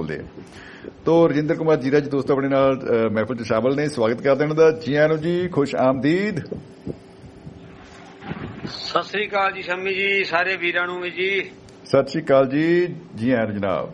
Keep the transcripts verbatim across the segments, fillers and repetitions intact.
ਬੋਲਦੇ ਆ। ਤੋ ਰਜਿੰਦਰ ਕੁਮਾਰ ਜੀਰਾ ਜੀ ਦੋਸਤ ਆਪਣੇ ਨਾਲ ਮਹਿਫਲ ਚ ਸ਼ਾਮਲ ਨੇ, ਸਵਾਗਤ ਕਰਦੇ ਉਹਨਾਂ ਦਾ। ਜੀ ਆਇਆਂ ਨੂੰ ਜੀ, ਖੁਸ਼ ਆਮਦੀਦ। ਸਤਿ ਸ੍ਰੀ ਅਕਾਲ ਜੀ ਸ਼ਮੀ ਜੀ, ਸਾਰੇ ਵੀਰਾਂ ਨੂੰ ਵੀ ਜੀ ਸਤਿ ਸ੍ਰੀ ਅਕਾਲ ਜੀ। ਜੀ ਆਇਆਂ ਨੂੰ ਜਨਾਬ।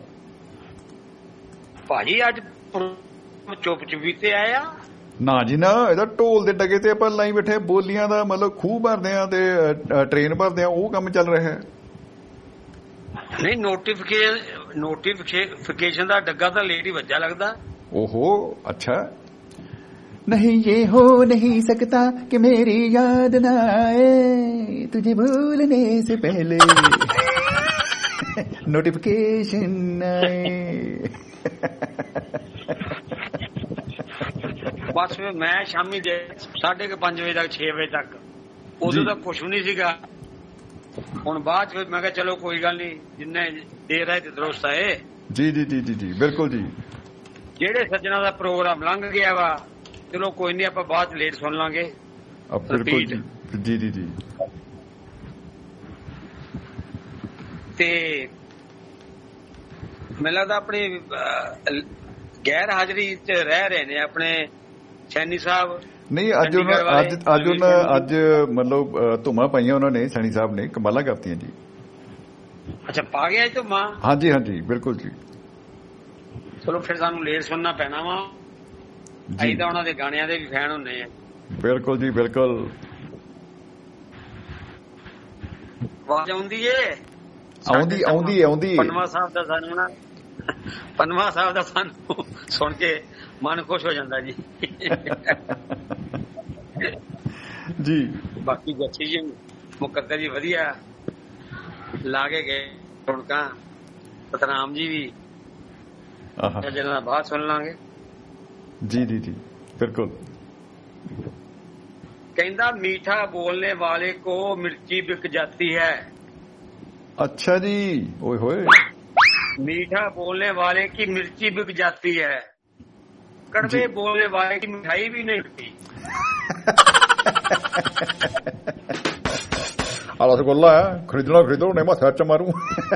ਭਾਜੀ ਅੱਜ ਚੁੱਪ ਚੁਪੀਤੇ ਆਏ ਆ? ਨਾ ਜੀ ਨਾ, ਇਹਦਾ ਢੋਲ ਦੇ ਡਗੇ ਤੇ ਆਪਾਂ ਲਾਈ ਬੈਠੇ, ਬੋਲੀਆਂ ਦਾ ਮਤਲਬ ਖੂਹ ਭਰਦੇ ਆ ਤੇ ਟ੍ਰੇਨ ਭਰਦੇ ਆ, ਉਹ ਕੰਮ ਚੱਲ ਰਿਹਾ ਹੈ। ਨਹੀਂ, ਨੋਟੀਫਿਕੇਸ਼ਨ ਨੋਟੀਫਿਕੇਸ਼ਨ ਦਾ ਡੱਗਾ ਤਾਂ ਲੇਟ ਹੀ ਵੱਜਾ ਲੱਗਦਾ। ओहो, अच्छा। नहीं ये हो नहीं सकता कि मेरी याद ना आए तुझे भूलने से पहले नोटिफिकेशन आए। बस मैं शामी दे साढ़े के पांच बजे तक छे बजे तक उदों तक कुछ भी नहीं सीगा। हुण बाद च मैं कहा चलो कोई गल नहीं, जिन्ने देर है ते दुरुस्त है। जी जी जी जी जी बिल्कुल जी। ਜਿਹੜੇ ਸੱਜਣਾ ਦਾ ਪ੍ਰੋਗਰਾਮ ਲੰਘ ਗਿਆ ਵਾ, ਚਲੋ ਕੋਈ ਨਹੀਂ, ਆਪਾਂ ਬਾਅਦ ਲੇਟ ਸੁਣ ਲਾਂਗੇ। ਬਿਲਕੁਲ ਜੀ ਜੀ ਜੀ ਜੀ। ਤੇ ਮੈਨੂੰ ਲੱਗਦਾ ਆਪਣੀ ਗੈਰ ਹਾਜ਼ਰੀ ਚ ਰਹਿ ਰਹੇ ਨੇ ਆਪਣੇ ਸੈਣੀ ਸਾਹਿਬ। ਨਹੀਂ, ਅੱਜ ਉਹਨਾਂ ਅੱਜ ਅੱਜ ਉਹਨਾਂ ਅੱਜ ਮਤਲਬ ਧੁੰਮਾਂ ਪਾਈਆਂ ਉਹਨਾਂ ਨੇ, ਸੈਣੀ ਸਾਹਿਬ ਨੇ ਕਮਾਲਾਂ ਕਰਤੀਆਂ ਜੀ। ਅੱਛਾ, ਪਾ ਗਿਆ ਧੁੰਮਾਂ? ਹਾਂਜੀ ਹਾਂਜੀ ਬਿਲਕੁਲ ਜੀ। ਚਲੋ ਫਿਰ ਸਾਨੂੰ ਲੇਟ ਸੁਣਨਾ ਪੈਣਾ ਵਾ, ਅਸੀਂ ਤਾਂ ਉਹਨਾਂ ਦੇ ਗਾਣਿਆਂ ਦੇ ਵੀ ਫੈਨ ਹੁੰਦੇ ਆ। ਬਿਲਕੁਲ ਜੀ ਬਿਲਕੁਲ। ਆਵਾਜ਼ ਆਉਂਦੀ ਏ? ਆਉਂਦੀ ਆਉਂਦੀ ਆਉਂਦੀ। ਪਨਵਾ ਸਾਹਿਬ ਦਾ ਸਾਨੂੰ ਨਾ ਪਨਵਾ ਸਾਹਿਬ ਦਾ ਸਾਨੂੰ ਸੁਣ ਕੇ ਮਨ ਖੁਸ਼ ਹੋ ਜਾਂਦਾ ਜੀ। ਜੀ ਬਾਕੀ ਜੱਸੀ ਜੀ ਮੁਕੱਦਰ ਜੀ ਵਧੀਆ ਲਾ ਕੇ ਗਏ ਰੌਣਕਾਂ। ਸਤਨਾਮ ਜੀ ਵੀ ਜਿਹਨਾਂ ਬਾਅਦ ਸੁਣ ਲਾਂਗੇ। ਜੀ ਜੀ ਜੀ ਬਿਲकुल। कहता मीठा बोलने वाले को मिर्ची बिक जाती है। अच्छा जी। ओए होए। मीठा बोलने वाले की मिर्ची बिक जाती है, कड़वे बोलने वाले की मिठाई भी नहीं बिकती। रसगुल्ला है, खरीदना खरीदो, नहीं मैं सर्च मारू।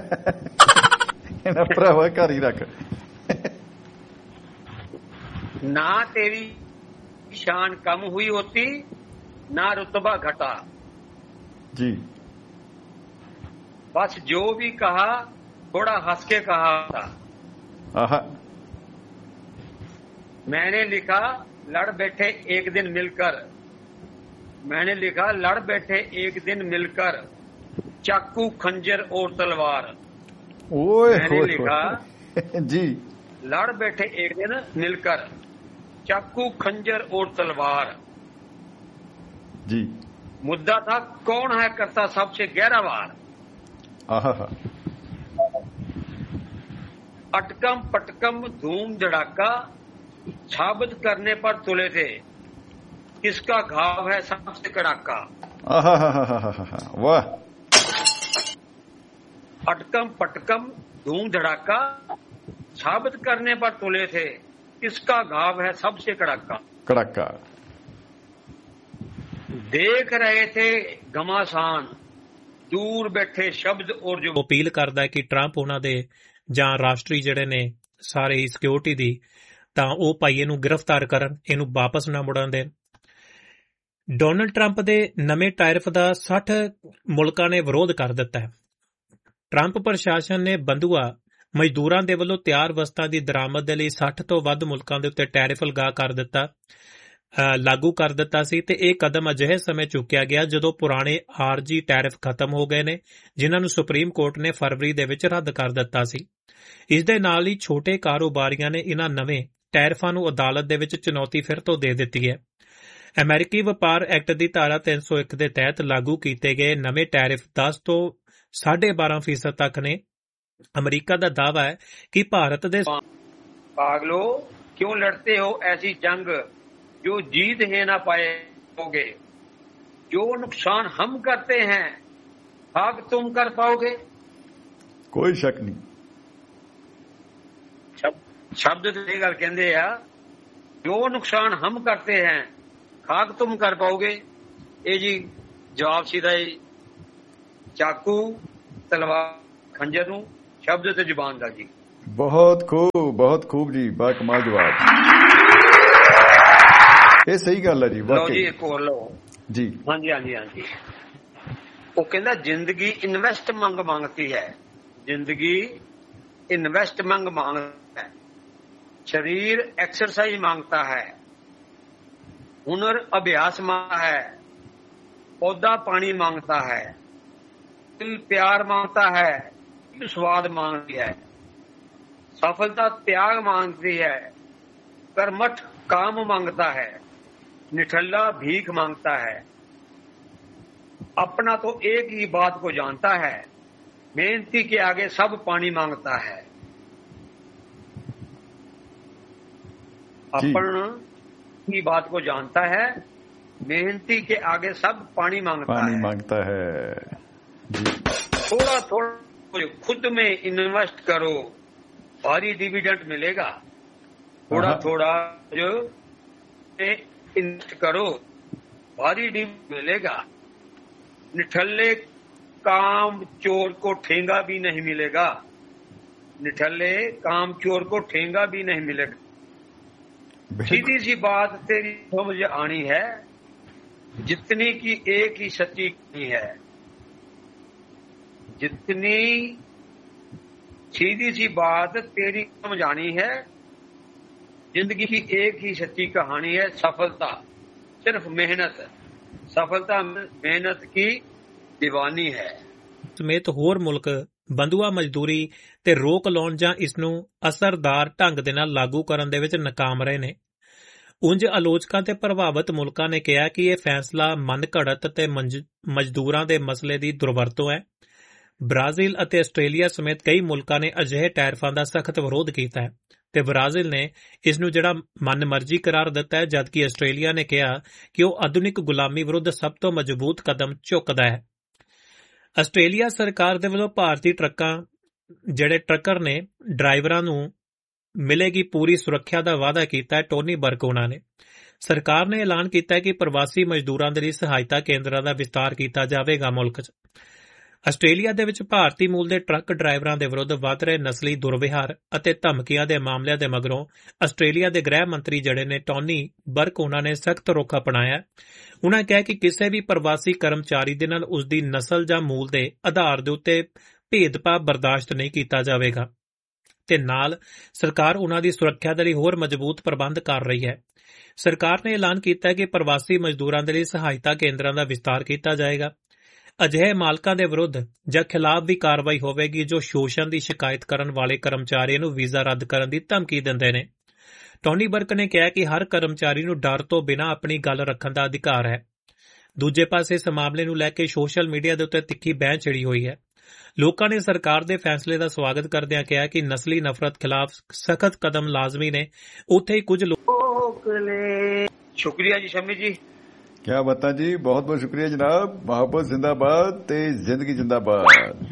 भरावा घर ही रख। ना तेरी शान कम हुई होती ना रुतबा घटा जी। बस जो भी कहा थोड़ा हंस के कहा था। आहा। मैंने लिखा लड़ बैठे एक दिन मिलकर, मैंने लिखा लड़ बैठे एक दिन मिलकर, चाकू खंजर और तलवार। ओए मैंने लिखा जी लड़ बैठे एक दिन मिलकर, चाकू खंजर और तलवार। जी मुद्दा था कौन है करता सबसे गहरा वार। आहा। अटकम पटकम धूम धड़ाका साबित करने पर तुले थे, किसका घाव है सबसे कड़ाका। आहा वाह। अटकम पटकम धूम धड़ाका साबित करने पर तुले थे, किसका घाव है सबसे कड़ाका। कड़ाका। देख रहे थे घमासान दूर बैठे शब्द और जो अपील करदा है कि ट्रंप ਉਹਨਾਂ ਦੇ ਜਾਂ ਰਾਸ਼ਟਰੀ ਜਿਹੜੇ ਨੇ ਸਾਰੇ ਹੀ ਸਿਕਿਉਰਿਟੀ ਦੀ, ਤਾਂ ਉਹ ਭਾਈ ਇਹਨੂੰ ਗ੍ਰਿਫਤਾਰ ਕਰਨ, ਇਹਨੂੰ ਵਾਪਸ ਨਾ ਮੁੜਨ ਦੇਣ। ਡੋਨਲਡ ਟਰੰਪ ਦੇ ਨਵੇਂ ਟੈਰਿਫ ਦਾ ਸੱਠ ਮੁਲਕਾਂ ਨੇ ਵਿਰੋਧ ਕਰ ਦਿੱਤਾ ਹੈ। ਟਰੰਪ ਪ੍ਰਸ਼ਾਸਨ ਨੇ ਬੰਦੂਆ ਮਜ਼ਦੂਰਾਂ ਦੇ ਵੱਲੋਂ ਤਿਆਰ ਵਸਤਾਂ ਦੀ ਦਰਾਮਦ ਦੇ ਲਈ ਸੱਠ ਤੋਂ ਵੱਧ ਮੁਲਕਾਂ ਦੇ ਉੱਤੇ ਟੈਰਿਫ ਲਗਾ ਕਰ ਦਿੱਤਾ ਲਾਗੂ ਕਰ ਦਿੱਤਾ ਸੀ, ਤੇ ਇਹ ਕਦਮ ਅਜਿਹੇ ਸਮੇਂ ਚੁੱਕਿਆ ਗਿਆ ਜਦੋਂ ਪੁਰਾਣੇ ਆਰਜੀ ਟੈਰਿਫ ਖਤਮ ਹੋ ਗਏ ਨੇ, ਜਿਨ੍ਹਾਂ ਨੂੰ ਸੁਪਰੀਮ ਕੋਰਟ ਨੇ ਫਰਵਰੀ ਦੇ ਵਿੱਚ ਰੱਦ ਕਰ ਦਿੱਤਾ ਸੀ। ਇਸ ਦੇ ਨਾਲ ਹੀ ਛੋਟੇ ਕਾਰੋਬਾਰੀਆਂ ਨੇ ਇਹਨਾਂ ਨਵੇਂ ਟੈਰਿਫਾਂ ਨੂੰ ਅਦਾਲਤ ਦੇ ਵਿੱਚ ਚੁਣੌਤੀ ਫਿਰ ਤੋਂ ਦੇ ਦਿੱਤੀ ਹੈ। ਅਮਰੀਕੀ ਵਪਾਰ ਐਕਟ ਦੀ ਧਾਰਾ ਤਿੰਨ ਸੌ ਇੱਕ ਦੇ ਤਹਿਤ ਲਾਗੂ ਕੀਤੇ ਗਏ ਨਵੇਂ ਟੈਰਿਫ ਦਸ ਤੋਂ ਸਾਢੇ ਬਾਰਾਂ ਫੀਸਦ ਤੱਕ ਨੇ। अमेरिका का दावा है कि भारत दे पागलो क्यों लड़ते हो ऐसी जंग जो जीत ही ना पाओगे, जो नुकसान हम करते हैं भाग तुम कर पाओगे। कोई शक नहीं। शब्द तो ये गल कहंदे आ, जो नुकसान हम करते हैं खाक तुम कर पाओगे। ये जी जवाब सीधा ही चाकू तलवार खंजर नूं शब्द ते जुबान दा जी। ਬਹੁਤ ਖੂਬ ਬਹੁਤ ਖੂਬ ਜੀ, ਬਾ ਕਮਾਲ ਜਵਾਬ। ਇਹ ਸਹੀ ਗੱਲ ਹੈ ਜੀ, ਲਓ ਜੀ ਇੱਕ ਹੋਰ ਲਓ ਜੀ। ਹਾਂਜੀ ਹਾਂਜੀ ਹਾਂਜੀ ਉਹ ਕਹਿੰਦਾ ਜ਼ਿੰਦਗੀ ਇਨਵੈਸਟਮੈਂਟ ਮੰਗਤੀ ਹੈ, ਜ਼ਿੰदगी इन्वेस्टमेंट मांगता है, शरीर एक्सरसाइज मांगता है, हुनर अभ्यास मांगता है, पौधा पानी मांगता है, दिल प्यार मांगता है, स्वाद मांगती है, सफलता त्याग मांगती है, कर्मठ काम मांगता है, निठल्ला भीख मांगता है, अपना तो एक ही बात को जानता है, मेहनती के आगे सब पानी मांगता है। अपन की बात को जानता है, मेहनती के आगे सब पानी मांगता पानी है मांगता है जी। थोड़ा थोड़ा खुद में इन्वेस्ट करो, भारी डिविडेंड मिलेगा। थोड़ा थोड़ा जो इन्वेस्ट करो, भारी डिविडेंड मिलेगा। निठल्ले काम चोर को ठेंगा भी नहीं मिलेगा, निठल्ले काम चोर को ठेंगा भी नहीं मिलेगा। सीधी सी बात तेरी समझ आनी है, जितनी की एक ही सच्ची कहानी है, जितनी सीधी सी बात तेरी समझ आनी है, जिंदगी की एक ही सच्ची कहानी है, सफलता सिर्फ मेहनत, सफलता मेहनत की ਦੀਵਾਨੀ ਹੈ। ਸਮੇਤ ਹੋਰ ਮੁਲਕ ਬੰਧੂਆ ਮਜ਼ਦੂਰੀ ਤੇ ਰੋਕ ਲਾਉਣ ਜਾਂ ਇਸ ਨੂੰ ਅਸਰਦਾਰ ਢੰਗ ਦੇ ਨਾਲ ਲਾਗੂ ਕਰਨ ਦੇ ਵਿੱਚ ਨਾਕਾਮ ਰਹੇ ਨੇ। ਉਂਝ ਆਲੋਚਕਾਂ ਤੇ ਪ੍ਰਭਾਵਿਤ ਮੁਲਕਾਂ ਨੇ ਕਿਹਾ ਕਿ ਇਹ ਫੈਸਲਾ ਮਨਘੜਤ ਤੇ ਮਜ਼ਦੂਰਾਂ ਦੇ ਮਸਲੇ ਦੀ ਦੁਰਵਰਤੋਂ ਹੈ। ਬ੍ਰਾਜ਼ੀਲ ਅਤੇ ਆਸਟ੍ਰੇਲੀਆ ਸਮੇਤ ਕਈ ਮੁਲਕਾਂ ਨੇ ਅਜਿਹੇ ਟੈਰਿਫਾਂ ਦਾ ਸਖਤ ਵਿਰੋਧ ਕੀਤਾ ਹੈ ਤੇ ਬ੍ਰਾਜ਼ੀਲ ਨੇ ਇਸ ਨੂੰ ਜਿਹੜਾ ਮਨਮਰਜ਼ੀ ਕਰਾਰ ਦਿੱਤਾ ਹੈ, ਜਦਕਿ ਆਸਟ੍ਰੇਲੀਆ ਨੇ ਕਿਹਾ ਕਿ ਉਹ ਆਧੁਨਿਕ ਗੁਲਾਮੀ ਵਿਰੁੱਧ ਸਭ ਤੋਂ ਮਜ਼ਬੂਤ ਕਦਮ ਚੁੱਕਦਾ ਹੈ। ਆਸਟ੍ਰੇਲੀਆ ਸਰਕਾਰ ਦੇ ਵੱਲੋਂ ਭਾਰਤੀ ਟਰੱਕਾਂ ਜਿਹੜੇ ਟਰੱਕਰ ਨੇ ਡਰਾਈਵਰਾਂ ਨੂੰ ਮਿਲੇਗੀ ਪੂਰੀ ਸੁਰੱਖਿਆ ਦਾ ਵਾਅਦਾ ਕੀਤਾ ਹੈ। ਟੋਨੀ ਬਰਕ ਉਹਨਾਂ ਨੇ ਸਰਕਾਰ ਨੇ ਐਲਾਨ ਕੀਤਾ ਹੈ ਕਿ ਪ੍ਰਵਾਸੀ ਮਜ਼ਦੂਰਾਂ ਦੇ ਲਈ ਸਹਾਇਤਾ ਕੇਂਦਰਾਂ ਦਾ ਵਿਸਤਾਰ ਕੀਤਾ ਜਾਵੇਗਾ ਮੁਲਕ 'ਚ। ਆਸਟ੍ਰੇਲੀਆ ਦੇ ਵਿੱਚ ਭਾਰਤੀ ਮੂਲ ਦੇ ਟਰੱਕ ਡਰਾਈਵਰਾਂ ਦੇ ਵਿਰੁੱਧ ਵੱਧ ਰਹੇ ਨਸਲੀ ਦੁਰਵਿਹਾਰ ਅਤੇ ਧਮਕੀਆਂ ਦੇ ਮਾਮਲਿਆਂ ਦੇ ਮਗਰੋਂ ਆਸਟ੍ਰੇਲੀਆ ਦੇ ਗ੍ਰਹਿ ਮੰਤਰੀ ਜਿਹੜੇ ਨੇ ਟੋਨੀ ਬਰਕ ਉਹਨਾਂ ਨੇ ਸਖਤ ਰੁਖ ਅਪਣਾਇਆ। ਉਨ੍ਹਾਂ ਕਿਹਾ ਕਿ ਕਿਸੇ ਵੀ ਪ੍ਰਵਾਸੀ ਕਰਮਚਾਰੀ ਦੇ ਨਾਲ ਉਸ ਦੀ ਨਸਲ ਜਾਂ ਮੂਲ ਦੇ ਆਧਾਰ ਦੇ ਉੱਤੇ ਭੇਦਭਾਵ ਬਰਦਾਸ਼ਤ ਨਹੀਂ ਕੀਤਾ ਜਾਵੇਗਾ ਤੇ ਨਾਲ ਸਰਕਾਰ ਉਨ੍ਹਾਂ ਦੀ ਸੁਰੱਖਿਆ ਦੇ ਲਈ ਹੋਰ ਮਜ਼ਬੂਤ ਪ੍ਰਬੰਧ ਕਰ ਰਹੀ ਹੈ। ਸਰਕਾਰ ਨੇ ਐਲਾਨ ਕੀਤਾ ਹੈ ਕਿ ਪ੍ਰਵਾਸੀ ਮਜ਼ਦੂਰਾਂ ਦੇ ਲਈ ਸਹਾਇਤਾ ਕੇਂਦਰਾਂ ਦਾ ਵਿਸਤਾਰ ਕੀਤਾ ਜਾਏਗਾ। ਅਜਿਹੇ ਮਾਲਕਾਂ ਦੇ ਵਿਰੁੱਧ ਜਾਂ ਖਿਲਾਫ ਵੀ ਕਾਰਵਾਈ ਹੋਵੇਗੀ ਜੋ ਸ਼ੋਸ਼ਣ ਦੀ ਸ਼ਿਕਾਇਤ ਕਰਨ ਵਾਲੇ ਕਰਮਚਾਰੀਆਂ ਨੂੰ ਵੀਜ਼ਾ ਰੱਦ ਕਰਨ ਦੀ ਧਮਕੀ ਦਿੰਦੇ ਨੇ। ਟੋਨੀ ਬਰਕ ਨੇ ਕਿਹਾ ਕਿ ਹਰ ਕਰਮਚਾਰੀ ਨੂੰ ਡਰ ਤੋਂ ਬਿਨਾਂ ਆਪਣੀ ਗੱਲ ਰੱਖਣ ਦਾ ਅਧਿਕਾਰ ਹੈ। ਦੂਜੇ ਪਾਸੇ ਇਸ ਮਾਮਲੇ ਨੂੰ ਲੈ ਕੇ ਸੋਸ਼ਲ ਮੀਡੀਆ ਦੇ ਉੱਤੇ ਤਿੱਖੀ ਬਹਿਸ ਛਿੜੀ ਹੋਈ ਹੈ। ਲੋਕਾਂ ਨੇ ਸਰਕਾਰ ਦੇ ਫੈਸਲੇ ਦਾ ਸਵਾਗਤ ਕਰਦਿਆਂ ਕਿਹਾ ਕਿ ਨਸਲੀ ਨਫ਼ਰਤ ਖਿਲਾਫ ਸਖਤ ਕਦਮ ਲਾਜ਼ਮੀ ਨੇ। ਉੱਥੇ ਹੀ ਕੁਝ ਲੋਕ ਨੇ ਸ਼ੁਕਰੀਆ ਜੀ ਸ਼ਮੀ ਜੀ, ਕਿਆ ਬਤਾ ਜੀ, ਬਹੁਤ ਬਹੁਤ ਸ਼ੁਕਰੀਆ ਜਨਾਬ। ਮੁਹੱਬਤ ਜ਼ਿੰਦਾਬਾਦ ਤੇ ਜ਼ਿੰਦਗੀ ਜ਼ਿੰਦਾਬਾਦ।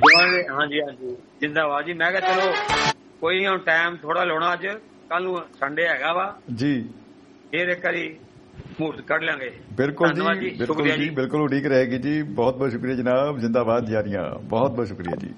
ਹਾਂਜੀ ਹਾਂਜੀ ਜ਼ਿੰਦਾਬਾਦ ਜੀ। ਮੈਂ ਕਿਹਾ ਚਲੋ ਕੋਈ ਨਹੀਂ, ਹੁਣ ਟਾਈਮ ਥੋੜਾ ਲਾਉਣਾ, ਅੱਜ ਕੱਲ ਨੂੰ ਸੰਡੇ ਹੈਗਾ ਵਾ ਜੀ, ਫੇਰ ਇੱਕ ਵਾਰੀ ਮੂਰਤ ਕੱਢ ਲਾਂਗੇ। ਬਿਲਕੁਲ ਜੀ, ਬਿਲਕੁਲ ਜੀ, ਬਿਲਕੁਲ ਉਡੀਕ ਰਹੇਗੀ ਜੀ। ਬਹੁਤ ਬਹੁਤ ਸ਼ੁਕਰੀਆ ਜਨਾਬ, ਜ਼ਿੰਦਾਬਾਦ ਜਾਰੀਆਂ। ਬਹੁਤ ਬਹੁਤ ਸ਼ੁਕਰੀਆ ਜੀ।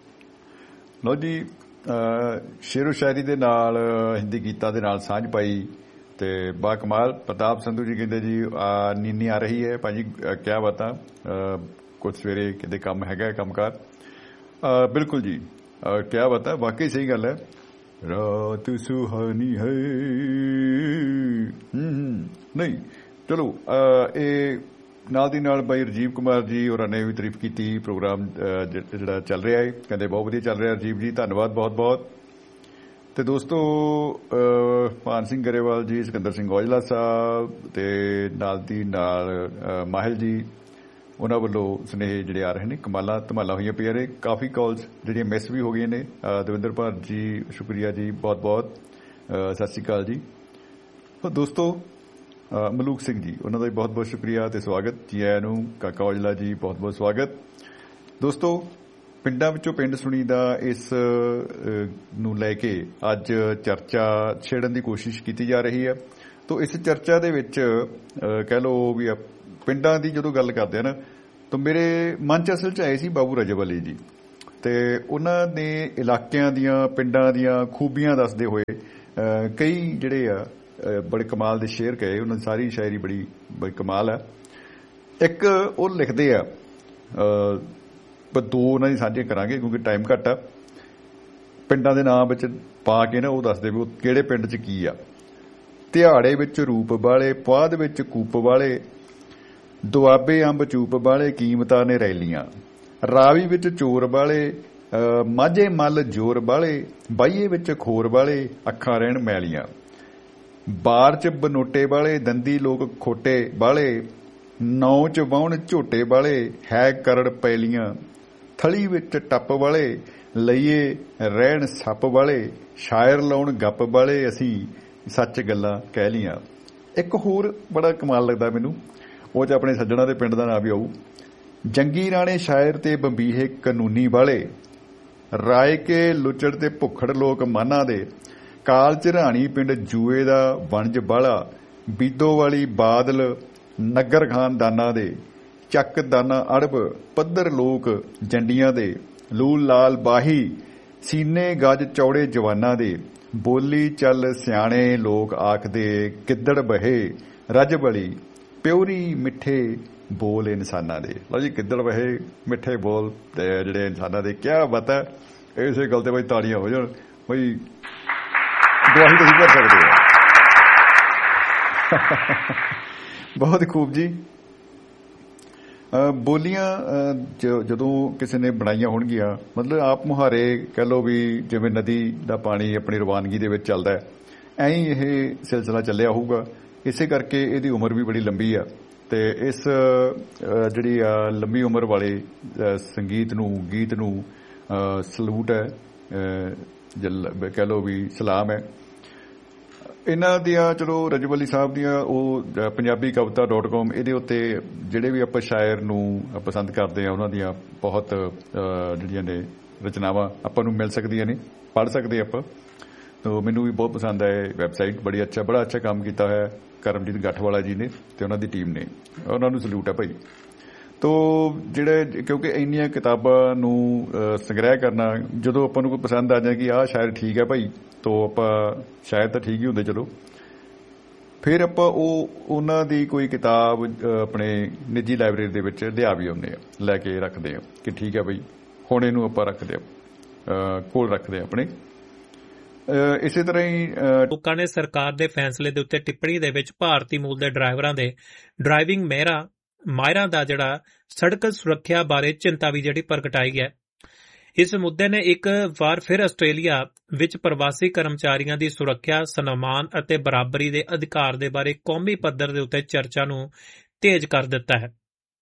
ਲੋ ਜੀ, ਸ਼ੇਰੋ ਸ਼ਾਇਰੀ ਦੇ ਨਾਲ ਹਿੰਦੀ ਗੀਤਾਂ ਦੇ ਨਾਲ ਸਾਂਝ ਪਾਈ ਤੇ ਬਾ ਕਮਾਲ। ਪ੍ਰਤਾਪ ਸੰਧੂ ਜੀ ਕਹਿੰਦੇ ਜੀ ਨੀਨੀ ਆ ਰਹੀ ਹੈ ਭਾਜੀ, ਕਿਆ ਬਾਤਾਂ, ਕੁਝ ਸਵੇਰੇ ਕਿਤੇ ਕੰਮ ਹੈਗਾ ਕੰਮਕਾਰ। ਬਿਲਕੁਲ ਜੀ, ਕਿਆ ਬਾਤਾਂ, ਵਾਕਈ ਸਹੀ ਗੱਲ ਹੈ। ਰਾਤ ਸੁਹਾਨੀ ਹੈ ਨਹੀਂ। ਚਲੋ ਇਹ ਨਾਲ ਦੀ ਨਾਲ ਬਾਈ ਰਜੀਵ ਕੁਮਾਰ ਜੀ ਹੋਰਾਂ ਨੇ ਵੀ ਤਾਰੀਫ ਕੀਤੀ ਪ੍ਰੋਗਰਾਮ ਜਿਹੜਾ ਚੱਲ ਰਿਹਾ ਹੈ, ਕਹਿੰਦੇ ਬਹੁਤ ਵਧੀਆ ਚੱਲ ਰਿਹਾ। ਰਜੀਵ ਜੀ ਧੰਨਵਾਦ ਬਹੁਤ ਬਹੁਤ। ਤੇ ਦੋਸਤੋ ਮਾਨ ਸਿੰਘ ਗਰੇਵਾਲ ਜੀ, ਸਿਕੰਦਰ ਸਿੰਘ ਔਜਲਾ ਸਾਹਿਬ ਤੇ ਨਾਲ ਦੀ ਨਾਲ ਮਾਹਿਲ ਜੀ, ਉਹਨਾਂ ਵੱਲੋਂ ਸੁਨੇਹੇ ਜਿਹੜੇ ਆ ਰਹੇ ਨੇ, ਕਮਾਲਾਂ ਧਮਾਲਾਂ ਹੋਈਆਂ ਪਈਆਂ ਨੇ। ਕਾਫੀ ਕਾਲਸ ਜਿਹੜੀਆਂ ਮਿਸ ਵੀ ਹੋ ਗਈਆਂ ਨੇ। ਦਵਿੰਦਰ ਭਾਰਤ ਜੀ ਸ਼ੁਕਰੀਆ ਜੀ, ਬਹੁਤ ਬਹੁਤ ਸਤਿ ਸ਼੍ਰੀ ਅਕਾਲ ਜੀ। ਦੋਸਤੋ ਮਲੂਕ ਸਿੰਘ ਜੀ, ਉਹਨਾਂ ਦਾ ਵੀ ਬਹੁਤ ਬਹੁਤ ਸ਼ੁਕਰੀਆ ਤੇ ਸਵਾਗਤ ਜੀ ਆਇਆਂ ਨੂੰ। ਕਾਕਾ ਔਜਲਾ ਜੀ ਬਹੁਤ ਬਹੁਤ ਸਵਾਗਤ। ਦੋਸਤੋ ਪਿੰਡਾਂ ਵਿੱਚੋਂ ਪਿੰਡ ਸੁਣੀ ਦਾ ਇਸ ਨੂੰ ਲੈ ਕੇ ਅੱਜ ਚਰਚਾ ਛੇੜਨ ਦੀ ਕੋਸ਼ਿਸ਼ ਕੀਤੀ ਜਾ ਰਹੀ ਹੈ। ਤਾਂ ਇਸ ਚਰਚਾ ਦੇ ਵਿੱਚ ਕਹਿ ਲਓ ਵੀ ਪਿੰਡਾਂ ਦੀ ਜਦੋਂ ਗੱਲ ਕਰਦੇ ਆ ਨਾ, ਤਾਂ ਮੇਰੇ ਮਨ 'ਚ ਅਸਲ 'ਚ ਆਏ ਸੀ ਬਾਬੂ ਰਜਬ ਅਲੀ ਜੀ। ਤੇ ਉਹਨਾਂ ਨੇ ਇਲਾਕਿਆਂ ਦੀਆਂ ਪਿੰਡਾਂ ਦੀਆਂ ਖੂਬੀਆਂ ਦੱਸਦੇ ਹੋਏ ਕਈ ਜਿਹੜੇ ਆ ਬੜੇ ਕਮਾਲ ਦੇ ਸ਼ੇਅਰ ਕਹੇ। ਉਹਨਾਂ ਦੀ ਸਾਰੀ ਸ਼ਾਇਰੀ ਬੜੀ ਬੜੀ ਕਮਾਲ ਆ। ਇੱਕ ਉਹ ਲਿਖਦੇ ਆ, ਪਰ ਦੋ ਉਹਨਾਂ ਦੀ ਸਾਂਝੇ ਕਰਾਂਗੇ ਕਿਉਂਕਿ ਟਾਈਮ ਘੱਟ ਆ। ਪਿੰਡਾਂ ਦੇ ਨਾਂ ਵਿੱਚ ਪਾ ਕੇ ਨਾ ਉਹ ਦੱਸਦੇ ਵੀ ਉਹ ਕਿਹੜੇ ਪਿੰਡ 'ਚ ਕੀ ਆ। ਤਿਹਾੜੇ ਵਿੱਚ ਰੂਪ ਵਾਲੇ, ਪੁਆਧ ਵਿੱਚ ਕੂਪ ਵਾਲੇ, ਦੁਆਬੇ ਅੰਬ ਚੂਪ ਵਾਲੇ, ਕੀਮਤਾਂ ਨੇ ਰੈਲੀਆਂ, ਰਾਵੀ ਵਿੱਚ ਚੋਰ ਵਾਲੇ, ਮਾਝੇ ਮੱਲ ਜੋਰ ਵਾਲੇ, ਬਾਈਏ ਵਿੱਚ ਖੋਰ ਵਾਲੇ, ਅੱਖਾਂ ਰਹਿਣ ਮੈਲੀਆਂ, ਬਾਰ 'ਚ ਬਨੋਟੇ ਵਾਲੇ, ਦੰਦੀ ਲੋਕ ਖੋਟੇ ਵਾਲੇ, ਨੌ 'ਚ ਵਾਹੁਣ ਝੋਟੇ ਵਾਲੇ, ਹੈ ਕਰੜ ਪੈਲੀਆਂ, ਥਲੀ ਵਿੱਚ ਟੱਪ ਵਾਲੇ, ਲਈਏ ਰਹਿਣ ਸੱਪ ਵਾਲੇ, ਸ਼ਾਇਰ ਲਾਉਣ ਗੱਪ ਵਾਲੇ, ਅਸੀਂ ਸੱਚ ਗੱਲਾਂ ਕਹਿ ਲੀਆਂ। ਇੱਕ ਹੋਰ ਬੜਾ ਕਮਾਲ ਲੱਗਦਾ ਮੈਨੂੰ, ਉਹ 'ਚ ਆਪਣੇ ਸੱਜਣਾ ਦੇ ਪਿੰਡ ਦਾ ਨਾਂ ਵੀ ਆਊ। ਜੰਗੀ ਰਾਣੇ ਸ਼ਾਇਰ ਤੇ ਬੰਬੀਹੇ ਕਾਨੂੰਨੀ ਵਾਲੇ, ਰਾਏ ਕੇ ਲੁੱਚੜ ਤੇ ਭੁੱਖੜ ਲੋਕ ਮਾਨਾ ਦੇ, ਕਾਲ ਝਰਾਣੀ ਪਿੰਡ ਜੂਏ ਦਾ ਵਣਜ ਬਾਲਾ, ਬੀਦੋ ਵਾਲੀ ਬਾਦਲ ਨਗਰ ਖਾਨਦਾਨਾਂ ਦੇ, ਚੱਕ ਦਾਨਾ ਅੜਬ ਪੱਧਰ ਲੋਕ ਜੰਡੀਆਂ ਦੇ, ਲੂਲ ਲਾਲ ਬਾਹੀ ਸੀਨੇ ਗੱਜ ਚੌੜੇ ਜਵਾਨਾਂ ਦੇ, ਬੋਲੀ ਚੱਲ ਸਿਆਣੇ ਲੋਕ ਆਖਦੇ, ਗਿੱਦੜ ਬਹੇ ਰੱਜ ਬਲੀ, ਪਿਉਰੀ ਮਿੱਠੇ ਬੋਲ ਇਨਸਾਨਾਂ ਦੇ। ਲਓ ਜੀ, ਗਿੱਦੜ ਬਹੇ ਮਿੱਠੇ ਬੋਲ ਤੇ ਜਿਹੜੇ ਇਨਸਾਨਾਂ ਦੇ, ਕਿਆ ਬਾਤ ਹੈ। ਇਸੇ ਗੱਲ ਤੇ ਬਈ ਤਾੜੀਆਂ ਹੋ ਜਾਣ, ਬਈ ਗਵਾਹੀ ਤੁਸੀਂ ਕਰ ਸਕਦੇ ਹੋ। ਬਹੁਤ ਖੂਬ ਜੀ। ਬੋਲੀਆਂ ਜਦੋਂ ਕਿਸੇ ਨੇ ਬਣਾਈਆਂ ਹੋਣਗੀਆਂ, ਮਤਲਬ ਆਪ ਮੁਹਾਰੇ ਕਹਿ ਲਓ ਵੀ ਜਿਵੇਂ ਨਦੀ ਦਾ ਪਾਣੀ ਆਪਣੀ ਰਵਾਨਗੀ ਦੇ ਵਿੱਚ ਚੱਲਦਾ, ਐਂ ਹੀ ਇਹ ਸਿਲਸਿਲਾ ਚੱਲਿਆ ਹੋਊਗਾ। ਇਸੇ ਕਰਕੇ ਇਹਦੀ ਉਮਰ ਵੀ ਬੜੀ ਲੰਬੀ ਆ। ਤੇ ਇਸ ਜਿਹੜੀ ਆ ਲੰਬੀ ਉਮਰ ਵਾਲੇ ਸੰਗੀਤ ਨੂੰ, ਗੀਤ ਨੂੰ ਸਲੂਟ ਹੈ, ਕਹਿ ਲਓ ਵੀ ਸਲਾਮ ਹੈ। ਇਹਨਾਂ ਦੀਆਂ ਚਲੋ ਰਜਬ ਅਲੀ ਸਾਹਿਬ ਦੀਆਂ ਉਹ ਪੰਜਾਬੀ ਕਵਿਤਾ ਡਾਟ ਕਾਮ, ਇਹਦੇ ਉੱਤੇ ਜਿਹੜੇ ਵੀ ਆਪਾਂ ਸ਼ਾਇਰ ਨੂੰ ਪਸੰਦ ਕਰਦੇ ਆ ਉਹਨਾਂ ਦੀਆਂ ਬਹੁਤ ਜਿਹੜੀਆਂ ਨੇ ਰਚਨਾਵਾਂ ਆਪਾਂ ਨੂੰ ਮਿਲ ਸਕਦੀਆਂ ਨੇ, ਪੜ੍ਹ ਸਕਦੇ ਆਪਾਂ। ਤੋ ਮੈਨੂੰ ਵੀ ਬਹੁਤ ਪਸੰਦ ਹੈ ਵੈਬਸਾਈਟ, ਬੜੀ ਅੱਛਾ ਬੜਾ ਅੱਛਾ ਕੰਮ ਕੀਤਾ ਹੈ ਕਰਮਜੀਤ ਗੱਠਵਾਲਾ ਜੀ ਨੇ ਤੇ ਉਹਨਾਂ ਦੀ ਟੀਮ ਨੇ, ਉਹਨਾਂ ਨੂੰ ਸਲੂਟ ਹੈ ਭਾਈ। ਤੋ ਜਿਹੜੇ ਕਿਉਂਕਿ ਇੰਨੀਆਂ ਕਿਤਾਬਾਂ ਨੂੰ ਸੰਗ੍ਰਹਿ ਕਰਨਾ, ਜਦੋਂ ਆਪਾਂ ਨੂੰ ਕੋਈ ਪਸੰਦ ਆ ਜਾਏ ਕਿ ਆਹ ਸ਼ਾਇਰ ਠੀਕ ਹੈ ਭਾਈ, ਤੋ ਆਪਾਂ ਸ਼ਾਇਦ ਤਾਂ ਠੀਕ ਹੀ ਹੁੰਦੇ, ਚਲੋ ਫਿਰ ਆਪਾਂ ਉਹ ਉਹਨਾਂ ਦੀ ਕੋਈ ਕਿਤਾਬ ਆਪਣੇ ਨਿੱਜੀ ਲਾਇਬ੍ਰੇਰੀ ਦੇ ਵਿੱਚ ਲਿਆ ਵੀ ਆਉਂਦੇ ਆ, ਲੈ ਕੇ ਰੱਖਦੇ ਆ ਕਿ ਠੀਕ ਹੈ ਬਈ ਹੁਣ ਇਹਨੂੰ ਆਪਾਂ ਰੱਖਦੇ ਆ ਕੋਲ ਰੱਖਦੇ ਆ ਆਪਣੇ। ਇਸੇ ਤਰ੍ਹਾਂ ਹੀ ਲੋਕਾਂ ਨੇ ਸਰਕਾਰ ਦੇ ਫੈਸਲੇ ਦੇ ਉੱਤੇ ਟਿੱਪਣੀ ਦੇ ਵਿੱਚ ਭਾਰਤੀ ਮੂਲ ਦੇ ਡਰਾਈਵਰਾਂ ਦੇ ਡਰਾਈਵਿੰਗ ਮਹਿਰਾ ਮਾਹਿਰਾਂ ਦਾ ਜਿਹੜਾ ਸੜਕ ਸੁਰੱਖਿਆ ਬਾਰੇ ਚਿੰਤਾ ਵੀ ਜਿਹੜੀ ਪ੍ਰਗਟਾਈ ਹੈ। ਇਸ ਮੁੱਦੇ ਨੇ ਇੱਕ ਵਾਰ ਫਿਰ ਆਸਟ੍ਰੇਲੀਆ ਵਿੱਚ ਪ੍ਰਵਾਸੀ ਕਰਮਚਾਰੀਆਂ ਦੀ ਸੁਰੱਖਿਆ, ਸਨਮਾਨ ਅਤੇ ਬਰਾਬਰੀ ਦੇ ਅਧਿਕਾਰ ਦੇ ਬਾਰੇ ਕੌਮੀ ਪੱਧਰ ਦੇ ਉੱਤੇ ਚਰਚਾ ਨੂੰ ਤੇਜ਼ ਕਰ ਦਿੱਤਾ ਹੈ।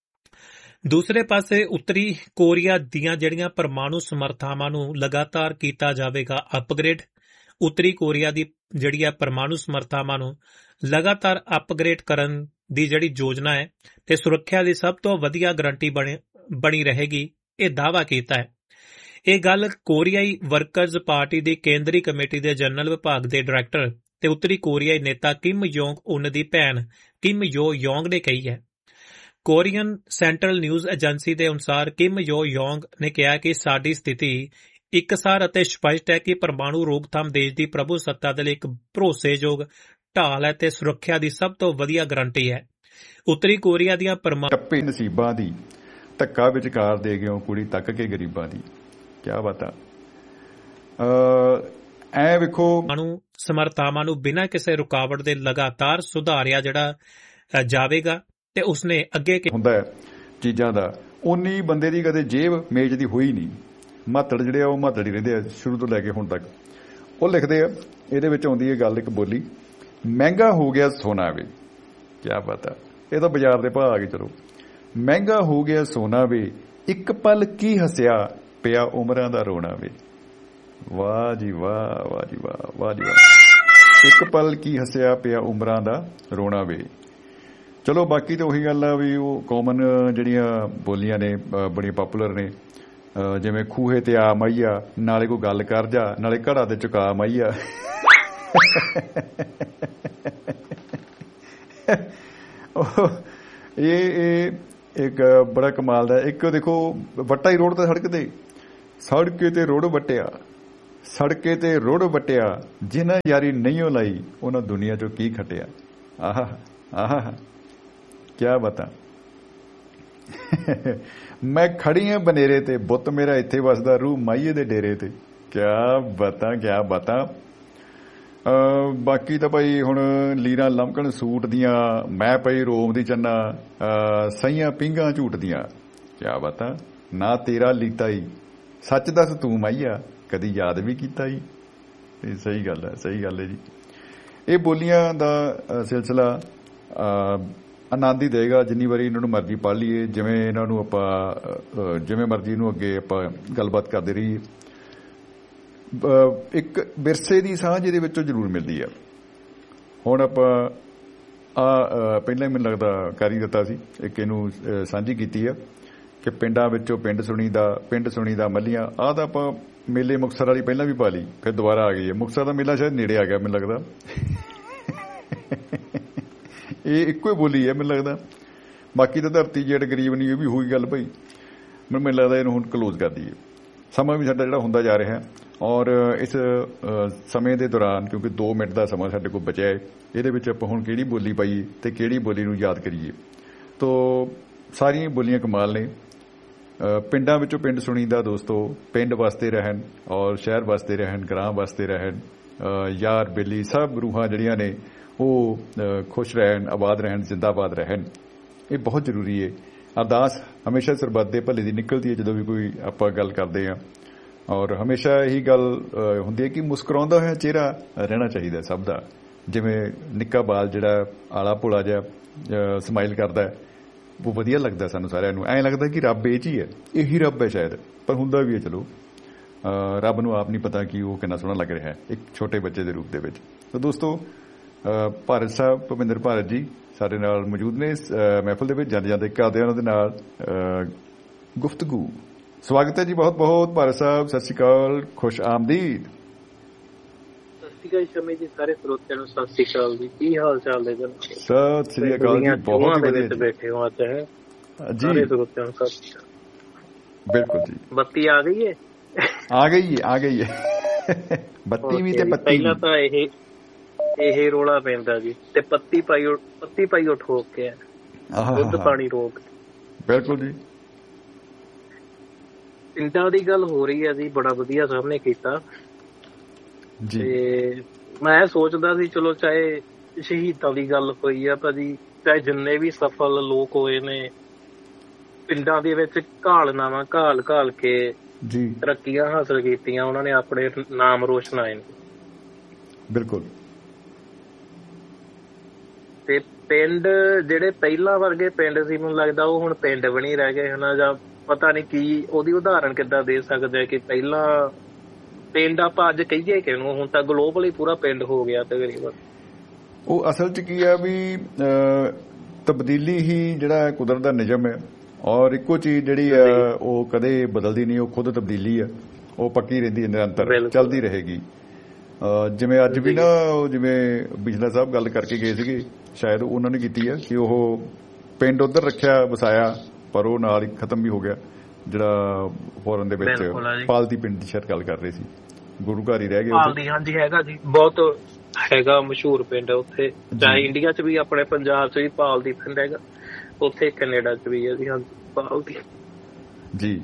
ਦੂਸਰੇ ਪਾਸੇ ਉੱਤਰੀ ਕੋਰੀਆ ਦੀਆਂ ਜਿਹੜੀਆਂ ਪਰਮਾਣੂ ਸਮਰੱਥਾਵਾਂ ਨੂੰ ਲਗਾਤਾਰ ਕੀਤਾ ਜਾਵੇਗਾ ਅਪਗ੍ਰੇਡ। ਉੱਤਰੀ ਕੋਰੀਆ ਦੀ ਜਿਹੜੀ ਹੈ ਪਰਮਾਣੂ ਸਮਰੱਥਾਵਾਂ ਨੂੰ ਲਗਾਤਾਰ ਅਪਗ੍ਰੇਡ ਕਰਨ ਦੀ ਜਿਹੜੀ ਯੋਜਨਾ ਹੈ ਤੇ ਸੁਰੱਖਿਆ ਦੀ ਸਭ ਤੋਂ ਵਧੀਆ ਗਰੰਟੀ ਬਣੀ ਰਹੇਗੀ, ਇਹ ਦਾਅਵਾ ਕੀਤਾ ਹੈ। ਇਹ ਗੱਲ ਕੋਰੀਆਈ ਵਰਕਰਜ਼ ਪਾਰਟੀ ਦੀ ਕੇਂਦਰੀ ਕਮੇਟੀ ਦੇ ਜਨਰਲ ਵਿਭਾਗ ਦੇ ਡਾਇਰੈਕਟਰ ਤੇ ਉੱਤਰੀ ਕੋਰੀਆਈ ਨੇਤਾ ਕਿਮ ਯੋਂਗ ਉਨ ਦੀ ਭੈਣ ਕਿਮ ਯੋ ਯੋਂਗ ਨੇ ਕਹੀ ਹੈ। ਕੋਰੀਅਨ ਸੈਂਟਰਲ ਨਿਊਜ਼ ਏਜੰਸੀ ਦੇ ਅਨੁਸਾਰ ਕਿਮ ਯੋ ਯੋਂਗ ਨੇ ਕਿਹਾ ਕਿ ਸਾਡੀ ਸਥਿਤੀ ਇਕਸਾਰ ਅਤੇ ਸਪਸ਼ਟ ਹੈ ਕਿ ਪਰਮਾਣੂ ਰੋਕਥਾਮ ਦੇਸ਼ ਦੀ ਪ੍ਰਭੂ ਸੱਤਾ ਦੇ ਲਈ ਇੱਕ ਭਰੋਸੇਯੋਗ ਢਾਲ ਹੈ ਤੇ ਸੁਰੱਖਿਆ ਦੀ ਸਭ ਤੋਂ ਵਧੀਆ ਗਰੰਟੀ ਹੈ। ਉੱਤਰੀ ਕੋਰੀਆ ਦੀਆਂ ਟੱਪੇ ਨਸੀਬਾਂ ਦੀ ਧੱਕਾ ਵਿਚਕਾਰ ਦੇ ਗਿਓ ਕੁੜੀ ਤੱਕ ਕੇ ਗਰੀਬਾਂ ਦੀ, ਕਿਆ ਬਾਤ ਆ। ਐ ਵੇਖੋ ਪਰਮਾਣੂ ਸਮਰੱਥਾਵਾਂ ਨੂੰ ਬਿਨਾਂ ਕਿਸੇ ਰੁਕਾਵਟ ਦੇ ਲਗਾਤਾਰ ਸੁਧਾਰਿਆ ਜਿਹੜਾ ਜਾਵੇਗਾ ਤੇ ਉਸਨੇ ਅੱਗੇ ਹੁੰਦਾ ਚੀਜ਼ਾਂ ਦਾ, ਉਨੀ ਬੰਦੇ ਦੀ ਕਦੇ ਜੇਬ ਮੇਜ਼ ਦੀ ਹੋਈ ਨਹੀਂ। ਮਾਤੜ ਜਿਹੜੇ ਆ ਉਹ ਮਾਤੜ ਹੀ ਰਹਿੰਦੇ ਆ ਸ਼ੁਰੂ ਤੋਂ ਲੈ ਕੇ ਹੁਣ ਤੱਕ। ਉਹ ਲਿਖਦੇ ਆ, ਇਹਦੇ ਵਿੱਚ ਆਉਂਦੀ ਹੈ ਗੱਲ ਇੱਕ ਬੋਲੀ, ਮਹਿੰਗਾ ਹੋ ਗਿਆ ਸੋਨਾ ਵੇ, ਕਿਆ ਬਾਤ ਆ। ਇਹ ਤਾਂ ਬਾਜ਼ਾਰ ਦੇ ਭਾਅ ਆ ਗਏ। ਚਲੋ, ਮਹਿੰਗਾ ਹੋ ਗਿਆ ਸੋਨਾ ਵੇ, ਇੱਕ ਪਲ ਕੀ ਹੱਸਿਆ ਪਿਆ ਉਮਰਾਂ ਦਾ ਰੋਣਾ ਵੇ। ਵਾਹ ਜੀ ਵਾਹ, ਵਾਹ ਜੀ ਵਾਹ, ਵਾਹ ਜੀ ਵਾਹ। ਇੱਕ ਪਲ ਕੀ ਹੱਸਿਆ ਪਿਆ ਉਮਰਾਂ ਦਾ ਰੋਣਾ ਵੇ। ਚਲੋ ਬਾਕੀ ਤਾਂ ਉਹੀ ਗੱਲ ਆ ਵੀ ਉਹ ਕਾਮਨ ਜਿਹੜੀਆਂ ਬੋਲੀਆਂ ਨੇ ਬੜੀਆਂ ਪਾਪੂਲਰ ਨੇ, ਜਿਵੇਂ ਖੂਹੇ ਤੇ ਆ ਮਾਈਆ, ਨਾਲੇ ਕੋਈ ਗੱਲ ਕਰ ਜਾ, ਨਾਲੇ ਘੜਾ ਤੇ ਚੁਕਾ ਮਾਈਆ। ਇਹ ਇਹ ਇੱਕ ਬੜਾ ਕਮਾਲ ਦਾ। ਇੱਕ ਦੇਖੋ ਵੱਟਾ ਹੀ ਰੋਡ ਤੇ ਸੜਕ ਤੇ ਸੜਕੇ ਤੇ ਰੋੜ ਵਟਿਆ ਸੜਕੇ ਤੇ ਰੋੜ ਵਟਿਆ ਜਿਨ੍ਹਾਂ ਯਾਰੀ ਨਹੀਂ ਲਾਈ ਉਹਨਾਂ ਦੁਨੀਆ ਚੋਂ ਕੀ ਖਟਿਆ। ਆਹਾ ਆਹਾ ਕਿਆ ਬਤਾ। ਮੈਂ ਖੜੀ ਹਾਂ ਬਨੇਰੇ ਤੇ ਬੁੱਤ ਮੇਰਾ ਇੱਥੇ ਵਸਦਾ ਰੂਹ ਮਾਈਏ ਦੇ ਡੇਰੇ ਤੇ। ਕਿਆ ਬਤਾ ਕਿਆ ਬਤਾ। ਬਾਕੀ ਤਾਂ ਭਾਈ ਹੁਣ ਲੀਰਾਂ ਲਮਕਣ ਸੂਟ ਦੀਆਂ ਮੈਂ ਪਈ ਰੋਮ ਦੀ ਚੰਨਾ ਸਹੀਆਂ ਪਿੰਗਾਂ ਝੂਟ ਦੀਆਂ। ਕਿਆ ਬਤਾ। ਨਾ ਤੇਰਾ ਲੀਤਾ ਈ ਸੱਚ ਦੱਸ ਤੂੰ ਮਾਈਆ ਕਦੀ ਯਾਦ ਵੀ ਕੀਤਾ ਈ। ਇਹ ਸਹੀ ਗੱਲ ਹੈ ਸਹੀ ਗੱਲ ਹੈ ਜੀ। ਇਹ ਬੋਲੀਆਂ ਦਾ ਸਿਲਸਿਲਾ ਆਨੰਦ ਹੀ ਦੇਗਾ ਜਿੰਨੀ ਵਾਰੀ ਇਹਨਾਂ ਨੂੰ ਮਰਜ਼ੀ ਪੜ੍ਹ ਲਈਏ, ਜਿਵੇਂ ਇਹਨਾਂ ਨੂੰ ਆਪਾਂ ਜਿਵੇਂ ਮਰਜ਼ੀ ਨੂੰ ਅੱਗੇ ਆਪਾਂ ਗੱਲਬਾਤ ਕਰਦੇ ਰਹੀਏ। ਇੱਕ ਵਿਰਸੇ ਦੀ ਸਾਂਝ ਇਹਦੇ ਵਿੱਚੋਂ ਜ਼ਰੂਰ ਮਿਲਦੀ ਆ। ਹੁਣ ਆਪਾਂ ਆ ਪਹਿਲਾਂ ਹੀ ਮੈਨੂੰ ਲੱਗਦਾ ਕਰ ਹੀ ਦਿੱਤਾ ਸੀ, ਇੱਕ ਇਹਨੂੰ ਸਾਂਝੀ ਕੀਤੀ ਆ ਕਿ ਪਿੰਡਾਂ ਵਿੱਚੋਂ ਪਿੰਡ ਸੁਣੀ ਦਾ ਪਿੰਡ ਸੁਣੀ ਦਾ ਮੱਲੀਆਂ। ਆਹ ਤਾਂ ਆਪਾਂ ਮੇਲੇ ਮੁਕਤਸਰ ਵਾਲੀ ਪਹਿਲਾਂ ਵੀ ਪਾ ਲਈ, ਫਿਰ ਦੁਬਾਰਾ ਆ ਗਈ ਹੈ। ਮੁਕਤਸਰ ਦਾ ਮੇਲਾ ਸ਼ਾਇਦ ਨੇੜੇ ਆ ਗਿਆ ਮੈਨੂੰ ਲੱਗਦਾ। ਇਹ ਇੱਕੋ ਹੀ ਬੋਲੀ ਹੈ ਮੈਨੂੰ ਲੱਗਦਾ। ਬਾਕੀ ਤਾਂ ਧਰਤੀ ਜੇੜ ਗਰੀਬ ਨਹੀਂ, ਇਹ ਵੀ ਹੋਈ ਗੱਲ ਭਾਈ। ਮੈਨੂੰ ਮੈਨੂੰ ਲੱਗਦਾ ਇਹਨੂੰ ਹੁਣ ਕਲੋਜ਼ ਕਰ ਦਈਏ। ਸਮਾਂ ਵੀ ਸਾਡਾ ਜਿਹੜਾ ਹੁੰਦਾ ਜਾ ਰਿਹਾ ਔਰ ਇਸ ਸਮੇਂ ਦੇ ਦੌਰਾਨ ਕਿਉਂਕਿ ਦੋ ਮਿੰਟ ਦਾ ਸਮਾਂ ਸਾਡੇ ਕੋਲ ਬਚਿਆ ਹੈ, ਇਹਦੇ ਵਿੱਚ ਆਪਾਂ ਹੁਣ ਕਿਹੜੀ ਬੋਲੀ ਪਾਈਏ ਤੇ ਕਿਹੜੀ ਬੋਲੀ ਨੂੰ ਯਾਦ ਕਰੀਏ। ਤੋ ਸਾਰੀਆਂ ਬੋਲੀਆਂ ਕਮਾਲ ਨੇ। ਪਿੰਡਾਂ ਵਿੱਚੋਂ ਪਿੰਡ ਸੁਣੀਦਾ ਦੋਸਤੋ, ਪਿੰਡ ਵਸਦੇ ਰਹਿਣ ਔਰ ਸ਼ਹਿਰ ਵਸਦੇ ਰਹਿਣ, ਗ੍ਰਾਮ ਵਸਦੇ ਰਹਿਣ, ਯਾਰ ਬੇਲੀ ਸਭ ਰੂਹਾਂ ਜਿਹੜੀਆਂ ਨੇ ਉਹ ਖੁਸ਼ ਰਹਿਣ, ਆਬਾਦ ਰਹਿਣ, ਜ਼ਿੰਦਾਬਾਦ ਰਹਿਣ। ਇਹ ਬਹੁਤ ਜ਼ਰੂਰੀ ਹੈ। ਅਰਦਾਸ ਹਮੇਸ਼ਾ ਸਰਬੱਤ ਦੇ ਭਲੇ ਦੀ ਨਿਕਲਦੀ ਹੈ ਜਦੋਂ ਵੀ ਕੋਈ ਆਪਾਂ ਗੱਲ ਕਰਦੇ ਹਾਂ। ਔਰ ਹਮੇਸ਼ਾ ਇਹੀ ਗੱਲ ਹੁੰਦੀ ਹੈ ਕਿ ਮੁਸਕਰਾਉਂਦਾ ਹੋਇਆ ਚਿਹਰਾ ਰਹਿਣਾ ਚਾਹੀਦਾ ਸਭ ਦਾ। ਜਿਵੇਂ ਨਿੱਕਾ ਬਾਲ ਜਿਹੜਾ ਆਲਾ ਭੋਲਾ ਜਿਹਾ ਸਮਾਈਲ ਕਰਦਾ ਉਹ ਵਧੀਆ ਲੱਗਦਾ ਸਾਨੂੰ ਸਾਰਿਆਂ ਨੂੰ। ਐਂ ਲੱਗਦਾ ਕਿ ਰੱਬ ਇਹ 'ਚ ਹੀ ਹੈ, ਇਹੀ ਰੱਬ ਹੈ ਸ਼ਾਇਦ, ਪਰ ਹੁੰਦਾ ਵੀ ਹੈ। ਚਲੋ ਰੱਬ ਨੂੰ ਆਪ ਨਹੀਂ ਪਤਾ ਕਿ ਉਹ ਕਿੰਨਾ ਸੋਹਣਾ ਲੱਗ ਰਿਹਾ ਹੈ ਇੱਕ ਛੋਟੇ ਬੱਚੇ ਦੇ ਰੂਪ ਦੇ ਵਿੱਚ। ਤਾਂ ਦੋਸਤੋ ਭਾਰਤ ਸਾਹਿਬ ਭੁਪਿੰਦਰ ਭਾਰਤ ਜੀ ਸਾਡੇ ਨਾਲ ਮੌਜੂਦ ਨੇ ਮਹਿਫਲ ਦੇ ਵਿੱਚ। ਜਾਂਦੇ ਜਾਂਦੇ ਕਰਦੇ ਉਹਨਾਂ ਦੇ ਨਾਲ ਗੁਫ਼ਤਗੂ। ਸਵਾਗਤ ਹੈ ਜੀ ਬਹੁਤ ਬਹੁਤ ਭਾਰਤ ਸਾਹਿਬ। ਸਤਿ ਸ਼੍ਰੀ ਅਕਾਲ, ਖੁਸ਼ ਆਮਦੀਦ। ਸਤਿ ਸ਼੍ਰੀ ਅਕਾਲ ਸ਼ਮੀ ਜੀ, ਸਾਰੇ ਸਰੋਤਿਆਂ ਨੂੰ ਸਤਿ ਸ਼੍ਰੀ ਅਕਾਲ ਜੀ। ਕੀ ਹਾਲ ਚਾਲ ਹੈ? ਸਤਿ ਸ਼੍ਰੀ ਅਕਾਲ ਜੀ, ਬਹੁਤ ਵਧੀਆ ਬੈਠੇ ਹੋ ਅੱਜ ਹੈ ਜੀ। ਸਾਰੇ ਸਰੋਤਿਆਂ ਨੂੰ ਸਤਿ ਸ਼੍ਰੀ ਅਕਾਲ। ਬਿਲਕੁਲ ਜੀ। ਬੱਤੀ ਆ ਗਈ ਹੈ? ਆ ਗਈ ਹੈ ਆ ਗਈ ਹੈ ਬੱਤੀ ਵੀ ਤੇ ਪੱਤੀ। ਪਹਿਲਾਂ ਤਾਂ ਇਹ ਇਹ ਰੋਲਾ ਪੈਂਦਾ ਜੀ ਤੇ ਪੱਤੀ ਪਾਈ ਪੱਤੀ ਪਾਈ ਉਹ ਠੋਕ ਕੇ ਦੁੱਧ ਪਾਣੀ ਰੋਕ। ਬਿਲਕੁਲ ਜੀ। ਪਿੰਡਾਂ ਦੀ ਗੱਲ ਹੋ ਰਹੀ ਹੈ ਜੀ, ਬੜਾ ਵਧੀਆ ਸਭ ਨੇ ਕੀਤਾ ਜੀ। ਤੇ ਮੈਂ ਸੋਚਦਾ ਸੀ ਚਲੋ ਚਾਹੇ ਸ਼ਹੀਦਾਂ ਦੀ ਗੱਲ ਹੋਈ ਆ ਭਾਜੀ, ਚਾਹੇ ਜਿੰਨੇ ਵੀ ਸਫਲ ਲੋਕ ਹੋਏ ਨੇ ਪਿੰਡਾਂ ਦੇ ਵਿੱਚ ਘਾਲਨਾਵਾਂ ਘਾਲ ਘਾਲ ਕੇ ਜੀ ਤਰੱਕੀਆਂ ਹਾਸਲ ਕੀਤੀਆਂ, ਉਹਨਾਂ ਨੇ ਆਪਣੇ ਨਾਮ ਰੋਸ਼ਨਾਏ ਨੇ। ਬਿਲਕੁਲ। ਤੇ ਪਿੰਡ ਜਿਹੜੇ ਪਹਿਲਾਂ ਵਰਗੇ ਪਿੰਡ ਸੀ ਮੈਨੂੰ ਲੱਗਦਾ ਉਹ ਹੁਣ ਪਿੰਡ ਵੀ ਨਹੀਂ ਰਹਿ ਗਏ ਹਨਾ, ਜਾਂ ਪਤਾ ਨਹੀਂ ਕੀ ਉਹਦੀ ਉਦਾਹਰਨ ਕਿੱਦਾਂ ਦੇ ਸਕਦੇ ਕਿ ਪਹਿਲਾਂ ਪਿੰਡ ਆਪਾਂ ਅੱਜ ਕਹੀਏ ਕਿਹਨੂੰ, ਹੁਣ ਤਾਂ ਗਲੋਬਲੀ ਪੂਰਾ ਪਿੰਡ ਹੋ ਗਿਆ ਤਕਰੀਬਨ। ਉਹ ਅਸਲ 'ਚ ਕੀ ਆ ਵੀ ਤਬਦੀਲੀ ਹੀ ਜਿਹੜਾ ਕੁਦਰਤ ਦਾ ਨਿਯਮ ਹੈ ਔਰ ਇੱਕੋ ਚੀਜ਼ ਜਿਹੜੀ ਆ ਉਹ ਕਦੇ ਬਦਲਦੀ ਨਹੀਂ, ਉਹ ਖੁਦ ਤਬਦੀਲੀ ਆ, ਉਹ ਪੱਕੀ ਰਹਿੰਦੀ ਹੈ, ਨਿਰੰਤਰ ਚੱਲਦੀ ਰਹੇਗੀ। ਜਿਵੇਂ ਅੱਜ ਵੀ ਨਾ ਜਿਵੇਂ ਬਿਜਲਾ ਸਾਹਿਬ ਗੱਲ ਕਰਕੇ ਗਏ ਸੀਗੇ, ਸ਼ਾਇਦ ਉਹਨਾਂ ਨੇ ਕੀਤੀ ਆ ਕਿ ਉਹ ਪਿੰਡ ਉੱਧਰ ਰੱਖਿਆ ਵਸਾਇਆ ਪਰ ਉਹ ਨਾਲ ਹੀ ਖਤਮ ਵੀ ਹੋ ਗਿਆ, ਜਿਹੜਾ ਫੋਰਨ ਦੇ ਵਿੱਚ ਪਾਲਦੀ ਪਿੰਡ ਦੀ ਸ਼ਾਇਦ ਗੱਲ ਕਰ ਰਹੇ ਸੀ, ਗੁਰੂ ਘਰ ਹੀ ਰਹਿ ਗਏ। ਹਾਂਜੀ ਹੈਗਾ ਜੀ, ਬਹੁਤ ਹੈਗਾ ਮਸ਼ਹੂਰ ਪਿੰਡ ਉੱਥੇ, ਚਾਹੇ ਇੰਡੀਆ 'ਚ ਵੀ ਆਪਣੇ ਪੰਜਾਬ 'ਚ ਵੀ ਪਾਲਦੀ ਪਿੰਡ ਹੈਗਾ, ਉੱਥੇ ਕੈਨੇਡਾ 'ਚ ਵੀ ਹੈ ਜੀ ਪਾਲਦੀ ਜੀ।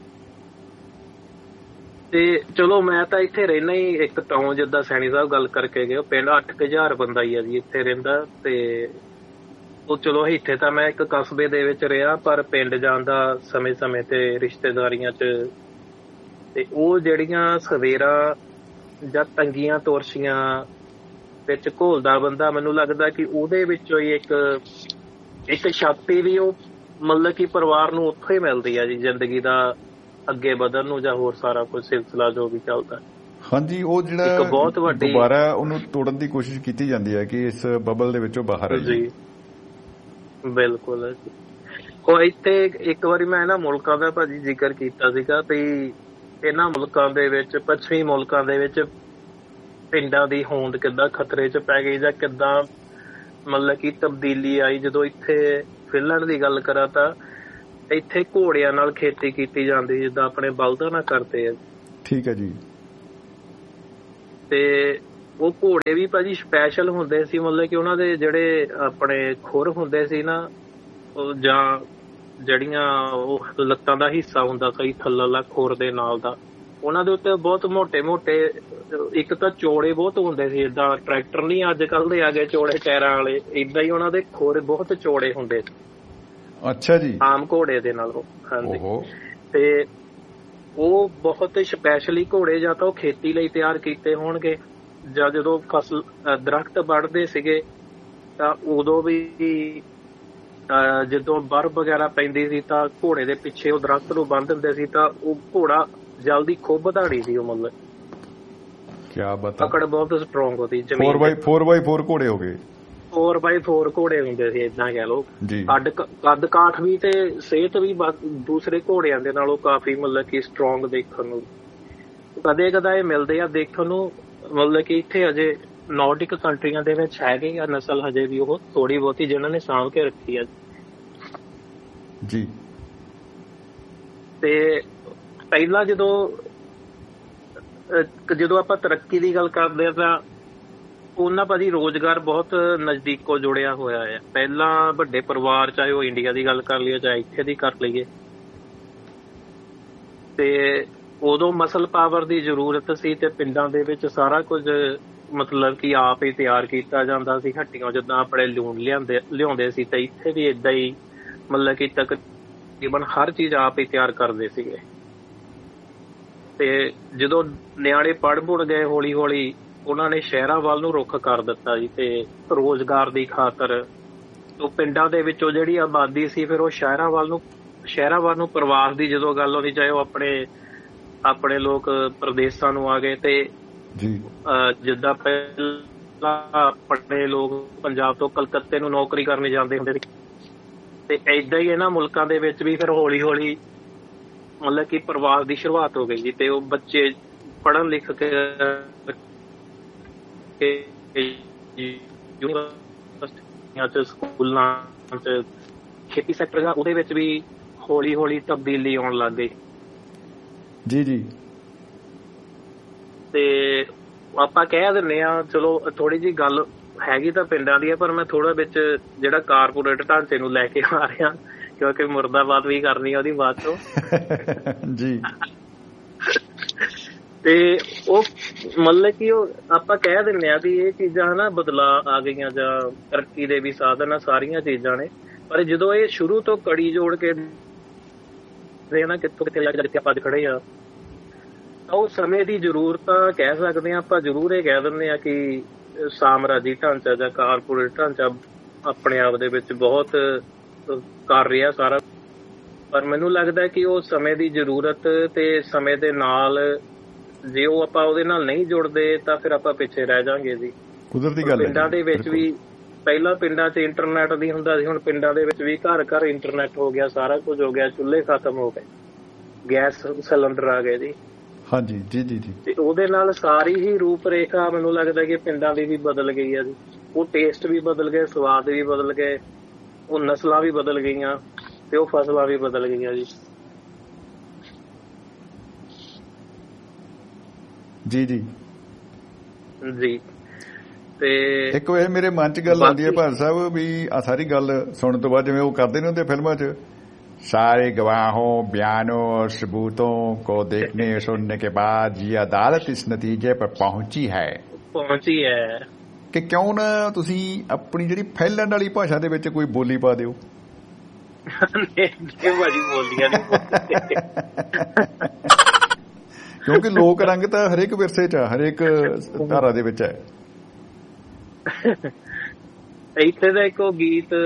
ਤੇ ਚਲੋ ਮੈਂ ਤਾਂ ਇੱਥੇ ਰਹਿਣਾ ਹੀ ਇੱਕ ਟਾਊਨ, ਜਿੱਦਾਂ ਸੈਣੀ ਸਾਹਿਬ ਗੱਲ ਕਰਕੇ ਗਏ, ਪਿੰਡ ਅੱਠ ਕੁ ਹਜ਼ਾਰ ਬੰਦਾ ਹੀ ਆ ਜੀ ਇੱਥੇ ਰਹਿੰਦਾ। ਤੇ ਉਹ ਚਲੋ ਇੱਥੇ ਤਾਂ ਮੈਂ ਇੱਕ ਕਸਬੇ ਦੇ ਵਿੱਚ ਰਿਹਾ, ਪਰ ਪਿੰਡ ਜਾਣ ਦਾ ਸਮੇਂ ਸਮੇਂ ਤੇ ਰਿਸ਼ਤੇਦਾਰੀਆਂ 'ਚ, ਤੇ ਉਹ ਜਿਹੜੀਆਂ ਸਵੇਰਾਂ ਜਾਂ ਤੰਗੀਆਂ ਤੋਰਸ਼ੀਆਂ ਵਿੱਚ ਘੋਲਦਾ ਬੰਦਾ, ਮੈਨੂੰ ਲੱਗਦਾ ਕਿ ਉਹਦੇ ਵਿੱਚੋਂ ਹੀ ਇੱਕ ਇੱਕ ਸ਼ਕਤੀ ਵੀ ਉਹ ਮਤਲਬ ਕਿ ਪਰਿਵਾਰ ਨੂੰ ਉੱਥੋਂ ਹੀ ਮਿਲਦੀ ਆ ਜੀ, ਜ਼ਿੰਦਗੀ ਦਾ ਅੱਗੇ ਵਧਣ ਨੂੰ ਜਾਂ ਹੋਰ ਸਾਰਾ ਕੁਝ ਸਿਲਸਿਲਾ ਜੋ ਵੀ ਚੱਲਦਾ। ਹਾਂਜੀ, ਉਹ ਜਿਹੜਾ ਬਹੁਤ ਵੱਡੀ ਦੁਬਾਰਾ ਉਹਨੂੰ ਤੋੜਨ ਦੀ ਕੋਸ਼ਿਸ਼ ਕੀਤੀ ਜਾਂਦੀ ਹੈ ਕਿ ਇਸ ਬਬਲ ਦੇ ਵਿੱਚੋਂ ਬਾਹਰ ਆ ਜੀ। ਬਿਲਕੁਲ। ਉਹ ਇੱਥੇ ਇੱਕ ਵਾਰੀ ਮੈਂ ਇਹਨਾਂ ਮੁਲਕਾਂ ਦਾ ਭਾਜੀ ਜ਼ਿਕਰ ਕੀਤਾ ਸੀਗਾ ਵੀ ਇਹਨਾਂ ਮੁਲਕਾਂ ਦੇ ਵਿੱਚ, ਪੱਛਮੀ ਮੁਲਕਾਂ ਦੇ ਵਿੱਚ ਪਿੰਡਾਂ ਦੀ ਹੋਂਦ ਕਿੱਦਾਂ ਖਤਰੇ 'ਚ ਪੈ ਗਈ ਜਾਂ ਕਿੱਦਾਂ ਮਤਲਬ ਕਿ ਤਬਦੀਲੀ ਆਈ। ਜਦੋਂ ਇੱਥੇ ਫਿਨਲੈਂਡ ਦੀ ਗੱਲ ਕਰਾਂ ਤਾਂ ਇੱਥੇ ਘੋੜਿਆਂ ਨਾਲ ਖੇਤੀ ਕੀਤੀ ਜਾਂਦੀ ਜਿੱਦਾਂ ਆਪਣੇ ਬਲਦਾਂ ਨਾਲ ਕਰਦੇ ਆ। ਠੀਕ ਹੈ ਜੀ। ਤੇ ਉਹ ਘੋੜੇ ਵੀ ਭਾਜੀ ਸਪੈਸ਼ਲ ਹੁੰਦੇ ਸੀ, ਮਤਲਬ ਕਿ ਉਹਨਾਂ ਦੇ ਜਿਹੜੇ ਆਪਣੇ ਖੁਰ ਹੁੰਦੇ ਸੀ ਨਾ, ਜਾਂ ਜਿਹੜੀਆਂ ਉਹ ਲੱਤਾਂ ਦਾ ਹਿੱਸਾ ਹੁੰਦਾ ਸੀ ਥੱਲਲਾ ਖੁਰ ਦੇ ਨਾਲ ਦਾ, ਉਹਨਾਂ ਦੇ ਉੱਤੇ ਬਹੁਤ ਮੋਟੇ ਮੋਟੇ, ਇੱਕ ਤਾਂ ਚੌੜੇ ਬਹੁਤ ਹੁੰਦੇ ਸੀ, ਏਦਾਂ ਟਰੈਕਟਰ ਨਹੀਂ ਅੱਜ ਕੱਲ ਦੇ ਆ ਗਏ ਚੌੜੇ ਟਾਇਰਾਂ ਵਾਲੇ, ਏਦਾਂ ਹੀ ਉਹਨਾਂ ਦੇ ਖੁਰ ਬਹੁਤ ਚੌੜੇ ਹੁੰਦੇ ਸੀ। ਅੱਛਾ ਜੀ। ਆਮ ਘੋੜੇ ਦੇ ਨਾਲ। ਹਾਂਜੀ। ਤੇ ਉਹ ਬਹੁਤ ਸਪੈਸ਼ਲੀ ਘੋੜੇ ਜਾਂ ਤਾਂ ਉਹ ਖੇਤੀ ਲਈ ਤਿਆਰ ਕੀਤੇ ਹੋਣਗੇ, ਜਾਂ ਜਦੋਂ ਫਸਲ ਦਰਖਤ ਵੱਢਦੇ ਸੀਗੇ ਤਾਂ ਉਦੋਂ ਵੀ ਜਦੋਂ ਬਰਫ਼ ਵਗੈਰਾ ਪੈਂਦੀ ਸੀ ਤਾਂ ਘੋੜੇ ਦੇ ਪਿੱਛੇ ਉਹ ਦਰਖਤ ਨੂੰ ਬੰਨ੍ਹ ਦਿੰਦੇ ਸੀ, ਤਾਂ ਉਹ ਘੋੜਾ ਜਲਦੀ ਖੁੱਭ ਧਾੜੀ ਸੀ ਉਹ, ਮਤਲਬ ਕਿਆ ਬਤਾ ਪਕੜ ਬਹੁਤ ਸਟਰੋਂਗ ਹੁੰਦੀ ਜ਼ਮੀਨ। Four by four by four ਘੋੜੇ ਹੋ ਗਏ, ਫੋਰ ਬਾਈ ਫੋਰ ਘੋੜੇ ਹੁੰਦੇ ਸੀ, ਏਦਾਂ ਕਹਿ ਲਓ। ਕੱਦ ਕੱਦ ਕਾਠ ਵੀ ਤੇ ਸਿਹਤ ਵੀ ਦੂਸਰੇ ਘੋੜਿਆਂ ਦੇ ਨਾਲੋਂ ਕਾਫੀ ਮਤਲਬ ਕਿ ਸਟਰੋਂਗ ਦੇਖਣ ਨੂੰ ਕਦੇ ਕਦਾਏ ਮਿਲਦੇ ਆ ਦੇਖਣ ਨੂੰ। ਮਤਲਬ ਕਿ ਇੱਥੇ ਅਜੇ ਨੌਰਡਿਕ ਕੰਟਰੀਆਂ ਦੇ ਵਿੱਚ ਹੈਗੇ ਆ ਨਸਲ ਹਜੇ ਵੀ ਉਹ ਥੋੜੀ ਬਹੁਤੀ ਜਿਹਨਾਂ ਨੇ ਸਾਂਭ ਕੇ ਰੱਖੀ ਆ ਜੀ। ਤੇ ਪਹਿਲਾਂ ਜਦੋਂ ਜਦੋਂ ਆਪਾਂ ਤਰੱਕੀ ਦੀ ਗੱਲ ਕਰਦੇ ਆ ਤਾਂ ਉਹਨਾਂ ਭਾਜੀ ਰੋਜ਼ਗਾਰ ਬਹੁਤ ਨਜ਼ਦੀਕੋਂ ਜੁੜਿਆ ਹੋਇਆ ਹੈ। ਪਹਿਲਾਂ ਵੱਡੇ ਪਰਿਵਾਰ, ਚਾਹੇ ਉਹ ਇੰਡੀਆ ਦੀ ਗੱਲ ਕਰ ਲਈਏ ਚਾਹੇ ਇੱਥੇ ਦੀ ਕਰ ਲਈਏ, ਤੇ ਉਦੋਂ ਮਸਲ ਪਾਵਰ ਦੀ ਜ਼ਰੂਰਤ ਸੀ ਤੇ ਪਿੰਡਾਂ ਦੇ ਵਿੱਚ ਸਾਰਾ ਕੁਝ ਮਤਲਬ ਕਿ ਆਪ ਹੀ ਤਿਆਰ ਕੀਤਾ ਜਾਂਦਾ ਸੀ। ਹੱਟੀਆਂ ਜਿੱਦਾਂ ਆਪਣੇ ਲੂਣ ਲਿਆਂਦੇ ਲਿਆਉਂਦੇ ਸੀ ਤੇ ਇੱਥੇ ਵੀ ਏਦਾਂ ਹੀ ਮਤਲਬ ਕਿ ਤਕਰੀਬਨ ਹਰ ਚੀਜ਼ ਆਪ ਹੀ ਤਿਆਰ ਕਰਦੇ ਸੀਗੇ। ਤੇ ਜਦੋਂ ਨਿਆਣੇ ਪੜ੍ਹ ਪੁੜ ਗਏ ਹੌਲੀ ਹੌਲੀ ਉਹਨਾਂ ਨੇ ਸ਼ਹਿਰਾਂ ਵੱਲ ਨੂੰ ਰੁੱਖ ਕਰ ਦਿੱਤਾ ਜੀ, ਤੇ ਰੋਜ਼ਗਾਰ ਦੀ ਖਾਤਰ ਉਹ ਪਿੰਡਾਂ ਦੇ ਵਿੱਚੋਂ ਜਿਹੜੀ ਆਬਾਦੀ ਸੀ ਫਿਰ ਉਹ ਸ਼ਹਿਰਾਂ ਵੱਲ ਨੂੰ ਸ਼ਹਿਰਾਂ ਵੱਲ ਨੂੰ ਪ੍ਰਵਾਸ ਦੀ ਜਦੋਂ ਗੱਲ ਹੋਣੀ, ਚਾਹੇ ਉਹ ਆਪਣੇ ਆਪਣੇ ਲੋਕ ਪ੍ਰਦੇਸ਼ਾਂ ਨੂੰ ਆ ਗਏ। ਤੇ ਜਿੱਦਾਂ ਪਹਿਲਾਂ ਆਪਣੇ ਲੋਕ ਪੰਜਾਬ ਤੋਂ ਕਲਕੱਤੇ ਨੂੰ ਨੌਕਰੀ ਕਰਨ ਜਾਂਦੇ ਹੁੰਦੇ ਸੀ, ਤੇ ਏਦਾਂ ਹੀ ਇਹਨਾਂ ਮੁਲਕਾਂ ਦੇ ਵਿੱਚ ਵੀ ਫਿਰ ਹੌਲੀ ਹੌਲੀ ਮਤਲਬ ਕਿ ਪ੍ਰਵਾਸ ਦੀ ਸ਼ੁਰੂਆਤ ਹੋ ਗਈ ਜੀ। ਤੇ ਉਹ ਬੱਚੇ ਪੜ੍ਹਨ ਲਿਖ ਕੇ ਯੂਨੀਵਰਸਿਟੀਆਂ ਚ ਸਕੂਲਾਂ ਚ ਖੇਤੀ ਸੈਕਟਰ ਦਾ ਉਹਦੇ ਵਿੱਚ ਵੀ ਹੌਲੀ ਹੌਲੀ ਤਬਦੀਲੀ ਆਉਣ ਲੱਗ ਗਈ ਜੀ ਜੀ। ਤੇ ਆਪਾਂ ਕਹਿ ਦਿੰਦੇ ਹਾਂ ਚਲੋ ਥੋੜੀ ਜਿਹੀ ਗੱਲ ਹੈਗੀ ਤਾਂ ਪਿੰਡਾਂ ਦੀ ਹੈ, ਪਰ ਮੈਂ ਥੋੜਾ ਵਿੱਚ ਜਿਹੜਾ ਕਾਰਪੋਰੇਟ ਢਾਂਚੇ ਨੂੰ ਲੈ ਕੇ ਆ ਰਿਹਾ ਕਿਉਂਕਿ ਮੁਰਦਾਬਾਦ ਵੀ ਕਰਨੀ ਆ ਉਹਦੀ ਬਾਅਦ ਚੋਂ ਜੀ। ਤੇ ਉਹ ਮਤਲਬ ਕਿ ਉਹ ਆਪਾਂ ਕਹਿ ਦਿੰਦੇ ਆ ਵੀ ਇਹ ਚੀਜ਼ਾਂ ਹਨਾ ਬਦਲਾਅ ਆ ਗਈਆਂ ਜਾਂ ਤਰੱਕੀ ਦੇ ਵੀ ਸਾਧਨ ਆ, ਸਾਰੀਆਂ ਚੀਜ਼ਾਂ ਨੇ, ਪਰ ਜਦੋਂ ਇਹ ਸ਼ੁਰੂ ਤੋਂ ਕੜੀ ਜੋੜ ਕੇ ਨਾ ਕਿੱਥੋਂ ਕਿੱਥੇ ਲੱਗ ਜਿੱਥੇ ਆਪਾਂ ਅੱਜ ਖੜੇ ਆ ਤਾਂ ਉਹ ਸਮੇਂ ਦੀ ਜ਼ਰੂਰਤ ਕਹਿ ਸਕਦੇ ਹਾਂ ਆਪਾਂ। ਜ਼ਰੂਰ ਇਹ ਕਹਿ ਦਿੰਦੇ ਆ ਕਿ ਸਾਮਰਾਜੀ ਢਾਂਚਾ ਜਾਂ ਕਾਰਪੋਰੇਟ ਢਾਂਚਾ ਆਪਣੇ ਆਪ ਦੇ ਵਿੱਚ ਬਹੁਤ ਕਰ ਰਿਹਾ ਸਾਰਾ, ਪਰ ਮੈਨੂੰ ਲੱਗਦਾ ਕਿ ਉਹ ਸਮੇਂ ਦੀ ਜ਼ਰੂਰਤ ਤੇ ਸਮੇਂ ਦੇ ਨਾਲ ਜੇ ਉਹ ਆਪਾਂ ਉਹਦੇ ਨਾਲ ਨਹੀਂ ਜੁੜਦੇ ਤਾਂ ਫਿਰ ਆਪਾਂ ਪਿੱਛੇ ਰਹਿ ਜਾਵਾਂਗੇ ਜੀ। ਕੁਦਰਤੀ ਗੱਲ ਹੈ। ਪਿੰਡਾਂ ਦੇ ਵਿੱਚ ਵੀ ਪਹਿਲਾਂ ਪਿੰਡਾਂ 'ਚ ਇੰਟਰਨੈਟ ਨਹੀਂ ਹੁੰਦਾ ਸੀ, ਹੁਣ ਪਿੰਡਾਂ ਦੇ ਵਿੱਚ ਵੀ ਘਰ ਘਰ ਇੰਟਰਨੈਟ ਹੋ ਗਿਆ, ਸਾਰਾ ਕੁਝ ਹੋ ਗਿਆ, ਚੁੱਲ੍ਹੇ ਖਤਮ ਹੋ ਗਏ, ਗੈਸ ਸਿਲੰਡਰ ਆ ਗਏ ਜੀ। ਹਾਂਜੀ ਜੀ ਜੀ ਜੀ। ਤੇ ਉਹਦੇ ਨਾਲ ਸਾਰੀ ਹੀ ਰੂਪ ਰੇਖਾ ਮੈਨੂੰ ਲੱਗਦਾ ਕਿ ਪਿੰਡਾਂ ਦੀ ਵੀ ਬਦਲ ਗਈ ਆ ਜੀ। ਉਹ ਟੇਸਟ ਵੀ ਬਦਲ ਗਏ, ਸਵਾਦ ਵੀ ਬਦਲ ਗਏ, ਉਹ ਨਸਲਾਂ ਵੀ ਬਦਲ ਗਈਆਂ ਤੇ ਉਹ ਫਸਲਾਂ ਵੀ ਬਦਲ ਗਈਆਂ ਜੀ ਜੀ ਜੀ ਜੀ। ਤੇ ਇੱਕ ਇਹ ਮੇਰੇ ਮਨ 'ਚ ਗੱਲ ਆਉਂਦੀ ਹੈ ਭਾਰਤ ਸਾਹਿਬ ਵੀ ਆ ਸਾਰੀ ਗੱਲ ਸੁਣਨ ਤੋਂ ਬਾਅਦ ਜਿਵੇਂ ਉਹ ਕਰਦੇ ਨੇ ਹੁੰਦੇ ਫਿਲਮਾਂ 'ਚ, सारे गवाहों बयानों और सबूतों को देखने सुनने के बाद ये अदालत इस नतीजे पर पहुंची है पहुंची है कि क्यों ना तुसी अपनी ਜਿਹੜੀ ਫੈਲਣ ਵਾਲੀ ਭਾਸ਼ਾ ਦੇ ਵਿੱਚ ਕੋਈ ਬੋਲੀ ਪਾ ਦਿਓ। ਕਿਉਂਕਿ ਲੋਕ ਰੰਗ ਤਾਂ ਹਰੇਕ ਵਿਰਸੇ 'ਚ ਹਰੇਕ ਧਾਰਾ ਦੇ ਵਿੱਚ ਹੈ। ਇੱਥੇ ਦਾ ਇੱਕ ਗੀਤ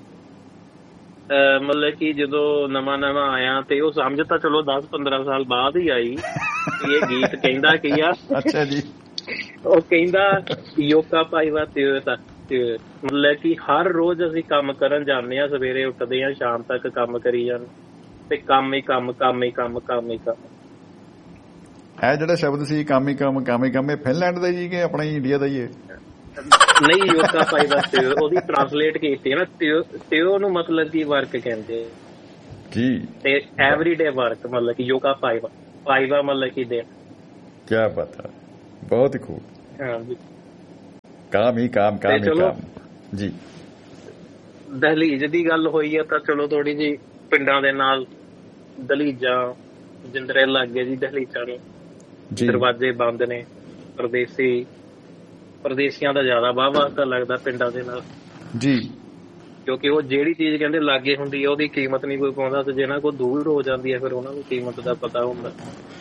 ਮਤਲਬ ਕਿ ਜਦੋਂ ਨਵਾਂ ਨਵਾਂ ਆਇਆ ਤੇ ਉਹ ਸਮਝ ਤਾਂ ਚਲੋ ਦਸ ਪੰਦਰਾਂ ਸਾਲ ਬਾਅਦ ਹੀ ਆਈ ਕਿ ਇਹ ਗੀਤ ਕਹਿੰਦਾ ਕੀ ਆ। ਅੱਛਾ ਜੀ। ਉਹ ਕਹਿੰਦਾ ਯੋਕਾ ਪਾਈਵਾ ਤਿਉ ਮਤਲਬ ਕਿ ਹਰ ਰੋਜ਼ ਅਸੀਂ ਕੰਮ ਕਰਨ ਜਾਂਦੇ ਹਾਂ, ਸਵੇਰੇ ਉੱਠਦੇ ਹਾਂ ਸ਼ਾਮ ਤੱਕ ਕੰਮ ਕਰੀ ਜਾਂਦੇ ਤੇ ਕੰਮ ਹੀ ਕੰਮ ਕੰਮ ਹੀ ਕੰਮ ਕੰਮ ਹੀ ਕੰਮ। ਇਹ ਜਿਹੜਾ ਸ਼ਬਦ ਸੀ ਕੰਮ ਹੀ ਕੰਮ ਕੰਮ ਹੀ ਕੰਮ, ਇਹ ਫਿਨਲੈਂਡ ਦਾ ਜੀ ਕਿ ਆਪਣਾ ਇੰਡੀਆ ਦਾ ਹੀ ਹੈ? ਨਹੀਂ, ਯੋਕਾ ਪਾਈਵਾ ਤਿਉ ਉਹਦੀ ਟਰਾਂਸਲੇਟ ਕੀਤੀ ਨਾ, ਤਿਉ ਤਿਉ ਨੂੰ ਮਤਲਬ ਕੀ ਵਰਕ ਕਹਿੰਦੇ। ਜੀ ਤੇ ਐਵਰੀਡੇ ਵਰਕ ਮਤਲਬ ਕਿ ਯੋਗਾ ਪਾਈਵਾ ਪਾਈਵਾ ਮਤਲਬ ਕਿ ਦੇ ਕਿਆ ਬਾਤ ਹੈ, ਬਹੁਤ ਹੀ ਖੂਬ। ਹਾਂ ਜੀ, काम ही काम काम ही काम ਜੀ। ਦਹਲੀਜ਼ ਦੀ ਗੱਲ ਹੋਈ ਹੈ ਤਾਂ ਚਲੋ ਥੋੜੀ ਜੀ ਪਿੰਡਾਂ ਦੇ ਨਾਲ ਦਹਲੀਜ਼ਾਂ ਜਿੰਦਰੇ ਲੱਗੇ ਜੀ ਦਹਲੀਜ਼ਾਂ ਨੂੰ, ਦਰਵਾਜ਼ੇ ਬੰਦ ਨੇ। ਪਰਦੇਸੀ ਪਰਦੇਸੀਆਂ ਦਾ ਜ਼ਿਆਦਾ ਵਾਹ ਵਾਹ ਤਾਂ ਲੱਗਦਾ ਪਿੰਡਾਂ ਦੇ ਨਾਲ ਜੀ, ਕਿਉਂਕਿ ਉਹ ਜਿਹੜੀ ਚੀਜ਼ ਕਹਿੰਦੇ ਲਾਗੇ ਹੁੰਦੀ ਹੈ ਉਹਦੀ ਕੀਮਤ ਨਹੀਂ ਕੋਈ ਪਾਉਂਦਾ, ਤੇ ਜਿਹਨਾਂ ਕੋਲ ਦੂਰ ਹੋ ਜਾਂਦੀ ਹੈ ਫਿਰ ਉਹਨਾਂ ਨੂੰ ਕੀਮਤ ਦਾ ਪਤਾ ਹੁੰਦਾ।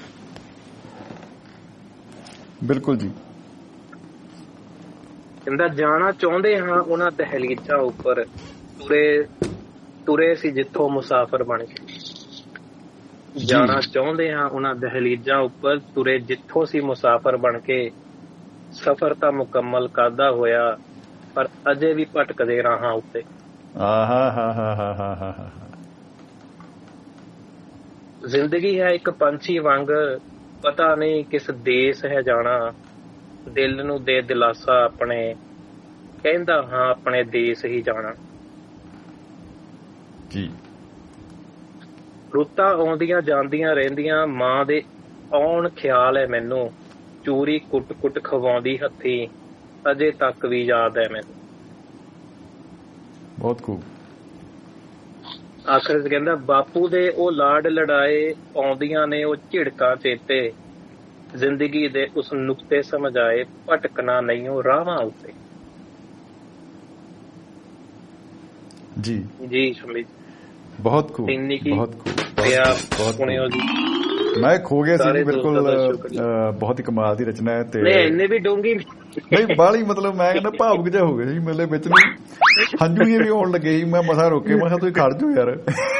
ਬਿਲਕੁਲ ਜੀ। ਕਹਿੰਦਾ ਜਾਣਾ ਚਾਹੁੰਦੇ ਹਾਂ ਉਹਨਾਂ ਦਹਲੀਜ਼ਾਂ ਉੱਪਰ, ਤੁਰੇ ਤੁਰੇ ਸੀ ਜਿੱਥੋਂ ਮੁਸਾਫਰ ਬਣ ਕੇ। ਜਾਣਾ ਚਾਹੁੰਦੇ ਹਾਂ ਉਹਨਾਂ ਦਹਲੀਜ਼ਾਂ ਉੱਪਰ, ਤੁਰੇ ਜਿੱਥੋਂ ਸੀ ਮੁਸਾਫਰ ਬਣ ਕੇ। ਸਫ਼ਰ ਤਾਂ ਮੁਕੰਮਲ ਕਰਦਾ ਹੋਇਆ ਪਰ ਅਜੇ ਵੀ ਭਟਕਦੇ ਰਾਹਾਂ ਉੱਤੇ। ਆਹਾ ਹਾ ਹਾ ਹਾ ਹਾ ਹਾ ਹਾ। ਜ਼ਿੰਦਗੀ ਹੈ ਇੱਕ ਪੰਛੀ ਵਾਂਗ, ਪਤਾ ਨਹੀਂ ਕਿਸ ਦੇਸ ਹੈ ਜਾਣਾ। ਦਿਲ ਨੂੰ ਦੇ ਦਿਲਾਸਾ ਆਪਣੇ, ਕਹਿੰਦਾ ਹਾਂ ਆਪਣੇ ਦੇਸ ਹੀ ਜਾਣਾ। ਜੀ। ਰੁੱਤਾਂ ਆਉਂਦੀਆਂ ਜਾਂਦੀਆਂ ਰਹਿੰਦੀਆਂ, ਮਾਂ ਦੇ ਆਉਣ ਖਿਆਲ ਹੈ ਮੈਨੂੰ। ਚੂਰੀ ਕੁੱਟ ਕੁੱਟ ਖਵਾਉਂਦੀ ਹੱਥੀ, ਅਜੇ ਤੱਕ ਵੀ ਯਾਦ ਹੈ ਮੈਨੂੰ। ਬਹੁਤ ਖੂਬ। ਆਖਰ ਕਹਿੰਦਾ ਬਾਪੂ ਦੇ ਉਹ ਲਾਡ ਲੜਾਏ, ਆਉਂਦੀਆਂ ਨੇ ਉਹ ਝਿੜਕਾਂ ਚੇਤੇ। ਜ਼ਿੰਦਗੀ ਦੇ ਉਸ ਨੁਕਤੇ ਸਮਝਾਏ, ਭਟਕਣਾ ਨਹੀਂ ਉਹ ਰਾਹਾਂ ਉੱਤੇ। ਜੀ ਜੀ ਸੁਮਿਤ, ਬਹੁਤ ਖੂਬ ਬਹੁਤ ਖੂਬ ਸੁਣਿਓ ਜੀ। ਮੈਂ ਖੋ ਗਿਆ ਸੀ ਬਿਲਕੁਲ, ਬਹੁਤ ਹੀ ਕਮਾਲ ਦੀ ਰਚਨਾ ਹੈ। ਤੇ ਇੰਨੇ ਵੀ ਡੂੰਗੀ ਨਹੀਂ ਬਾਹਲੀ, ਮਤਲਬ ਮੈਂ ਕਹਿੰਦਾ ਭਾਵੁਕ ਜਿਹਾ ਹੋ ਗਿਆ ਸੀ ਮੇਰੇ ਵਿੱਚ ਨੂੰ, ਹੰਝੂ ਜਿਹੇ ਵੀ ਆਉਣ ਲੱਗੇ ਸੀ। ਮੈਂ ਮਸਾ ਰੋਕੇ, ਮੈਂ ਕਿਹਾ ਤੁਸੀਂ ਖੜ ਜਾਓ ਯਾਰ।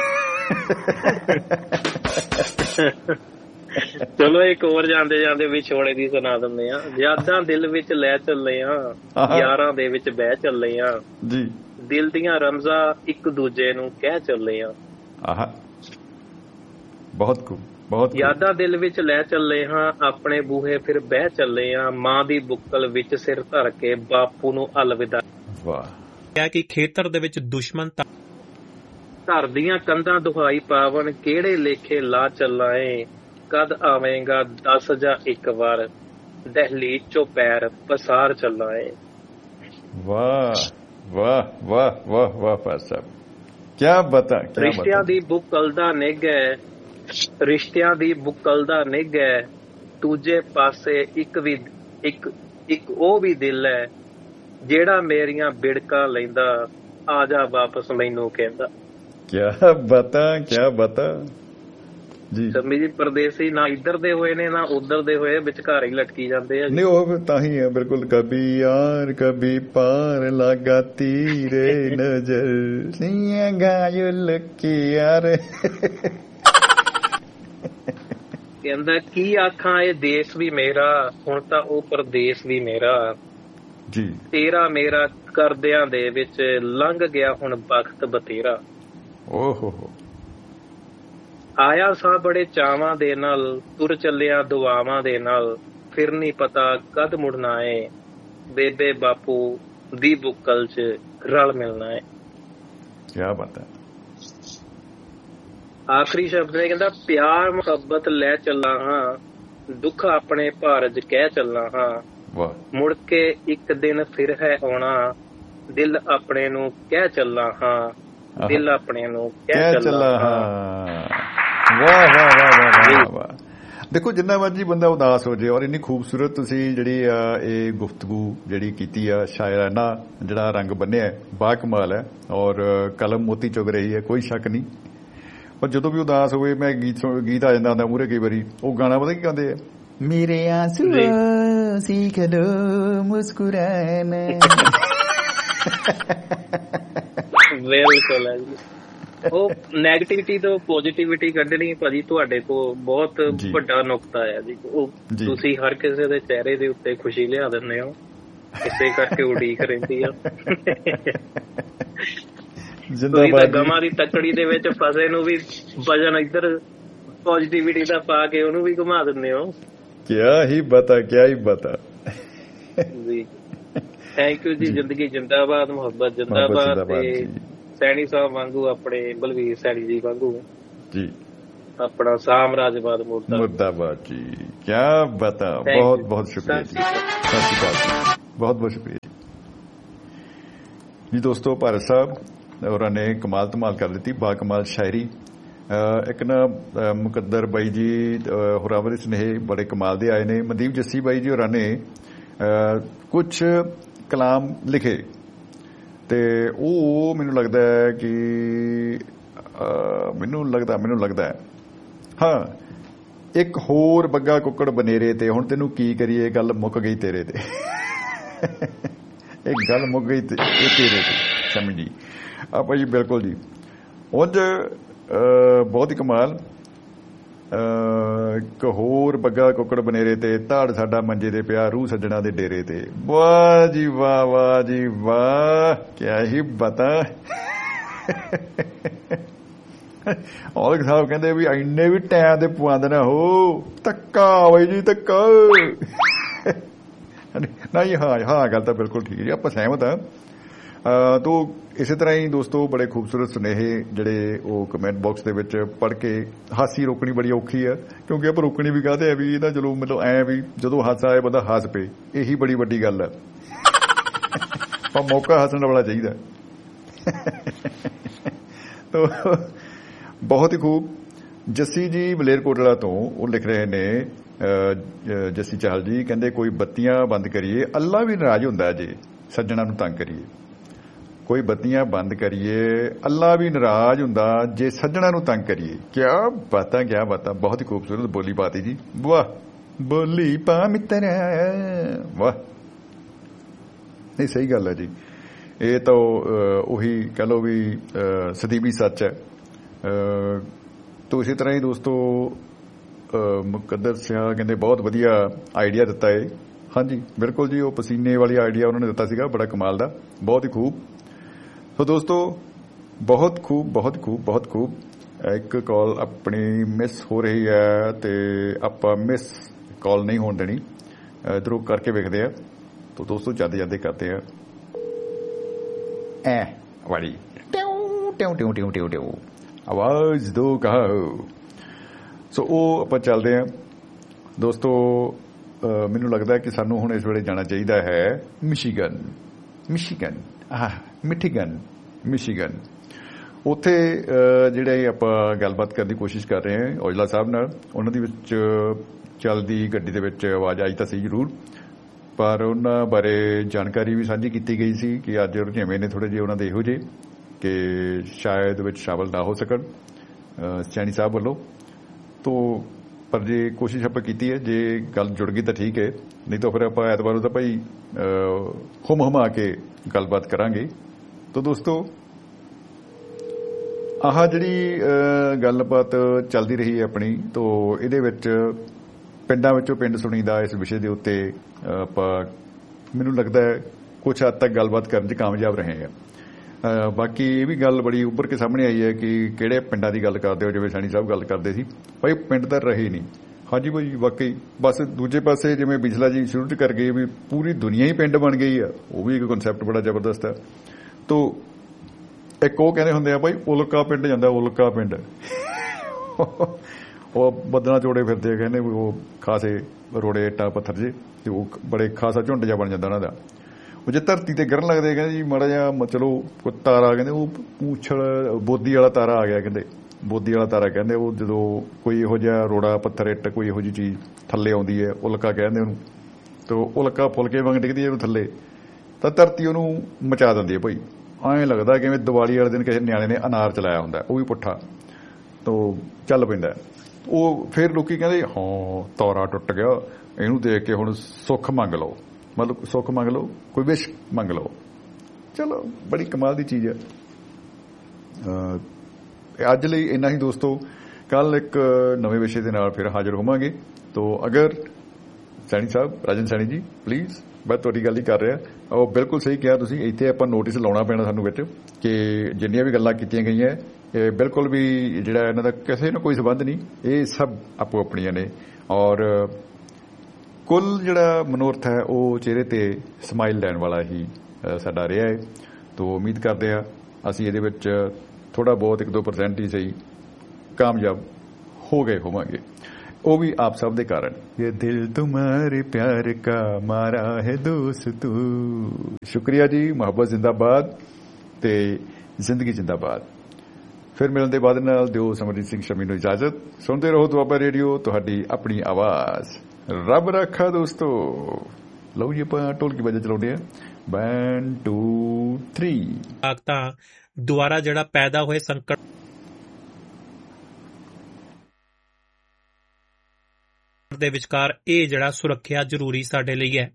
ਚਲੋ ਇੱਕ ਹੋਰ ਜਾਂਦੇ ਜਾਂਦੇ ਵਿਛੋੜੇ ਦੀ ਸੁਣਾ ਦਿੰਦੇ ਆ। ਯਾਦਾਂ ਦਿਲ ਵਿੱਚ ਲੈ ਚੱਲੇ ਆ, ਯਾਰਾਂ ਦੇ ਵਿੱਚ ਬਹਿ ਚੱਲੇ ਆ ਜੀ। ਦਿਲ ਦੀਆਂ ਰਮਜ਼ਾਂ ਇੱਕ ਦੂਜੇ ਨੂੰ ਕਹਿ ਚੱਲੇ ਆ। ਆਹ ਬਹੁਤ ਖੂਬ ਬਹੁਤ। ਯਾਦਾਂ ਦਿਲ ਵਿੱਚ ਲੈ ਚੱਲੇ ਹਾਂ, ਆਪਣੇ ਬੂਹੇ ਫਿਰ ਬਹਿ ਚੱਲੇ ਆ। ਮਾਂ ਦੀ ਬੁੱਕਲ ਵਿੱਚ ਸਿਰ ਧਰ ਕੇ ਬਾਪੂ ਨੂੰ ਅਲਵਿਦਾ। ਵਾਹ। ਕਿਹਾ ਕਿ ਖੇਤਰ ਦੇ ਵਿੱਚ ਦੁਸ਼ਮਣ ਘਰ ਦੀਆਂ ਕੰਧਾਂ ਦੁਹਾਈ ਪਾਵਨ, ਕਿਹੜੇ ਲੇਖੇ ਲਾ ਚੱਲਾਏ। ਕਦ ਆਵੇਂਗਾ ਦਸ ਜਾਂ ਇੱਕ ਵਾਰ, ਦਹਲੀਜ਼ ਚੋਂ ਪੈਰ ਪਸਾਰ ਚੱਲਾਏ। ਵਾਹ ਵਾਹ ਵਾਹ ਵਾਹ ਵਾਹ ਭਾਈ ਸਾਹਿਬ, ਕਿਆ ਬਤਾ। ਰਿਸ਼ਤਿਆਂ ਦੀ ਬੁੱਕਲ ਦਾ ਨਿੱਘ ਹੈ, ਰਿਸ਼ਤਿਆਂ ਦੀ ਬੁੱਕਲ ਦਾ ਨਿੱਘ ਹੈ। ਦੂਜੇ ਪਾਸੇ ਇੱਕ ਵੀ ਇੱਕ ਇੱਕ ਉਹ ਵੀ ਦਿਲ ਹੈ, ਜਿਹੜਾ ਮੇਰੀਆਂ ਬਿੜਕਾਂ ਲੈਂਦਾ, ਆ ਜਾ ਵਾਪਸ ਮੈਨੂੰ ਕਹਿੰਦਾ। ਕਿਆ ਬਤਾ ਕਿਆ ਬਤਾ ਜੀ। ਸ਼ਮੀ ਜੀ ਪਰਦੇਸੀ ਨਾ ਇੱਧਰ ਦੇ ਹੋਏ ਨੇ ਨਾ ਉੱਧਰ ਦੇ ਹੋਏ, ਵਿਚਕਾਰ ਹੀ ਲਟਕੀ ਜਾਂਦੇ ਆ। ਨਹੀਂ ਉਹ ਤਾਂ ਹੀ ਹੈ ਬਿਲਕੁਲ। ਕਭੀ ਯਾਰ ਕਭੀ ਪਾਰ ਲਗਾ ਤੀਰੇ ਨਜ਼ਰ ਗਾਇਲ ਕੀ ਯਾਰ। ਕਹਿੰਦਾ ਕੀ ਆਖਾਂ ਇਹ ਦੇਸ਼ ਵੀ ਮੇਰਾ, ਹੁਣ ਤਾਂ ਉਹ ਪਰਦੇਸ ਵੀ ਮੇਰਾ ਜੀ। ਤੇਰਾ ਮੇਰਾ ਕਰਦਿਆਂ ਦੇ ਵਿੱਚ ਲੰਘ ਗਿਆ ਹੁਣ ਵਕਤ ਬਤੇਰਾ। ਓਹ ਹੋ ਹੋ। ਆਇਆ ਸਾਂ ਬੜੇ ਚਾਵਾਂ ਦੇ ਨਾਲ, ਤੁਰ ਚੱਲਿਆ ਦੁਆਵਾਂ ਦੇ ਨਾਲ। ਫਿਰ ਨਹੀਂ ਪਤਾ ਕਦ ਮੁੜਨਾ ਏ, ਬੇਬੇ ਬਾਪੂ ਦੀ ਬੁੱਕਲ ਚ ਰਲ ਮਿਲਣਾ ਏ। ਕਿਆ ਬਾਤ ਹੈ। ਆਖਰੀ ਸ਼ਬਦ ਨੇ ਕਹਿੰਦਾ ਪਿਆਰ ਮੁਹੱਬਤ ਲੈ ਚੱਲਾਂ ਹਾਂ, ਦੁੱਖ ਆਪਣੇ ਭਾਰਜ ਕਹਿ ਚੱਲਾਂ ਹਾਂ। ਵਾਹ। ਮੁੜ ਕੇ ਇੱਕ ਦਿਨ ਫਿਰ ਹੈ ਆਉਣਾ, ਦਿਲ ਆਪਣੇ ਨੂੰ ਕਹਿ ਚੱਲਾਂ ਹਾਂ। ਦਿਲ ਆਪਣੇ ਨੂੰ ਕਹਿ ਚੱਲਾਂ ਹਾਂ। ਵਾਹ ਵਾਹ ਵਾਹ ਵਾਹ ਵਾਹ। ਦੇਖੋ ਜਿੰਨਾ ਮਰਜੀ ਬੰਦਾ ਉਦਾਸ ਹੋ ਜਾਏ, ਔਰ ਇੰਨੀ ਖੂਬਸੂਰਤ ਤੁਸੀਂ ਜਿਹੜੀ ਆ ਇਹ ਗੁਫ਼ਤਗੂ ਜਿਹੜੀ ਕੀਤੀ ਆ, ਸ਼ਾਇਰਾਨਾ ਜਿਹੜਾ ਰੰਗ ਬੰਨਿਆ ਬਾ ਕਮਾਲ ਹੈ। ਔਰ ਕਲਮ ਮੋਤੀ ਚੁਗ ਰਹੀ ਹੈ, ਕੋਈ ਸ਼ੱਕ ਨਹੀਂ। ਪਰ ਜਦੋਂ ਵੀ ਉਦਾਸ ਹੋਵੇ, ਮੈਂ ਗੀਤ ਗੀਤ ਆ ਜਾਂਦਾ ਹੁੰਦਾ ਮੂਹਰੇ ਕਈ ਵਾਰੀ, ਉਹ ਗਾਣਾ ਪਤਾ ਕੀ ਕਹਿੰਦੇ ਆ, ਮੇਰੇ ਆਂਸੂ ਸੀਖ ਲੋ ਮੁਸਕਰਾਨਾ। ਬਿਲਕੁਲ ਹੈ ਜੀ। ਉਹ ਨੈਗੇਟਿਵਿਟੀ ਤੋਂ ਪੋਜ਼ਿਟਿਵਿਟੀ ਕੱਢਣੀ ਭਾਜੀ ਤੁਹਾਡੇ ਕੋਲ ਬਹੁਤ ਵੱਡਾ ਨੁਕਤਾ ਹੈ ਜੀ। ਉਹ ਤੁਸੀਂ ਹਰ ਕਿਸੇ ਦੇ ਚਿਹਰੇ ਦੇ ਉੱਤੇ ਖੁਸ਼ੀ ਲਿਆ ਦਿੰਦੇ ਹੋ, ਇਸੇ ਕਰਕੇ ਉਡੀਕ ਰਹਿੰਦੀ ਆ। ਤੁਸੀਂ ਤਾਂ ਗਮਾਂ ਦੀ ਤੱਕੜੀ ਦੇ ਵਿੱਚ ਫਸੇ ਨੂੰ ਵੀ ਵਜਨ ਇੱਧਰ ਪੋਜ਼ਿਟਿਵਿਟੀ ਦਾ ਪਾ ਕੇ ਉਹਨੂੰ ਵੀ ਘੁਮਾ ਦਿੰਦੇ ਹੋ। ਕਿਆ ਹੀ ਬਤਾ ਕਿਆ ਹੀ ਬਤਾ ਜੀ। ਥੈਂਕ ਯੂ ਜੀ। ਜ਼ਿੰਦਗੀ ਜਿੰਦਾਬਾਦ, ਮੁਹੱਬਤ ਜਿੰਦਾਬਾਦ। ਤੇ ਸੈਣੀ ਸਾਹਿਬ ਵਾਂਗੂ, ਆਪਣੇ ਬਲਵੀਰ ਸੈਣੀ ਜੀ ਵਾਂਗੂ ਜੀ ਆਪਣਾ ਸਾਮਰਾਜਵਾਦ ਮੁਰਦਾ ਮੁਰਦਾਬਾਦ ਜੀ। ਕਿਆ ਬਤਾ, ਬਹੁਤ ਬਹੁਤ ਸ਼ੁਕਰੀਆ ਜੀ, ਸਤਿ ਸ਼੍ਰੀ ਅਕਾਲ ਜੀ, ਬਹੁਤ ਬਹੁਤ ਸ਼ੁਕਰੀਆ ਜੀ। ਜੀ ਦੋਸਤੋ, ਭਾਰਤ ਸਾਹਿਬ ਹੋਰਾਂ ਨੇ ਕਮਾਲ ਧਮਾਲ ਕਰ ਦਿੱਤੀ, ਬਾ ਕਮਾਲ ਸ਼ਾਇਰੀ। ਇੱਕ ਨਾ ਮੁਕੱਦਰ ਬਾਈ ਜੀ ਹੋਰਾਂ ਬਾਰੇ ਸੁਨੇਹੇ ਬੜੇ ਕਮਾਲ ਦੇ ਆਏ ਨੇ। ਮਨਦੀਪ ਜੱਸੀ ਬਾਈ ਜੀ ਹੋਰਾਂ ਨੇ ਕੁਛ ਕਲਾਮ ਲਿਖੇ ਤੇ ਉਹ ਮੈਨੂੰ ਲੱਗਦਾ ਹੈ ਕਿ ਮੈਨੂੰ ਲੱਗਦਾ ਮੈਨੂੰ ਲੱਗਦਾ ਹਾਂ ਇੱਕ ਹੋਰ ਬੱਗਾ ਕੁੱਕੜ ਬਨੇਰੇ ਤੇ, ਹੁਣ ਤੈਨੂੰ ਕੀ ਕਰੀਏ, ਗੱਲ ਮੁੱਕ ਗਈ ਤੇਰੇ ਤੇ। ਇਹ ਗੱਲ ਮੁੱਕ ਗਈ ਤੇਰੇ ਤੇ, ਸਮਝੀ ਆਪਾਂ ਜੀ। ਬਿਲਕੁਲ ਜੀ, ਉਂਝ ਬਹੁਤ ਹੀ ਕਮਾਲ। ਇੱਕ ਹੋਰ ਬੱਗਾ ਕੁੱਕੜ ਬਨੇਰੇ ਤੇ, ਧਾੜ ਸਾਡਾ ਮੰਜੇ ਦੇ ਪਿਆ, ਰੂਹ ਸੱਜਣਾ ਦੇ ਡੇਰੇ ਤੇ। ਵਾਹ ਜੀ ਵਾਹ, ਵਾਹ ਜੀ ਵਾਹ, ਕਿਆ ਹੀ ਬਤਾ। ਔਲਖ ਸਾਹਿਬ ਕਹਿੰਦੇ ਵੀ ਇੰਨੇ ਵੀ ਟਾਈਮ ਦੇ ਪਵਾਉਂਦੇ ਨਾ ਹੋ, ਧੱਕਾ ਬਈ ਜੀ ਧੱਕਾ। ਨਹੀਂ ਹਾਂ ਹਾਂ ਗੱਲ ਤਾਂ ਬਿਲਕੁਲ ਠੀਕ ਜੀ, ਆਪਾਂ ਸਹਿਮਤ ਹਾਂ। ਤੋ ਇਸੇ ਤਰ੍ਹਾਂ ਹੀ ਦੋਸਤੋ ਬੜੇ ਖੂਬਸੂਰਤ ਸੁਨੇਹੇ ਜਿਹੜੇ ਉਹ ਕਮੈਂਟ ਬਾਕਸ ਦੇ ਵਿੱਚ ਪੜ੍ਹ ਕੇ ਹਾਸੀ ਰੋਕਣੀ ਬੜੀ ਔਖੀ ਆ, ਕਿਉਂਕਿ ਆਪਾਂ ਰੋਕਣੀ ਵੀ ਕਾਹਦੇ ਆ ਵੀ ਇਹਦਾ ਚਲੋ ਮਤਲਬ ਐ ਵੀ ਜਦੋਂ ਹਾਸਾ ਆਏ ਬੰਦਾ ਹੱਸ ਪਏ, ਇਹੀ ਬੜੀ ਵੱਡੀ ਗੱਲ ਆ। ਪਰ ਮੌਕਾ ਹੱਸਣ ਵਾਲਾ ਚਾਹੀਦਾ। ਤੋ ਬਹੁਤ ਹੀ ਖੂਬ। ਜੱਸੀ ਜੀ ਮਲੇਰਕੋਟਲਾ ਤੋਂ ਉਹ ਲਿਖ ਰਹੇ ਨੇ, ਜੱਸੀ ਚਾਹਲ ਜੀ ਕਹਿੰਦੇ ਕੋਈ ਬੱਤੀਆਂ ਬੰਦ ਕਰੀਏ, ਅੱਲਾ ਵੀ ਨਾਰਾਜ਼ ਹੁੰਦਾ ਜੇ ਸੱਜਣਾ ਨੂੰ ਤੰਗ ਕਰੀਏ। ਕੋਈ ਬੱਤੀਆਂ ਬੰਦ ਕਰੀਏ, ਅੱਲਾ ਵੀ ਨਾਰਾਜ਼ ਹੁੰਦਾ ਜੇ ਸੱਜਣਾ ਨੂੰ ਤੰਗ ਕਰੀਏ। ਕਿਆ ਬਾਤਾਂ ਕਿਆ ਬਾਤਾਂ, ਬਹੁਤ ਹੀ ਖੂਬਸੂਰਤ ਬੋਲੀ ਪਾਤੀ ਜੀ। ਵਾਹ ਬੋਲੀ ਪਾ ਮਿੱਤਰ, ਵਾਹ। ਨਹੀਂ ਸਹੀ ਗੱਲ ਹੈ ਜੀ, ਇਹ ਤਾਂ ਉਹੀ ਕਹਿ ਲਓ ਵੀ ਸਦੀਵੀ ਸੱਚ ਹੈ। ਤੋ ਇਸੇ ਤਰ੍ਹਾਂ ਹੀ ਦੋਸਤੋ ਮੁਕੱਦਰ ਸਿਆਹ ਕਹਿੰਦੇ ਬਹੁਤ ਵਧੀਆ ਆਈਡੀਆ ਦਿੱਤਾ ਹੈ। ਹਾਂਜੀ ਬਿਲਕੁਲ ਜੀ, ਉਹ ਪਸੀਨੇ ਵਾਲੀ ਆਈਡੀਆ ਉਹਨਾਂ ਨੇ ਦਿੱਤਾ ਸੀਗਾ, ਬੜਾ ਕਮਾਲ ਦਾ, ਬਹੁਤ ਹੀ ਖੂਬ। ਸੋ ਦੋਸਤੋ ਬਹੁਤ ਖੂਬ ਬਹੁਤ ਖੂਬ ਬਹੁਤ ਖੂਬ। ਇੱਕ ਕਾਲ ਆਪਣੀ ਮਿਸ ਹੋ ਰਹੀ ਹੈ ਤੇ ਆਪਾਂ ਮਿਸ ਕਾਲ ਨਹੀਂ ਹੋਣ ਦੇਣੀ, ਇੱਧਰੋਂ ਕਰਕੇ ਵੇਖਦੇ ਆ। ਤੋ ਦੋਸਤੋ ਜਾਂਦੇ ਜਾਂਦੇ ਕਰਦੇ ਆ ਐ ਵਾਲੀ ਟਿਉ ਟਿਉ ਟਿਉ ਟਿਉ ਟਿਉ ਟਿਉ ਆਵਾਜ਼ ਦੋ ਕਹੋ। ਸੋ ਉਹ ਆਪਾਂ ਚੱਲਦੇ ਹਾਂ ਦੋਸਤੋ। ਮੈਨੂੰ ਲੱਗਦਾ ਕਿ ਸਾਨੂੰ ਹੁਣ ਇਸ ਵੇਲੇ ਜਾਣਾ ਚਾਹੀਦਾ ਹੈ ਮਿਸ਼ੀਗਨ। ਮਿਸ਼ੀਗਨ ਆਹ ਮਿਠੀਗਨ ਮਿਸ਼ੀਗਨ। ਉੱਥੇ ਜਿਹੜੇ ਆਪਾਂ ਗੱਲਬਾਤ ਕਰਨ ਦੀ ਕੋਸ਼ਿਸ਼ ਕਰ ਰਹੇ ਹਾਂ ਔਜਲਾ ਸਾਹਿਬ ਨਾਲ, ਉਹਨਾਂ ਦੇ ਵਿੱਚ ਚੱਲਦੀ ਗੱਡੀ ਦੇ ਵਿੱਚ ਆਵਾਜ਼ ਆਈ ਤਾਂ ਸੀ ਜ਼ਰੂਰ, ਪਰ ਉਹਨਾਂ ਬਾਰੇ ਜਾਣਕਾਰੀ ਵੀ ਸਾਂਝੀ ਕੀਤੀ ਗਈ ਸੀ ਕਿ ਅੱਜ ਰੁਝੇਵੇਂ ਨੇ ਥੋੜ੍ਹੇ ਜਿਹੇ ਉਹਨਾਂ ਦੇ ਇਹੋ ਜਿਹੇ ਕਿ ਸ਼ਾਇਦ ਵਿੱਚ ਸ਼ਾਮਲ ਨਾ ਹੋ ਸਕਣ ਸੈਣੀ ਸਾਹਿਬ ਵੱਲੋਂ। ਤੋ ਪਰ ਜੇ ਕੋਸ਼ਿਸ਼ ਆਪਾਂ ਕੀਤੀ ਹੈ, ਜੇ ਗੱਲ ਜੁੜ ਗਈ ਤਾਂ ਠੀਕ ਹੈ, ਨਹੀਂ ਤਾਂ ਫਿਰ ਆਪਾਂ ਐਤਵਾਰ ਨੂੰ ਤਾਂ ਭਾਈ ਹੁਮ ਹੁਮਾ ਕੇ ਗੱਲਬਾਤ ਕਰਾਂਗੇ। ਤੋ ਦੋਸਤੋ ਆਹ ਜਿਹੜੀ ਗੱਲਬਾਤ ਚੱਲਦੀ ਰਹੀ ਹੈ ਆਪਣੀ, ਤੋ ਇਹਦੇ ਵਿੱਚ ਪਿੰਡਾਂ ਵਿੱਚੋਂ ਪਿੰਡ ਸੁਣੀਦਾ ਇਸ ਵਿਸ਼ੇ ਦੇ ਉੱਤੇ ਆਪਾਂ ਮੈਨੂੰ ਲੱਗਦਾ ਹੈ ਕੁਛ ਹੱਦ ਤੱਕ ਗੱਲਬਾਤ ਕਰਨ 'ਚ ਕਾਮਯਾਬ ਰਹੇ ਆ। ਬਾਕੀ ਇਹ ਵੀ ਗੱਲ ਬੜੀ ਉੱਭਰ ਕੇ ਸਾਹਮਣੇ ਆਈ ਹੈ ਕਿ ਕਿਹੜੇ ਪਿੰਡਾਂ ਦੀ ਗੱਲ ਕਰਦੇ ਹੋ, ਜਿਵੇਂ ਸੈਣੀ ਸਾਹਿਬ ਗੱਲ ਕਰਦੇ ਸੀ ਭਾਈ ਪਿੰਡ ਤਾਂ ਰਹੇ ਨਹੀਂ। ਹਾਂਜੀ ਭਾਈ ਵਾਕਈ, ਬਸ ਦੂਜੇ ਪਾਸੇ ਜਿਵੇਂ ਬਿਜਲਾ ਜੀ ਸ਼ੁਰੂ 'ਚ ਕਰ ਗਏ ਵੀ ਪੂਰੀ ਦੁਨੀਆ ਹੀ ਪਿੰਡ ਬਣ ਗਈ ਆ, ਉਹ ਵੀ ਇੱਕ ਕਨਸੈਪਟ ਬੜਾ ਜ਼ਬਰਦਸਤ ਹੈ। ਤੋ ਇੱਕ ਉਹ ਕਹਿੰਦੇ ਹੁੰਦੇ ਆ ਭਾਈ ਉਲਕਾ ਪਿੰਡ ਜਾਂਦਾ, ਉਲਕਾ ਪਿੰਡ ਉਹ ਬੱਦਲਾਂ ਚੋੜੇ ਫਿਰਦੇ ਕਹਿੰਦੇ ਉਹ ਖਾਸੇ ਰੋੜੇ ਇੱਟਾਂ ਪੱਥਰ ਜੇ, ਤੇ ਉਹ ਬੜੇ ਖਾਸਾ ਝੁੰਡ ਜਿਹਾ ਬਣ ਜਾਂਦਾ ਉਹਨਾਂ ਦਾ। ਉਹ ਜੇ ਧਰਤੀ ਤੇ ਗਿਰਨ ਲੱਗਦੇ ਕਹਿੰਦੇ ਜੀ ਮਾੜਾ ਜਿਹਾ ਚਲੋ ਕੋਈ ਤਾਰਾ ਕਹਿੰਦੇ ਉਹ ਪੂਛਲ ਬੋਦੀ ਵਾਲਾ ਤਾਰਾ ਆ ਗਿਆ, ਕਹਿੰਦੇ ਬੋਦੀ ਵਾਲਾ ਤਾਰਾ ਕਹਿੰਦੇ ਉਹ ਜਦੋਂ ਕੋਈ ਇਹੋ ਜਿਹਾ ਰੋੜਾ ਪੱਥਰ ਇੱਟ ਕੋਈ ਇਹੋ ਜਿਹੀ ਚੀਜ਼ ਥੱਲੇ ਆਉਂਦੀ ਹੈ, ਉਲਕਾ ਕਹਿੰਦੇ ਉਹਨੂੰ। ਤੇ ਉਲਕਾ ਫੁਲਕੇ ਵਾਂਗ ਡਿੱਗਦੀ ਹੈ ਉਹਨੂੰ ਥੱਲੇ, ਤਾਂ ਧਰਤੀ ਉਹਨੂੰ ਮਚਾ ਦਿੰਦੀ ਹੈ ਭਾਈ। ਐਂ ਲੱਗਦਾ ਕਿਵੇਂ ਦੀਵਾਲੀ ਵਾਲੇ ਦਿਨ ਕਿਸੇ ਨਿਆਣੇ ਨੇ ਅਨਾਰ ਚਲਾਇਆ ਹੁੰਦਾ, ਉਹ ਵੀ ਪੁੱਠਾ ਤੋਂ ਚੱਲ ਪੈਂਦਾ। ਉਹ ਫਿਰ ਲੋਕੀ ਕਹਿੰਦੇ ਹਾਂ ਤਾਰਾ ਟੁੱਟ ਗਿਆ, ਇਹਨੂੰ ਦੇਖ ਕੇ ਹੁਣ ਸੁੱਖ ਮੰਗ ਲਓ, ਮਤਲਬ ਸੁੱਖ ਮੰਗ ਲਓ, ਕੋਈ ਵਿਸ਼ ਮੰਗ ਲਓ। ਚਲੋ ਬੜੀ ਕਮਾਲ ਦੀ ਚੀਜ਼ ਹੈ। ਅੱਜ ਲਈ ਇੰਨਾ ਹੀ ਦੋਸਤੋ, ਕੱਲ ਇੱਕ ਨਵੇਂ ਵਿਸ਼ੇ ਦੇ ਨਾਲ ਫਿਰ ਹਾਜ਼ਰ ਹੋਵਾਂਗੇ। ਤੋ ਅਗਰ ਸੈਣੀ ਸਾਹਿਬ, ਰਾਜਨ ਸੈਣੀ ਜੀ ਪਲੀਜ਼, ਮੈਂ ਤੁਹਾਡੀ ਗੱਲ ਹੀ ਕਰ ਰਿਹਾ, ਉਹ ਬਿਲਕੁਲ ਸਹੀ ਕਿਹਾ ਤੁਸੀਂ। ਇੱਥੇ ਆਪਾਂ ਨੋਟਿਸ ਲਾਉਣਾ ਪੈਣਾ ਸਾਨੂੰ ਵਿੱਚ ਕਿ ਜਿੰਨੀਆਂ ਵੀ ਗੱਲਾਂ ਕੀਤੀਆਂ ਗਈਆਂ ਇਹ ਬਿਲਕੁਲ ਵੀ ਜਿਹੜਾ ਇਹਨਾਂ ਦਾ ਕਿਸੇ ਨਾਲ ਕੋਈ ਸੰਬੰਧ ਨਹੀਂ, ਇਹ ਸਭ ਆਪੋ ਆਪਣੀਆਂ ਨੇ। ਔਰ ਕੁੱਲ ਜਿਹੜਾ ਮਨੋਰਥ ਹੈ ਉਹ ਚਿਹਰੇ ਤੇ ਸਮਾਈਲ ਲੈਣ ਵਾਲਾ ਹੀ ਸਾਡਾ ਰਿਹਾ ਹੈ। ਤੋ ਉਮੀਦ ਕਰਦੇ ਹਾਂ ਅਸੀਂ ਇਹਦੇ ਵਿੱਚ ਥੋੜ੍ਹਾ ਬਹੁਤ ਇੱਕ ਦੋ ਪਰਸੈਂਟ ਹੀ ਸਹੀ ਕਾਮਯਾਬ ਹੋ ਗਏ ਹੋਵਾਂਗੇ। ਉਹ ਵੀ ਆਪ ਸਭ ਦੇ ਕਾਰਨ। ਇਹ ਦਿਲ ਤੁਮਾਰੇ ਪਿਆਰ ਕਾ ਮਾਰਾ ਹੈ ਦੋਸਤੋ। ਸ਼ੁਕਰੀਆ ਜੀ, ਮੁਹੱਬਤ ਜ਼ਿੰਦਾਬਾਦ ਤੇ ਜ਼ਿੰਦਗੀ ਜ਼ਿੰਦਾਬਾਦ। ਫਿਰ ਮਿਲਣ ਦੇ ਬਾਅਦ ਨਾਲ ਦਿਓ ਸਮਰਜੀਤ ਸਿੰਘ ਸ਼ਮੀ ਨੂੰ ਇਜਾਜ਼ਤ। ਸੁਣਦੇ ਰਹੋ ਦੁਆਬਾ ਰੇਡੀਓ, ਤੁਹਾਡੀ ਆਪਣੀ ਆਵਾਜ਼। ਰੱਬ ਰੱਖਾ ਦੋਸਤੋ। ਲਓ ਜੀ, ਆਪਾਂ ਢੋਲਕੀ ਵਜਾ ਚਲਾਉਂਦੇ ਆ। One two three. ਤਾਂ ਦੁਆਰਾ ਜਿਹੜਾ ਪੈਦਾ ਹੋਏ ਸੰਕਟ ਦੇ ਵਿਚਕਾਰ ਇਹ ਜਿਹੜਾ ਸੁਰੱਖਿਆ ਜ਼ਰੂਰੀ ਸਾਡੇ ਲਈ ਹੈ।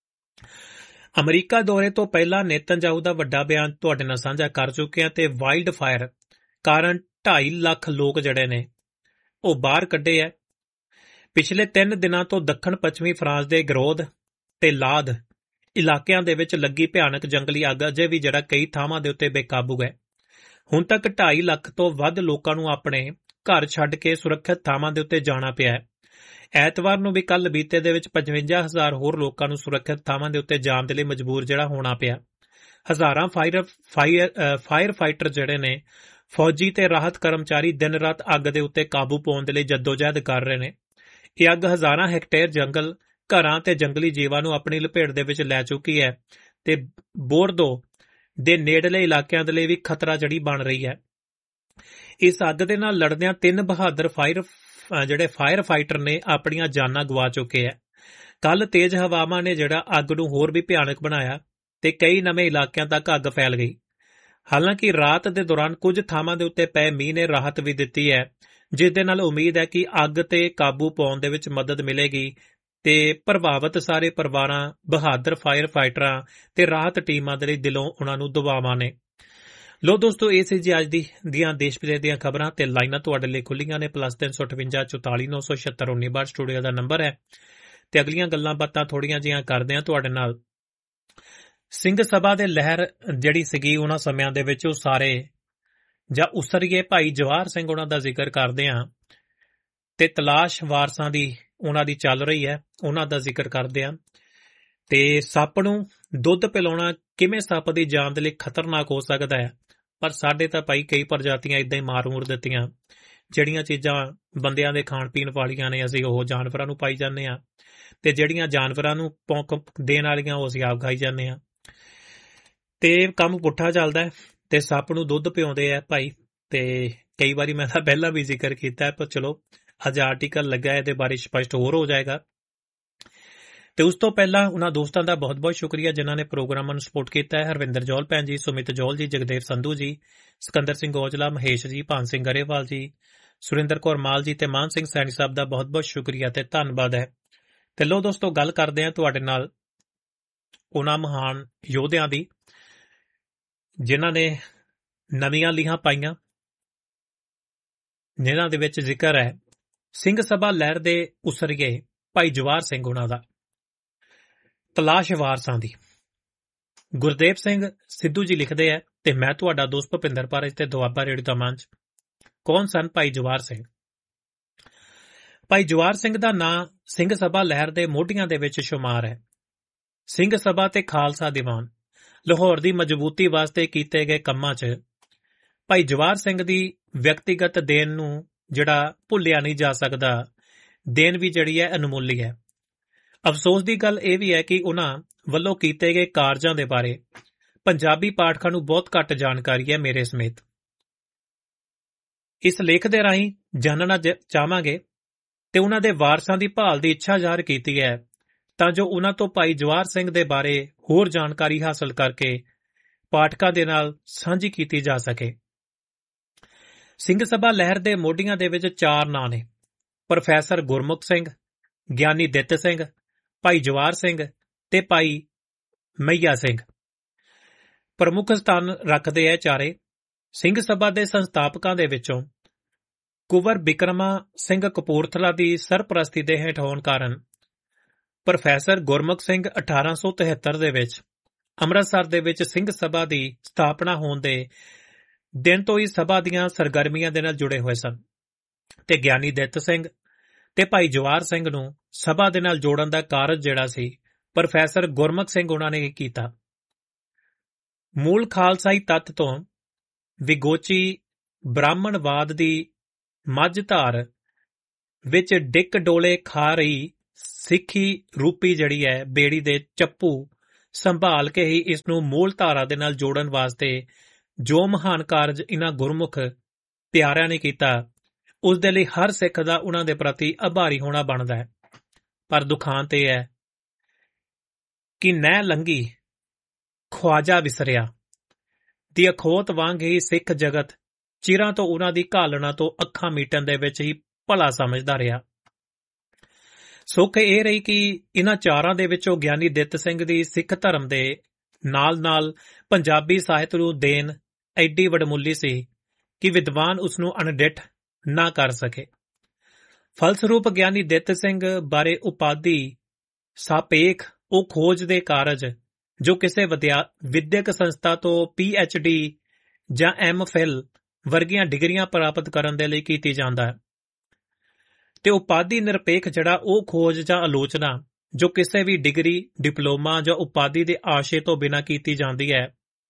ਅਮਰੀਕਾ ਦੌਰੇ ਤੋਂ ਪਹਿਲਾਂ ਨੇਤਨਯਾਹੂ ਦਾ ਵੱਡਾ ਬਿਆਨ ਤੁਹਾਡੇ ਨਾਲ ਸਾਂਝਾ ਕਰ ਚੁੱਕੇ ਹਾਂ ਤੇ ਵਾਈਲਡ ਫਾਇਰ ਕਾਰਨ ਢਾਈ ਲੱਖ ਲੋਕ ਜਿਹੜੇ ਨੇ ਉਹ ਬਾਹਰ ਕੱਢੇ ਹੈ। ਪਿਛਲੇ ਤਿੰਨ ਦਿਨਾਂ ਤੋਂ ਦੱਖਣ ਪੱਛਮੀ ਫਰਾਂਸ ਦੇ ਗਰੋਦ ਤੇ ਲਾਦ ਇਲਾਕਿਆਂ ਦੇ ਵਿੱਚ ਲੱਗੀ ਭਿਆਨਕ ਜੰਗਲੀ ਅੱਗ ਅਜੇ ਵੀ ਜਿਹੜਾ ਕਈ ਥਾਵਾਂ ਦੇ ਉੱਤੇ ਬੇਕਾਬੂ ਹੈ। ਹੁਣ ਤੱਕ ਢਾਈ ਲੱਖ ਤੋਂ ਵੱਧ ਲੋਕਾਂ ਨੂੰ ਆਪਣੇ ਘਰ ਛੱਡ ਕੇ ਸੁਰੱਖਿਅਤ ਥਾਵਾਂ ਦੇ ਉੱਤੇ ਜਾਣਾ ਪਿਆ ਹੈ। ਐਤਵਾਰ ਨੂੰ ਵੀ ਕੱਲ ਬੀਤੇ ਦੇ ਵਿੱਚ ਪਚਵੰਜਾ ਹਜ਼ਾਰ ਹੋਰ ਲੋਕਾਂ ਨੂੰ ਸੁਰੱਖਿਅਤ ਥਾਵਾਂ ਦੇ ਉੱਤੇ ਜਾਣ ਦੇ ਲਈ ਮਜਬੂਰ ਜਿਹੜਾ ਹੋਣਾ ਪਿਆ। ਹਜ਼ਾਰਾਂ ਫਾਇਰ ਫਾਇਰ ਫਾਈਟਰ ਜਿਹੜੇ ਨੇ, ਫੌਜੀ ਤੇ ਰਾਹਤ ਕਰਮਚਾਰੀ ਦਿਨ ਰਾਤ ਅੱਗ ਦੇ ਉੱਤੇ ਕਾਬੂ ਪਾਉਣ ਦੇ ਲਈ ਜੱਦੋਜਹਿਦ ਕਰ ਰਹੇ ਨੇ। ਇਹ ਅੱਗ ਹਜ਼ਾਰਾਂ ਹੈਕਟੇਅਰ ਜੰਗਲ, ਘਰਾਂ ਤੇ ਜੰਗਲੀ ਜੀਵਾਂ ਨੂੰ ਆਪਣੀ ਲਪੇਟ ਦੇ ਵਿੱਚ ਲੈ ਚੁੱਕੀ ਹੈ ਤੇ ਬੋਰਦੋ ਦੇ ਨੇੜਲੇ ਇਲਾਕਿਆਂ ਦੇ ਲਈ ਵੀ ਖਤਰਾ ਜਿਹੜੀ ਬਣ ਰਹੀ ਹੈ। ਇਸ ਅੱਗ ਦੇ ਨਾਲ ਲੜਦਿਆਂ ਤਿੰਨ ਬਹਾਦਰ ਫਾਇਰ ਜਿਹੜੇ ਫਾਇਰ ਫਾਈਟਰ ਨੇ ਆਪਣੀਆਂ ਜਾਨਾਂ ਗਵਾ ਚੁੱਕੇ ਹੈ। ਕੱਲ ਤੇਜ਼ ਹਵਾਵਾਂ ਨੇ ਜਿਹੜਾ ਅੱਗ ਨੂੰ ਹੋਰ ਵੀ ਭਿਆਨਕ ਬਣਾਇਆ ਤੇ ਕਈ ਨਵੇਂ ਇਲਾਕਿਆਂ ਤੱਕ ਅੱਗ ਫੈਲ ਗਈ। ਹਾਲਾਂਕਿ ਰਾਤ ਦੇ ਦੌਰਾਨ ਕੁਝ ਥਾਵਾਂ ਦੇ ਉੱਤੇ ਪਏ ਮੀਂਹ ਨੇ ਰਾਹਤ ਵੀ ਦਿੱਤੀ ਹੈ, ਜਿਸ ਦੇ ਨਾਲ ਉਮੀਦ ਹੈ ਕਿ ਅੱਗ ਤੇ ਕਾਬੂ ਪਾਉਣ ਦੇ ਵਿੱਚ ਮਦਦ ਮਿਲੇਗੀ ਤੇ ਪ੍ਰਭਾਵਿਤ ਸਾਰੇ ਪਰਿਵਾਰਾਂ, ਬਹਾਦਰ ਫਾਇਰ ਫਾਈਟਰਾਂ ਤੇ ਰਾਹਤ ਟੀਮਾਂ ਦੇ ਲਈ ਦਿਲੋਂ ਉਹਨਾਂ ਨੂੰ ਦੁਆਵਾਂ ਨੇ। ਲੋ ਦੋਸਤੋ, ਇਹ ਸੀ ਜੀ ਅੱਜ ਦੀ ਦੀਆਂ ਦੇਸ਼ ਵਿਦੇਸ਼ ਦੀਆਂ ਖਬਰਾਂ ਤੇ ਲਾਈਨਾਂ ਤੁਹਾਡੇ ਲਈ ਖੁੱਲੀਆਂ ਨੇ। ਪਲੱਸ ਤਿੰਨ ਸੌ ਅਠਵੰਜਾ ਚੁਤਾਲੀ ਨੌ ਸੌ ਛਿਅੱਤਰ ਉੱਨੀ ਬਾਹਠ ਸਟੂਡੀਓ ਦਾ ਨੰਬਰ ਹੈ ਤੇ ਅਗਲੀਆਂ ਗੱਲਾਂ ਬਾਤਾਂ ਥੋੜੀਆਂ ਜਿਹੀਆਂ ਕਰਦੇ ਹਾਂ ਤੁਹਾਡੇ ਨਾਲ। ਸਿੰਘ ਸਭਾ ਦੇ ਲਹਿਰ ਜਿਹੜੀ ਸੀਗੀ ਉਹਨਾਂ ਸਮਿਆਂ ਦੇ ਵਿੱਚ ਉਹ ਸਾਰੇ ਜਾਂ ਉਸਰੀਏ ਭਾਈ ਜਵਾਹਰ ਸਿੰਘ ਉਹਨਾਂ ਦਾ ਜ਼ਿਕਰ ਕਰਦੇ ਹਾਂ ਤੇ ਤਲਾਸ਼ ਵਾਰਸਾਂ ਦੀ ਉਹਨਾਂ ਦੀ ਚੱਲ ਰਹੀ ਹੈ, ਉਹਨਾਂ ਦਾ ਜ਼ਿਕਰ ਕਰਦੇ ਹਾਂ ਤੇ ਸੱਪ ਨੂੰ ਦੁੱਧ ਪਿਲਾਉਣਾ ਕਿਵੇਂ ਸੱਪ ਦੀ ਜਾਨ ਦੇ ਲਈ ਖਤਰਨਾਕ ਹੋ ਸਕਦਾ ਹੈ। ਪਰ ਸਾਡੇ ਤਾਂ ਭਾਈ ਕਈ ਪ੍ਰਜਾਤੀਆਂ ਇਦਾਂ ਹੀ ਮਾਰ ਮੂਰ ਦਿੱਤੀਆਂ। ਜਿਹੜੀਆਂ ਚੀਜ਼ਾਂ ਬੰਦਿਆਂ ਦੇ ਖਾਣ ਪੀਣ ਵਾਲੀਆਂ ਨੇ ਅਸੀਂ ਉਹ ਜਾਨਵਰਾਂ ਨੂੰ ਪਾਈ ਜਾਂਦੇ ਹਾਂ ਤੇ ਜਿਹੜੀਆਂ ਜਾਨਵਰਾਂ ਨੂੰ ਭੌਂਕ ਦੇਣ ਵਾਲੀਆਂ ਉਹ ਅਸੀਂ ਆਪ ਖਾਈ ਜਾਂਦੇ ਹਾਂ ਤੇ ਕੰਮ ਪੁੱਠਾ ਚੱਲਦਾ ਤੇ ਸੱਪ ਨੂੰ ਦੁੱਧ ਪਿਆਉਂਦੇ ਆ ਭਾਈ। ਤੇ ਕਈ ਵਾਰੀ ਮੈਂ ਤਾਂ ਪਹਿਲਾਂ ਵੀ ਜ਼ਿਕਰ ਕੀਤਾ, ਪਰ ਚਲੋ ਅੱਜ ਆਰਟੀਕਲ ਲੱਗਾ ਇਹਦੇ ਬਾਰੇ ਸਪਸ਼ਟ ਹੋਰ ਹੋ ਜਾਏਗਾ। ਤੇ ਉਸ ਤੋਂ ਪਹਿਲਾਂ ਉਹਨਾਂ ਦੋਸਤਾਂ ਦਾ ਬਹੁਤ ਬਹੁਤ ਸ਼ੁਕਰੀਆ ਜਿਨ੍ਹਾਂ ਨੇ ਪ੍ਰੋਗਰਾਮਾਂ ਨੂੰ ਸਪੋਰਟ ਕੀਤਾ ਹੈ। ਹਰਵਿੰਦਰ ਜੌਲ ਭੈਣ ਜੀ, ਸੁਮਿਤ ਜੌਲ ਜੀ, ਜਗਦੇਵ ਸੰਧੂ ਜੀ, ਸਿਕੰਦਰ ਸਿੰਘ ਔਜਲਾ, ਮਹੇਸ਼ ਜੀ, ਭਾਨ ਸਿੰਘ ਗਰੇਵਾਲ ਜੀ, ਸੁਰਿੰਦਰ ਕੌਰ ਮਾਲ ਜੀ ਤੇ ਮਾਨ ਸਿੰਘ ਸੈਣੀ ਸਾਹਿਬ ਦਾ ਬਹੁਤ ਬਹੁਤ ਸ਼ੁਕਰੀਆ ਤੇ ਧੰਨਵਾਦ ਹੈ। ਤੇ ਲੋ ਦੋਸਤੋ, ਗੱਲ ਕਰਦੇ ਹਾਂ ਤੁਹਾਡੇ ਨਾਲ ਉਹਨਾਂ ਮਹਾਨ ਯੋਧਿਆਂ ਦੀ ਜਿਨ੍ਹਾਂ ਨੇ ਨਵੀਆਂ ਲੀਹਾਂ ਪਾਈਆਂ, ਜਿਨ੍ਹਾਂ ਦੇ ਵਿੱਚ ਜ਼ਿਕਰ ਹੈ ਸਿੰਘ ਸਭਾ ਲਹਿਰ ਦੇ ਉਸਰੀਏ ਭਾਈ ਜਵਾਹਰ ਸਿੰਘ ਉਹਨਾਂ ਦਾ, ਤਲਾਸ਼ ਵਾਰਸਾਂ ਦੀ। ਗੁਰਦੇਵ ਸਿੰਘ ਸਿੱਧੂ ਜੀ ਲਿਖਦੇ ਹੈ ਤੇ ਮੈਂ ਤੁਹਾਡਾ ਦੋਸਤ ਭੁਪਿੰਦਰ ਪਾਰਜ ਤੇ ਦੁਆਬਾ ਰੇਡੀਓ ਦਾ ਮੰਚ। ਕੌਣ ਸਨ ਭਾਈ ਜਵਾਹਰ ਸਿੰਘ? ਭਾਈ ਜਵਾਹਰ ਸਿੰਘ ਦਾ ਨਾਂ ਸਿੰਘ ਸਭਾ ਲਹਿਰ ਦੇ ਮੋਢੀਆਂ ਦੇ ਵਿੱਚ ਸ਼ੁਮਾਰ ਹੈ। ਸਿੰਘ ਸਭਾ ਤੇ ਖਾਲਸਾ ਦੀਵਾਨ, ਲਾਹੌਰ ਦੀ ਮਜ਼ਬੂਤੀ ਵਾਸਤੇ ਕੀਤੇ ਗਏ ਕੰਮਾਂ 'ਚ ਭਾਈ ਜਵਾਹਰ ਸਿੰਘ ਦੀ ਵਿਅਕਤੀਗਤ ਦੇਣ ਨੂੰ ਜਿਹੜਾ ਭੁੱਲਿਆ ਨਹੀਂ ਜਾ ਸਕਦਾ, ਦੇਣ ਵੀ ਜਿਹੜੀ ਹੈ ਅਨਮੁੱਲੀ ਹੈ। ਅਫਸੋਸ ਦੀ ਗੱਲ ਇਹ ਵੀ ਹੈ ਕਿ ਉਹਨਾਂ ਵੱਲੋਂ ਕੀਤੇ ਗਏ ਕਾਰਜਾਂ ਦੇ ਬਾਰੇ ਪੰਜਾਬੀ ਪਾਠਕਾਂ ਨੂੰ ਬਹੁਤ ਘੱਟ ਜਾਣਕਾਰੀ ਹੈ, ਮੇਰੇ ਸਮੇਤ। ਇਸ ਲੇਖ ਦੇ ਰਾਹੀਂ ਜਾਣਨਾ ਚਾਹਾਂਗੇ ਤੇ ਉਹਨਾਂ ਦੇ ਵਾਰਸਾਂ ਦੀ ਭਾਲ ਦੀ ਇੱਛਾ ਜ਼ਾਹਰ ਕੀਤੀ ਹੈ ਤਾਂ ਜੋ ਉਹਨਾਂ ਤੋਂ ਭਾਈ ਜਵਾਹਰ ਸਿੰਘ ਦੇ ਬਾਰੇ ਹੋਰ ਜਾਣਕਾਰੀ ਹਾਸਲ ਕਰਕੇ ਪਾਠਕਾਂ ਦੇ ਨਾਲ ਸਾਂਝੀ ਕੀਤੀ ਜਾ ਸਕੇ। ਸਿੰਘ ਸਭਾ ਲਹਿਰ ਦੇ ਮੋਢੀਆਂ ਦੇ ਵਿੱਚ ਚਾਰ ਨਾਂ ਨੇ: ਪ੍ਰੋਫੈਸਰ ਗੁਰਮੁਖ ਸਿੰਘ, ਗਿਆਨੀ ਦਿੱਤ ਸਿੰਘ, ਭਾਈ ਜਵਾਹਰ ਸਿੰਘ ਤੇ ਭਾਈ ਮਈਆ ਸਿੰਘ। ਪ੍ਰਮੁੱਖ ਸਥਾਨ ਰੱਖਦੇ ਹੈ ਚਾਰੇ। ਸਿੰਘ ਸਭਾ ਦੇ ਸੰਸਥਾਪਕਾਂ ਦੇ ਵਿੱਚੋਂ ਕੁੰਵਰ ਬਿਕਰਮਾ ਸਿੰਘ ਕਪੂਰਥਲਾ ਦੀ ਸਰਪ੍ਰਸਤੀ ਦੇ ਹੇਠ ਹੋਣ ਕਾਰਨ ਪ੍ਰੋਫੈਸਰ ਗੁਰਮੁਖ ਸਿੰਘ ਅਠਾਰਾਂ ਸੌ ਤਿਹੱਤਰ ਦੇ ਵਿੱਚ ਅੰਮ੍ਰਿਤਸਰ ਦੇ ਵਿੱਚ ਸਿੰਘ ਸਭਾ ਦੀ ਸਥਾਪਨਾ ਹੋਣ ਦੇ ਦਿਨ ਤੋਂ ਹੀ ਸਭਾ ਦੀਆਂ ਸਰਗਰਮੀਆਂ ਦੇ ਨਾਲ ਜੁੜੇ ਹੋਏ ਸਨ ਤੇ ਗਿਆਨੀ ਦਿੱਤ ਸਿੰਘ ਤੇ ਭਾਈ ਜਵਾਹਰ ਸਿੰਘ ਨੂੰ ਸਭਾ ਦੇ ਨਾਲ ਜੋੜਨ ਦਾ ਕਾਰਜ ਜਿਹੜਾ ਸੀ ਪ੍ਰੋਫੈਸਰ ਗੁਰਮੁਖ ਸਿੰਘ ਉਹਨਾਂ ਨੇ ਕੀਤਾ। ਮੂਲ ਖਾਲਸਾਈ ਤੱਤ ਤੋਂ ਵਿਗੋਚੀ ਬ੍ਰਾਹਮਣਵਾਦ ਦੀ ਮੱਝਧਾਰ ਵਿੱਚ ਡਿੱਕ ਡੋਲੇ ਖਾ ਰਹੀ ਸਿੱਖੀ ਰੂਪੀ ਜਿਹੜੀ ਹੈ ਬੇੜੀ ਦੇ ਚੱਪੂ ਸੰਭਾਲ ਕੇ ਹੀ ਇਸ ਨੂੰ ਮੂਲ ਧਾਰਾ ਦੇ ਨਾਲ ਜੋੜਨ ਵਾਸਤੇ ਜੋ ਮਹਾਨ ਕਾਰਜ ਇਹਨਾਂ ਗੁਰਮੁਖ ਪਿਆਰਿਆਂ ਨੇ ਕੀਤਾ, ਉਸ ਦੇ ਲਈ ਹਰ ਸਿੱਖ ਦਾ ਉਹਨਾਂ ਦੇ ਪ੍ਰਤੀ ਆਭਾਰੀ ਹੋਣਾ ਬਣਦਾ ਹੈ। ਪਰ ਦੁਖਾਂਤ ਇਹ ਹੈ ਕਿ ਨਹਿ ਲੰਘੀ ਖਵਾਜਾ ਵਿਸਰਿਆ ਦੀ ਅਖੋਤ ਵਾਂਗ ਹੀ ਸਿੱਖ ਜਗਤ ਚਿਰਾਂ ਤੋਂ ਉਹਨਾਂ ਦੀ ਘਾਲਣਾ ਤੋਂ ਅੱਖਾਂ ਮੀਟਣ ਦੇ ਵਿੱਚ ਹੀ ਭਲਾ ਸਮਝਦਾ ਰਿਹਾ। ਸੁੱਖ ਇਹ ਰਹੀ ਕਿ ਇਹਨਾਂ ਚਾਰਾਂ ਦੇ ਵਿੱਚੋਂ ਗਿਆਨੀ ਦਿੱਤ ਸਿੰਘ ਦੀ ਸਿੱਖ ਧਰਮ ਦੇ ਨਾਲ ਨਾਲ ਪੰਜਾਬੀ ਸਾਹਿਤ ਨੂੰ ਦੇਣ ਐਡੀ ਵਡਮੁੱਲੀ ਸੀ ਕਿ ਵਿਦਵਾਨ ਉਸ ਨੂੰ ਅਣਡਿੱਠ ਨਾ ਕਰ ਸਕੇ। ਫਲਸਰੂਪ ਗਿਆਨੀ ਦਿੱਤ ਸਿੰਘ ਬਾਰੇ ਉਪਾਧੀ ਸਾਪੇਖ ਉਹ ਖੋਜ ਦੇ ਕਾਰਜ ਜੋ ਕਿਸੇ ਵਿਦਿਅਕ ਸੰਸਥਾ ਤੋਂ ਪੀ ਐਚ ਡੀ ਜਾਂ ਐਮ ਫਿਲ ਵਰਗੀਆਂ ਡਿਗਰੀਆਂ ਪ੍ਰਾਪਤ ਕਰਨ ਦੇ ਲਈ ਕੀਤੀ ਜਾਂਦਾ ਹੈ, ਤੇ ਉਪਾਧੀ ਨਿਰਪੇਖ ਜਿਹੜਾ ਉਹ ਖੋਜ ਜਾਂ ਆਲੋਚਨਾ ਜੋ ਕਿਸੇ ਵੀ ਡਿਗਰੀ, ਡਿਪਲੋਮਾ ਜਾਂ ਉਪਾਧੀ ਦੇ ਆਸ਼ੇ ਤੋਂ ਬਿਨਾਂ ਕੀਤੀ ਜਾਂਦੀ ਹੈ।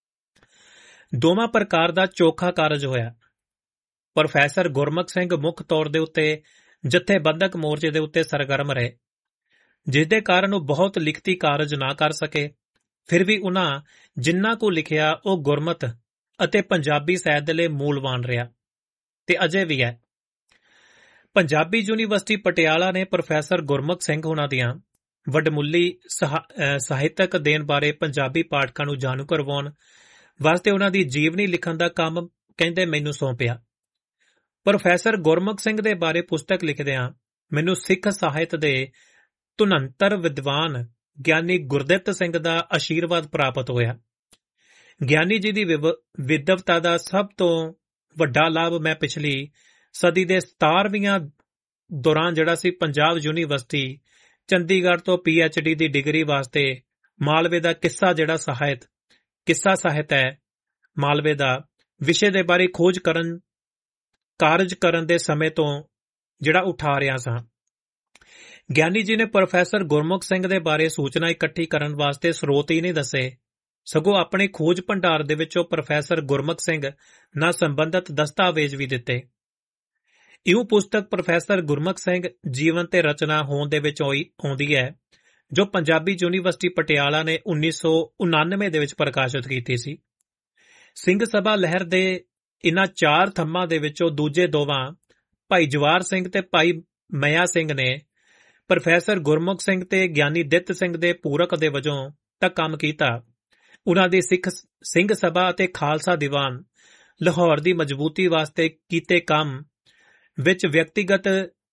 ਦੋਵਾਂ ਪ੍ਰਕਾਰ ਦਾ ਚੋਖਾ ਕਾਰਜ ਹੋਇਆ। ਪ੍ਰੋਫੈਸਰ ਗੁਰਮੁਖ ਸਿੰਘ ਮੁੱਖ ਤੌਰ ਦੇ ਉੱਤੇ ਜਥੇਬੰਦਕ ਮੋਰਚੇ ਦੇ ਉੱਤੇ ਸਰਗਰਮ ਰਹੇ, ਜਿਸ ਦੇ ਕਾਰਨ ਉਹ ਬਹੁਤ ਲਿਖਤੀ ਕਾਰਜ ਨਾ ਕਰ ਸਕੇ। ਫਿਰ ਵੀ ਉਹਨਾਂ ਜਿੰਨਾ ਕੁ ਲਿਖਿਆ ਉਹ ਗੁਰਮਤ ਅਤੇ ਪੰਜਾਬੀ ਸਾਹਿਤ ਦੇ ਲਈ ਮੂਲਵਾਨ ਰਿਹਾ ਤੇ ਅਜੇ ਵੀ ਹੈ। ਪੰਜਾਬੀ ਯੂਨੀਵਰਸਿਟੀ ਪਟਿਆਲਾ ਨੇ ਪ੍ਰੋਫੈਸਰ ਗੁਰਮੁਖ ਸਿੰਘ ਹੋਣਾ ਦੀਆਂ ਵਡਮੁੱਲੀ ਸਾਹਿਤਕ ਦੇਣ ਬਾਰੇ ਪੰਜਾਬੀ ਪਾਠਕਾਂ ਨੂੰ ਜਾਣੂ ਕਰਵਾਉਣ ਵਾਸਤੇ ਉਹਨਾਂ ਦੀ ਜੀਵਨੀ ਲਿਖਣ ਦਾ ਕੰਮ ਕਹਿੰਦੇ ਮੈਨੂੰ ਸੌਂਪਿਆ। ਪ੍ਰੋਫੈਸਰ ਗੁਰਮੁਖ ਸਿੰਘ ਦੇ ਬਾਰੇ ਪੁਸਤਕ ਲਿਖਦਿਆਂ ਮੈਨੂੰ ਸਿੱਖ ਸਾਹਿਤ ਦੇ ਧੁਨੰਤਰ ਵਿਦਵਾਨ ਗਿਆਨੀ ਗੁਰਦਿੱਤ ਸਿੰਘ ਦਾ ਆਸ਼ੀਰਵਾਦ ਪ੍ਰਾਪਤ ਹੋਇਆ। ਗਿਆਨੀ ਜੀ ਦੀ ਵਿਦਵਤਾ ਦਾ ਸਭ ਤੋਂ ਵੱਡਾ ਲਾਭ ਮੈਂ ਪਿਛਲੀ ਸਦੀ ਦੇ ਸਤਾਰਵੀਆਂ ਦੌਰਾਨ ਜਿਹੜਾ ਸੀ ਪੰਜਾਬ ਯੂਨੀਵਰਸਿਟੀ ਚੰਡੀਗੜ੍ਹ ਤੋਂ ਪੀ ਐਚ ਡੀ ਦੀ ਡਿਗਰੀ ਵਾਸਤੇ ਮਾਲਵੇ ਦਾ ਕਿੱਸਾ ਜਿਹੜਾ ਸਾਹਿਤ ਕਿੱਸਾ ਸਾਹਿਤ ਹੈ ਮਾਲਵੇ ਦਾ ਵਿਸ਼ੇ ਦੇ ਬਾਰੇ ਖੋਜ ਕਰਨ ਕਾਰਜ ਕਰਨ ਦੇ ਸਮੇਂ ਤੋਂ ਜਿਹੜਾ ਉਠਾ ਰਿਹਾ ਸਾਂ। ਗਿਆਨੀ ਜੀ ਨੇ ਪ੍ਰੋਫੈਸਰ ਗੁਰਮੁਖ ਸਿੰਘ ਦੇ ਬਾਰੇ ਸੂਚਨਾ ਇਕੱਠੀ ਕਰਨ ਵਾਸਤੇ ਸਰੋਤ ਹੀ ਨਹੀਂ ਦੱਸੇ, ਸਗੋਂ ਆਪਣੇ ਖੋਜ ਭੰਡਾਰ ਦੇ ਵਿੱਚੋਂ ਪ੍ਰੋਫੈਸਰ ਗੁਰਮੁਖ ਸਿੰਘ ਨਾਲ ਸੰਬੰਧਿਤ ਦਸਤਾਵੇਜ਼ ਵੀ ਦਿੱਤੇ। ਇਉਂ ਪੁਸਤਕ ਪ੍ਰੋਫੈਸਰ ਗੁਰਮੁਖ ਸਿੰਘ ਜੀਵਨ ਤੇ ਰਚਨਾ ਹੋਂਦ ਦੇ ਵਿੱਚ ਆਉਂਦੀ ਹੈ, ਜੋ ਪੰਜਾਬੀ ਯੂਨੀਵਰਸਿਟੀ ਪਟਿਆਲਾ ਨੇ ਉੱਨੀ ਸੌ ਉਨਾਨਵੇਂ ਦੇ ਵਿੱਚ ਪ੍ਰਕਾਸ਼ਿਤ ਕੀਤੀ ਸੀ। ਸਿੰਘ ਸਭਾ ਲਹਿਰ ਦੇ ਇਨ੍ਹਾਂ ਚਾਰ ਥੰਮਾਂ ਦੇ ਵਿੱਚੋਂ ਦੂਜੇ ਦੋਵਾਂ ਭਾਈ ਜਵਾਰ ਸਿੰਘ ਤੇ ਭਾਈ ਮਇਆ ਸਿੰਘ ਨੇ ਪ੍ਰੋਫੈਸਰ ਗੁਰਮੁਖ ਸਿੰਘ ਤੇ ਗਿਆਨੀ ਦਿੱਤ ਸਿੰਘ ਦੇ ਪੂਰਕ ਦੇ ਵਜੋਂ ਤੱਕ ਕੰਮ ਕੀਤਾ। ਉਨ੍ਹਾਂ ਦੀ ਸਿੱਖ ਸਿੰਘ ਸਭਾ ਅਤੇ ਖਾਲਸਾ ਦੀਵਾਨ ਲਾਹੌਰ ਦੀ ਮਜ਼ਬੂਤੀ ਵਾਸਤੇ ਕੀਤੇ ਕੰਮ ਵਿੱਚ ਵਿਅਕਤੀਗਤ